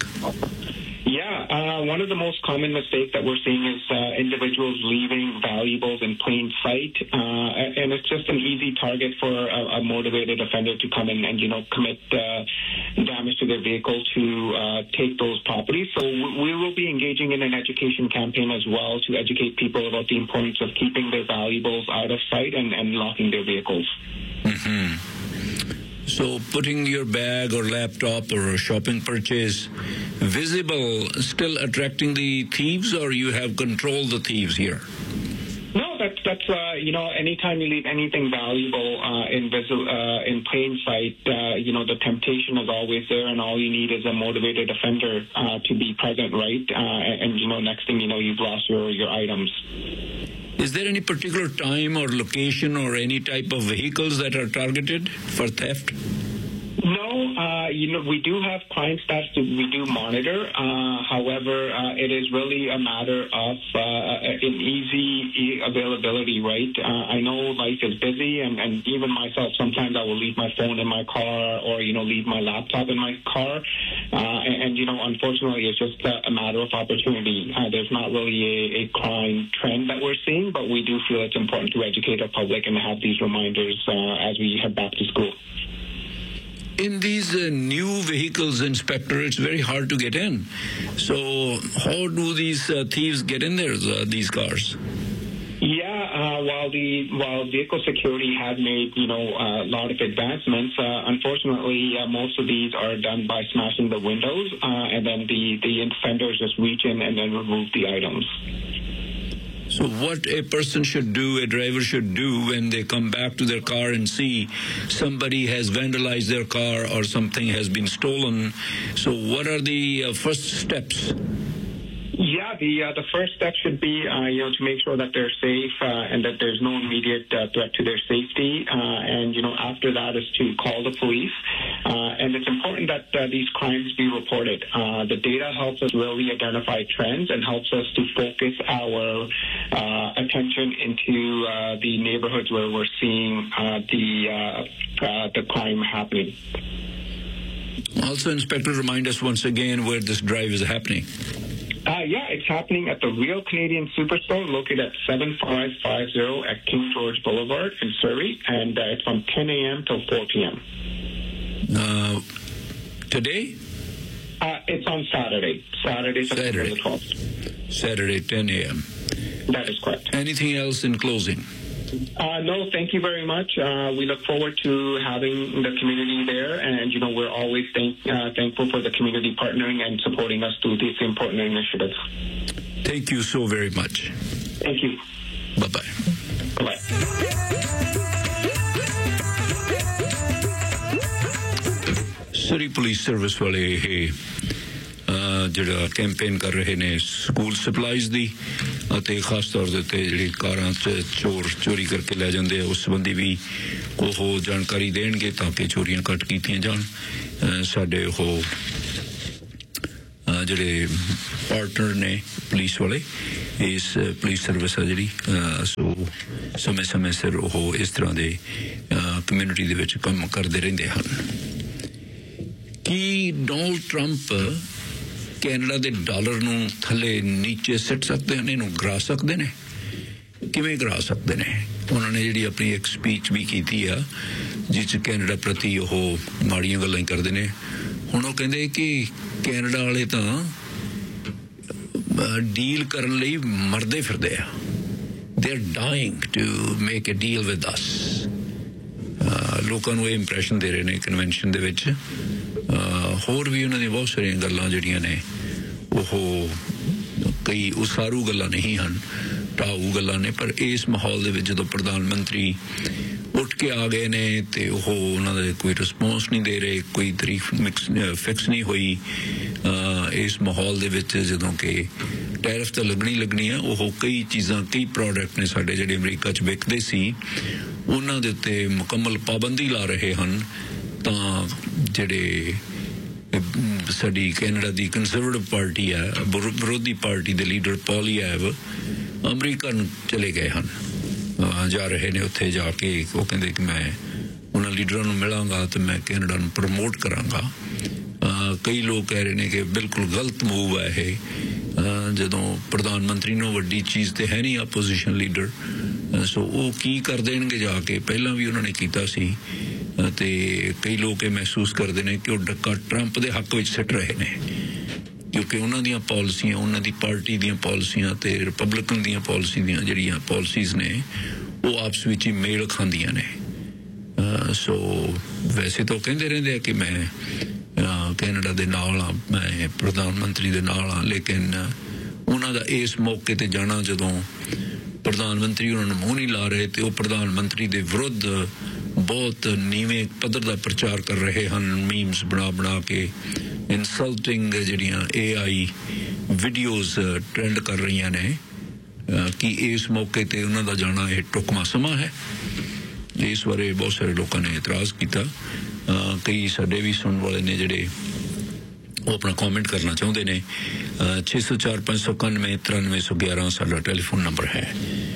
One of the most common mistakes that we're seeing is individuals leaving valuables in plain sight, and it's just an easy target for a motivated offender to come in and commit damage to their vehicle to take those properties. So we will be engaging in an education campaign as well to educate people about the importance of keeping their valuables out of sight and locking their vehicles. Mm-hmm. So putting your bag or laptop or a shopping purchase visible, still attracting the thieves, or you have controlled the thieves here? No, that's anytime you leave anything valuable in plain sight, the temptation is always there, and all you need is a motivated offender to be present, right? And next thing you know, you've lost your items. Is there any particular time or location or any type of vehicles that are targeted for theft? No, we do have crime stats that we do monitor. However, it is really a matter of an easy availability, right? I know life is busy, and even myself, sometimes I will leave my phone in my car or, leave my laptop in my car. And unfortunately, it's just a matter of opportunity. There's not really a crime trend that we're seeing, but we do feel it's important to educate our public and have these reminders as we head back to school. In these new vehicles, Inspector, it's very hard to get in. So how do these thieves get in there, these cars? While vehicle security has made, a lot of advancements, unfortunately, most of these are done by smashing the windows, and then the offenders just reach in and then remove the items. So what a person should do, a driver should do when they come back to their car and see somebody has vandalized their car or something has been stolen. So what are the first steps? Yeah, the first step should be, to make sure that they're safe and that there's no immediate threat to their safety. And, after that is to call the police. And it's important that these crimes be reported. The data helps us really identify trends and helps us to focus our attention into the neighborhoods where we're seeing the crime happening. Also, Inspector, remind us once again where this drive is happening. It's happening at the Real Canadian Superstore located at 7550 at King George Boulevard in Surrey, and it's from 10 a.m. till 4 p.m. Today? It's on Saturday, September the 12th. Saturday, 10 a.m. That is correct. Anything else in closing? No, thank you very much. We look forward to having the community there, and we're always thankful for the community partnering and supporting us through this important initiative. Thank you so very much. Thank you. Bye-bye. Bye-bye. Surrey Police Service ਵਾਲੇ ਜਿਹੜਾ campaign ਕਰ ਰਹੇ ਨੇ school supplies ਦੀ ਅਤੇ ਖਾਸ ਤੌਰ ਦੇ ਉੱਤੇ ਜਿਹੜੀ ਕਾਰਾਂ 'ਚ ਚੋਰੀ ਕਰਕੇ ਲੈ ਜਾਂਦੇ ਆ ਉਸ ਸੰਬੰਧੀ ਵੀ ਉਹ ਜਾਣਕਾਰੀ ਦੇਣਗੇ ਤਾਂ ਕਿ ਚੋਰੀਆਂ ਘੱਟ ਕੀਤੀਆਂ ਜਾਣ। ਸਾਡੇ ਉਹ ਜਿਹੜੇ ਪਾਰਟਨਰ ਨੇ ਪੁਲਿਸ ਵਾਲੇ ਇਸ ਪੁਲਿਸ ਸਰਵਿਸ ਆ ਜਿਹੜੀ ਸੋ ਸਮੇਂ ਸਿਰ ਉਹ ਇਸ ਤਰ੍ਹਾਂ ਦੇ ਕਮਿਊਨਿਟੀ ਦੇ ਵਿੱਚ ਕੰਮ ਕਰਦੇ ਰਹਿੰਦੇ ਹਨ। ਕੀ ਡੋਨਲਡ ਟਰੰਪ ਕੈਨੇਡਾ ਦੇ ਡਾਲਰ ਨੂੰ ਥੱਲੇ ਨੀਚੇ ਸਿੱਟ ਸਕਦੇ ਹਨ, ਇਹਨੂੰ ਗਿਰਾ ਸਕਦੇ ਨੇ? ਕਿਵੇਂ ਗਿਰਾ ਸਕਦੇ ਨੇ? ਉਹਨਾਂ ਨੇ ਜਿਹੜੀ ਆਪਣੀ ਇੱਕ ਸਪੀਚ ਵੀ ਕੀਤੀ ਆ ਜਿਸ 'ਚ ਕੈਨੇਡਾ ਪ੍ਰਤੀ ਉਹ ਮਾੜੀਆਂ ਗੱਲਾਂ ਹੀ ਕਰਦੇ ਨੇ। ਹੁਣ ਉਹ ਕਹਿੰਦੇ ਕਿ ਕੈਨੇਡਾ ਵਾਲੇ ਤਾਂ ਡੀਲ ਕਰਨ ਲਈ ਮਰਦੇ ਫਿਰਦੇ ਆ। They are dyeing to make a deal with us. ਲੋਕਾਂ ਨੂੰ ਇਹ ਇੰਪ੍ਰੈਸ਼ਨ ਦੇ ਰਹੇ ਨੇ ਕਨਵੈਨਸ਼ਨ ਦੇ ਵਿੱਚ। ਹੋਰ ਵੀ ਉਹਨਾਂ ਦੀਆਂ ਬਹੁਤ ਸਾਰੀਆਂ ਗੱਲਾਂ ਜਿਹੜੀਆਂ ਨੇ ਉਹ ਕਈ ਉਸਾਰੂ ਗੱਲਾਂ ਨਹੀਂ ਹਨ, ਢਾਊ ਗੱਲਾਂ ਨੇ। ਪਰ ਇਸ ਮਾਹੌਲ ਦੇ ਵਿੱਚ ਜਦੋਂ ਪ੍ਰਧਾਨ ਮੰਤਰੀ ਉੱਠ ਕੇ ਆ ਗਏ ਨੇ ਤੇ ਉਹ ਉਹਨਾਂ ਦਾ ਕੋਈ ਰਿਸਪੌਂਸ ਨਹੀਂ ਦੇ ਰਹੇ, ਕੋਈ ਤਾਰੀਫ ਫਿਕਸ ਨਹੀਂ ਹੋਈ। ਇਸ ਮਾਹੌਲ ਦੇ ਵਿੱਚ ਜਦੋਂ ਕਿ ਟੈਰਿਫ ਤਾਂ ਲੱਗਣੀ ਆ, ਉਹ ਕਈ ਚੀਜ਼ਾਂ ਕਈ ਪ੍ਰੋਡਕਟ ਨੇ ਸਾਡੇ ਜਿਹੜੇ ਅਮਰੀਕਾ 'ਚ ਵਿਕਦੇ ਸੀ ਉਹਨਾਂ ਦੇ ਉੱਤੇ ਮੁਕੰਮਲ ਪਾਬੰਦੀ ਲਾ ਰਹੇ ਹਨ। ਤਾਂ ਜਿਹੜੇ ਸਾਡੀ ਕੈਨੇਡਾ ਦੀ ਕੰਜ਼ਰਵੇਟਿਵ ਪਾਰਟੀ ਹੈ, ਵਿਰੋਧੀ ਪਾਰਟੀ ਦੇ ਲੀਡਰ ਪੋਲੀਐਵ ਅਮਰੀਕਾ ਨੂੰ ਚਲੇ ਗਏ ਹਨ, ਜਾ ਰਹੇ ਨੇ। ਉੱਥੇ ਜਾ ਕੇ ਉਹ ਕਹਿੰਦੇ ਕਿ ਮੈਂ ਉਹਨਾਂ ਲੀਡਰਾਂ ਨੂੰ ਮਿਲਾਂਗਾ ਤੇ ਮੈਂ ਕੈਨੇਡਾ ਨੂੰ ਪ੍ਰਮੋਟ ਕਰਾਂਗਾ। ਕਈ ਲੋਕ ਕਹਿ ਰਹੇ ਨੇ ਕਿ ਬਿਲਕੁਲ ਗਲਤ ਮੂਵ ਹੈ ਇਹ। ਜਦੋਂ ਪ੍ਰਧਾਨ ਮੰਤਰੀ ਨੂੰ ਵੱਡੀ ਚੀਜ਼ ਤੇ ਹੈ ਨਹੀਂ ਆਪੋਜੀਸ਼ਨ ਲੀਡਰ, ਸੋ ਉਹ ਕੀ ਕਰ ਦੇਣਗੇ ਜਾ ਕੇ? ਪਹਿਲਾਂ ਵੀ ਉਹਨਾਂ ਨੇ ਕੀਤਾ ਸੀ ਤੇ ਕਈ ਲੋਕ ਇਹ ਮਹਿਸੂਸ ਕਰਦੇ ਨੇ ਕਿ ਉਹ ਡੱਕਾ ਟਰੰਪ ਦੇ ਹੱਕ ਵਿੱਚ ਸਿੱਟ ਰਹੇ ਨੇ ਕਿਉਂਕਿ ਉਹਨਾਂ ਦੀਆਂ ਪਾਲਿਸੀਆਂ, ਉਹਨਾਂ ਦੀ ਪਾਰਟੀ ਦੀਆਂ ਪਾਲਿਸੀਆਂ ਤੇ ਰਿਪਬਲਿਕਨ ਦੀਆਂ ਪਾਲਿਸੀ ਦੀਆਂ ਜਿਹੜੀਆਂ ਪਾਲਿਸੀਜ਼ ਨੇ ਉਹ ਆਪਸ ਵਿੱਚ ਹੀ ਮੇਲ ਖਾਂਦੀਆਂ ਨੇ। ਸੋ ਵੈਸੇ ਤਾਂ ਉਹ ਕਹਿੰਦੇ ਰਹਿੰਦੇ ਆ ਕਿ ਮੈਂ ਕੈਨੇਡਾ ਦੇ ਨਾਲ ਆ, ਮੈਂ ਪ੍ਰਧਾਨ ਮੰਤਰੀ ਦੇ ਨਾਲ ਆ, ਲੇਕਿਨ ਉਹਨਾਂ ਦਾ ਇਸ ਮੌਕੇ ਤੇ ਜਾਣਾ ਜਦੋਂ ਪ੍ਰਧਾਨ ਮੰਤਰੀ ਉਹਨਾਂ ਨੂੰ ਮੂੰਹ ਨਹੀਂ ਲਾ ਰਹੇ ਤੇ ਉਹ ਪ੍ਰਧਾਨ ਮੰਤਰੀ ਦੇ ਵਿਰੁੱਧ ਬਹੁਤ ਨੀਵੇਂ ਪੱਧਰ ਦਾ ਪ੍ਰਚਾਰ ਕਰ ਰਹੇ ਹਨ, ਮੀਮਸ ਬਣਾ ਕੇ ਇਨਸਲਟਿੰਗ ਜਿਹੜੀਆਂ AI ਵੀਡੀਓਜ਼ ਟ੍ਰੈਂਡ ਕਰ ਰਹੀਆਂ ਨੇ ਕਿ ਇਸ ਮੌਕੇ ਤੇ ਉਹਨਾਂ ਦਾ ਜਾਣਾ ਇਹ ਢੁਕਵਾਂ ਸਮਾਂ ਹੈ। ਇਸ ਬਾਰੇ ਬਹੁਤ ਸਾਰੇ ਲੋਕਾਂ ਨੇ ਇਤਰਾਜ਼ ਕੀਤਾ। ਕਈ ਸਾਡੇ ਵੀ ਸੁਣਨ ਵਾਲੇ ਨੇ ਜਿਹੜੇ ਉਹ ਆਪਣਾ ਕਮੈਂਟ ਕਰਨਾ ਚਾਹੁੰਦੇ ਨੇ। 604 591 9311 ਸਾਡਾ ਟੈਲੀਫੋਨ ਨੰਬਰ ਹੈ।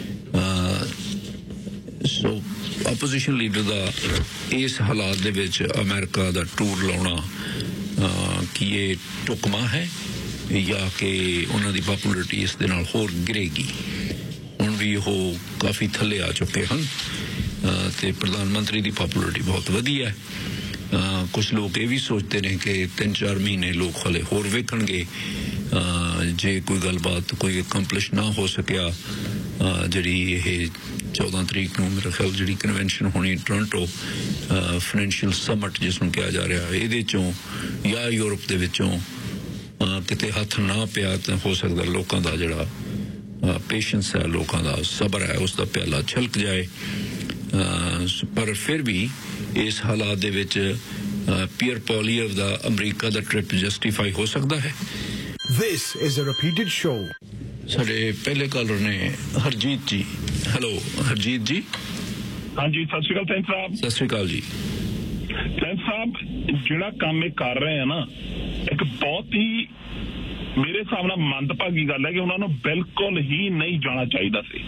ਸੋ ਆਪੋਜੀਸ਼ਨ ਲੀਡਰ ਦਾ ਇਸ ਹਾਲਾਤ ਦੇ ਵਿੱਚ ਅਮਰੀਕਾ ਦਾ ਟੂਰ ਲਾਉਣਾ ਕੀ ਇਹ ਢੁਕਵਾਂ ਹੈ ਜਾਂ ਕਿ ਉਹਨਾਂ ਦੀ ਪਾਪੂਲੈਰਿਟੀ ਇਸ ਦੇ ਨਾਲ ਹੋਰ ਗਿਰੇਗੀ? ਹੁਣ ਵੀ ਉਹ ਕਾਫੀ ਥੱਲੇ ਆ ਚੁੱਕੇ ਹਨ ਤੇ ਪ੍ਰਧਾਨ ਮੰਤਰੀ ਦੀ ਪਾਪੂਲੈਰਿਟੀ ਬਹੁਤ ਵਧੀਆ ਹੈ। ਕੁਝ ਲੋਕ ਇਹ ਵੀ ਸੋਚਦੇ ਨੇ ਕਿ 3-4 ਮਹੀਨੇ ਲੋਕ ਹਲੇ ਹੋਰ ਵੇਖਣਗੇ ਜੇ ਕੋਈ ਗੱਲਬਾਤ ਕੋਈ ਅਕੰਪਲਿਸ਼ ਨਾ ਹੋ ਸਕਿਆ। ਜਿਹੜੀ ਇਹ 14 ਤਰੀਕ ਨੂੰ ਮੇਰਾ ਖਿਆਲ ਜਿਹੜੀ ਕਨਵੈਨਸ਼ਨ ਹੋਣੀ ਟੋਰਾਂਟੋ ਫਾਈਨੈਂਸ਼ੀਅਲ ਸਮਿਟ ਜਿਸ ਨੂੰ ਕਿਹਾ ਜਾ ਰਿਹਾ, ਇਹਦੇ ਚੋਂ ਜਾਂ ਯੂਰਪ ਦੇ ਵਿੱਚੋਂ ਕਿਤੇ ਹੱਥ ਨਾ ਪਿਆ ਤਾਂ ਹੋ ਸਕਦਾ ਲੋਕਾਂ ਦਾ ਜਿਹੜਾ ਪੇਸ਼ੈਂਸ ਹੈ, ਲੋਕਾਂ ਦਾ ਸਬਰ ਹੈ, ਉਸ ਦਾ ਪਿਆਲਾ ਛਲਕ ਜਾਏ। ਪਰ ਫਿਰ ਵੀ ਇਸ ਹਾਲਾਤ ਦੇ ਵਿੱਚ ਪੀਅਰ ਪੋਲੀਅਵ ਦਾ ਅਮਰੀਕਾ ਦਾ ਟ੍ਰਿਪ ਜਸਟੀਫਾਈ ਹੋ ਸਕਦਾ ਹੈ। This is a repeated show. ਸਾਡੇ ਪਹਿਲੇ ਕਾਲਰ ਨੇ ਹਰਜੀਤ ਜੀ। ਹੈਲੋ ਹਰਜੀਤ ਜੀ। ਹਾਂਜੀ ਸਤਿ ਸ਼੍ਰੀ ਅਕਾਲ ਸੈਂਸ ਸਾਹਿਬ। ਸਤਿ ਸ਼੍ਰੀ ਅਕਾਲ ਜੀ। ਸੈਂਸ ਸਾਹਿਬ ਜਿਹੜਾ ਕੰਮ ਇਹ ਕਰ ਰਹੇ ਆ ਨਾ, ਇੱਕ ਬਹੁਤ ਹੀ ਮੇਰੇ ਹਿਸਾਬ ਨਾਲ ਮੰਦਭਾਗੀ ਗੱਲ ਹੈ ਕਿ ਉਹਨਾਂ ਨੂੰ ਬਿਲਕੁਲ ਹੀ ਨਹੀਂ ਜਾਣਾ ਚਾਹੀਦਾ ਸੀ।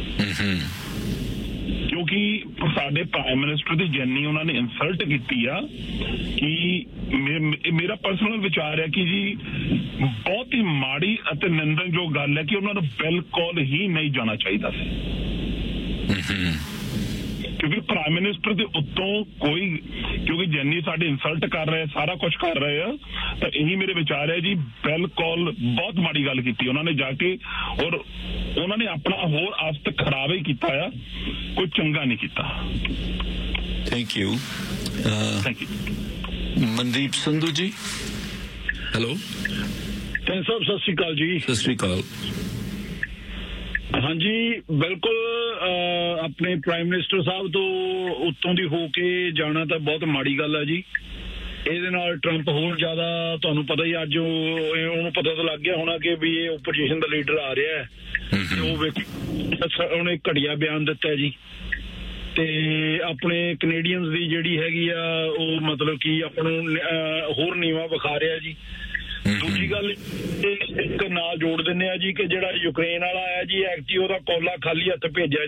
ਕਿਉਂਕਿ ਸਾਡੇ ਪ੍ਰਾਈਮ ਮਿਨਿਸਟਰ ਦੀ ਜਿੰਨੀ ਉਹਨਾਂ ਨੇ ਇਨਸਲਟ ਕੀਤੀ ਆ ਕਿ ਮੇਰਾ ਪਰਸਨਲ ਵਿਚਾਰ ਹੈ ਕਿ ਜੀ ਬਹੁਤ ਹੀ ਮਾੜੀ ਅਤੇ ਨਿੰਦਣਯੋਗ ਗੱਲ ਹੈ ਕਿ ਉਹਨਾਂ ਨੂੰ ਬਿਲਕੁਲ ਹੀ ਨਹੀਂ ਜਾਣਾ ਚਾਹੀਦਾ ਸੀ। ਕਿਉਂਕਿ ਪ੍ਰਾਈਮ ਮਿਨਿਸਟਰ ਦੇ ਉੱਤੋਂ ਕੋਈ, ਕਿਉਂਕਿ ਜਿੰਨੀ ਸਾਡੀ ਇਨਸਲਟ ਕਰ ਰਹੇ, ਸਾਰਾ ਕੁਝ ਕਰ ਰਹੇ ਆ, ਤਾਂ ਇਹੀ ਮੇਰੇ ਵਿਚਾਰ ਹੈ ਜੀ ਬਿਲਕੁਲ ਬਹੁਤ ਮਾੜੀ ਗੱਲ ਕੀਤੀ ਉਹਨਾਂ ਨੇ ਜਾ ਕੇ, ਔਰ ਉਹਨਾਂ ਨੇ ਆਪਣਾ ਹੋਰ ਆਸਤ ਖਰਾਬ ਹੀ ਕੀਤਾ ਆ, ਕੋਈ ਚੰਗਾ ਨਹੀਂ ਕੀਤਾ। Thank you. Thank you. Mandeep Sandhu ji. Hello sense ਸਾਹਿਬ ਸਤਿ ਸ਼੍ਰੀ ਅਕਾਲ ਜੀ। ਸਤਿ ਸ਼੍ਰੀ ਅਕਾਲ। ਹਾਂਜੀ ਬਿਲਕੁਲ ਆਪਣੇ ਪ੍ਰਾਈਮ ਮਿਨਿਸਟਰ ਸਾਹਿਬ ਤੋਂ ਉੱਤੋਂ ਦੀ ਹੋ ਕੇ ਜਾਣਾ ਤਾਂ ਬਹੁਤ ਮਾੜੀ ਗੱਲ ਹੈ ਜੀ। ਇਹਦੇ ਨਾਲ ਟਰੰਪ ਹੋਰ ਜ਼ਿਆਦਾ, ਤੁਹਾਨੂੰ ਪਤਾ ਹੀ ਅੱਜ ਉਹਨੂੰ ਪਤਾ ਤਾਂ ਲੱਗ ਗਿਆ ਹੋਣਾ ਕਿ ਵੀ ਇਹ ਓਪੋਜੀਸ਼ਨ ਦਾ ਲੀਡਰ ਆ ਰਿਹਾ ਹੈ, ਉਹ ਉਹਨੇ ਘਟੀਆ ਬਿਆਨ ਦਿੱਤਾ ਜੀ। ਤੇ ਆਪਣੇ ਕੈਨੇਡੀਅਨਸ ਦੀ ਜਿਹੜੀ ਹੈਗੀ ਆ ਉਹ ਮਤਲਬ ਕਿ ਆਪਾਂ ਨੂੰ ਹੋਰ ਨੀਵਾਂ ਵਿਖਾ ਰਿਹਾ ਜੀ। ਦੂਜੀ ਗੱਲ ਇੱਕ ਨਾਲ ਜੋੜ ਦਿੰਦੇ ਆ ਜੀ ਕਿ ਜਿਹੜਾ ਯੂਕਰੇਨ ਵਾਲਾ ਆਇਆ ਜੀ, ਐਕਚੁਅਲੀ ਉਹਦਾ ਕੋਲਾ ਖਾਲੀ ਹੱਥ ਭੇਜਿਆ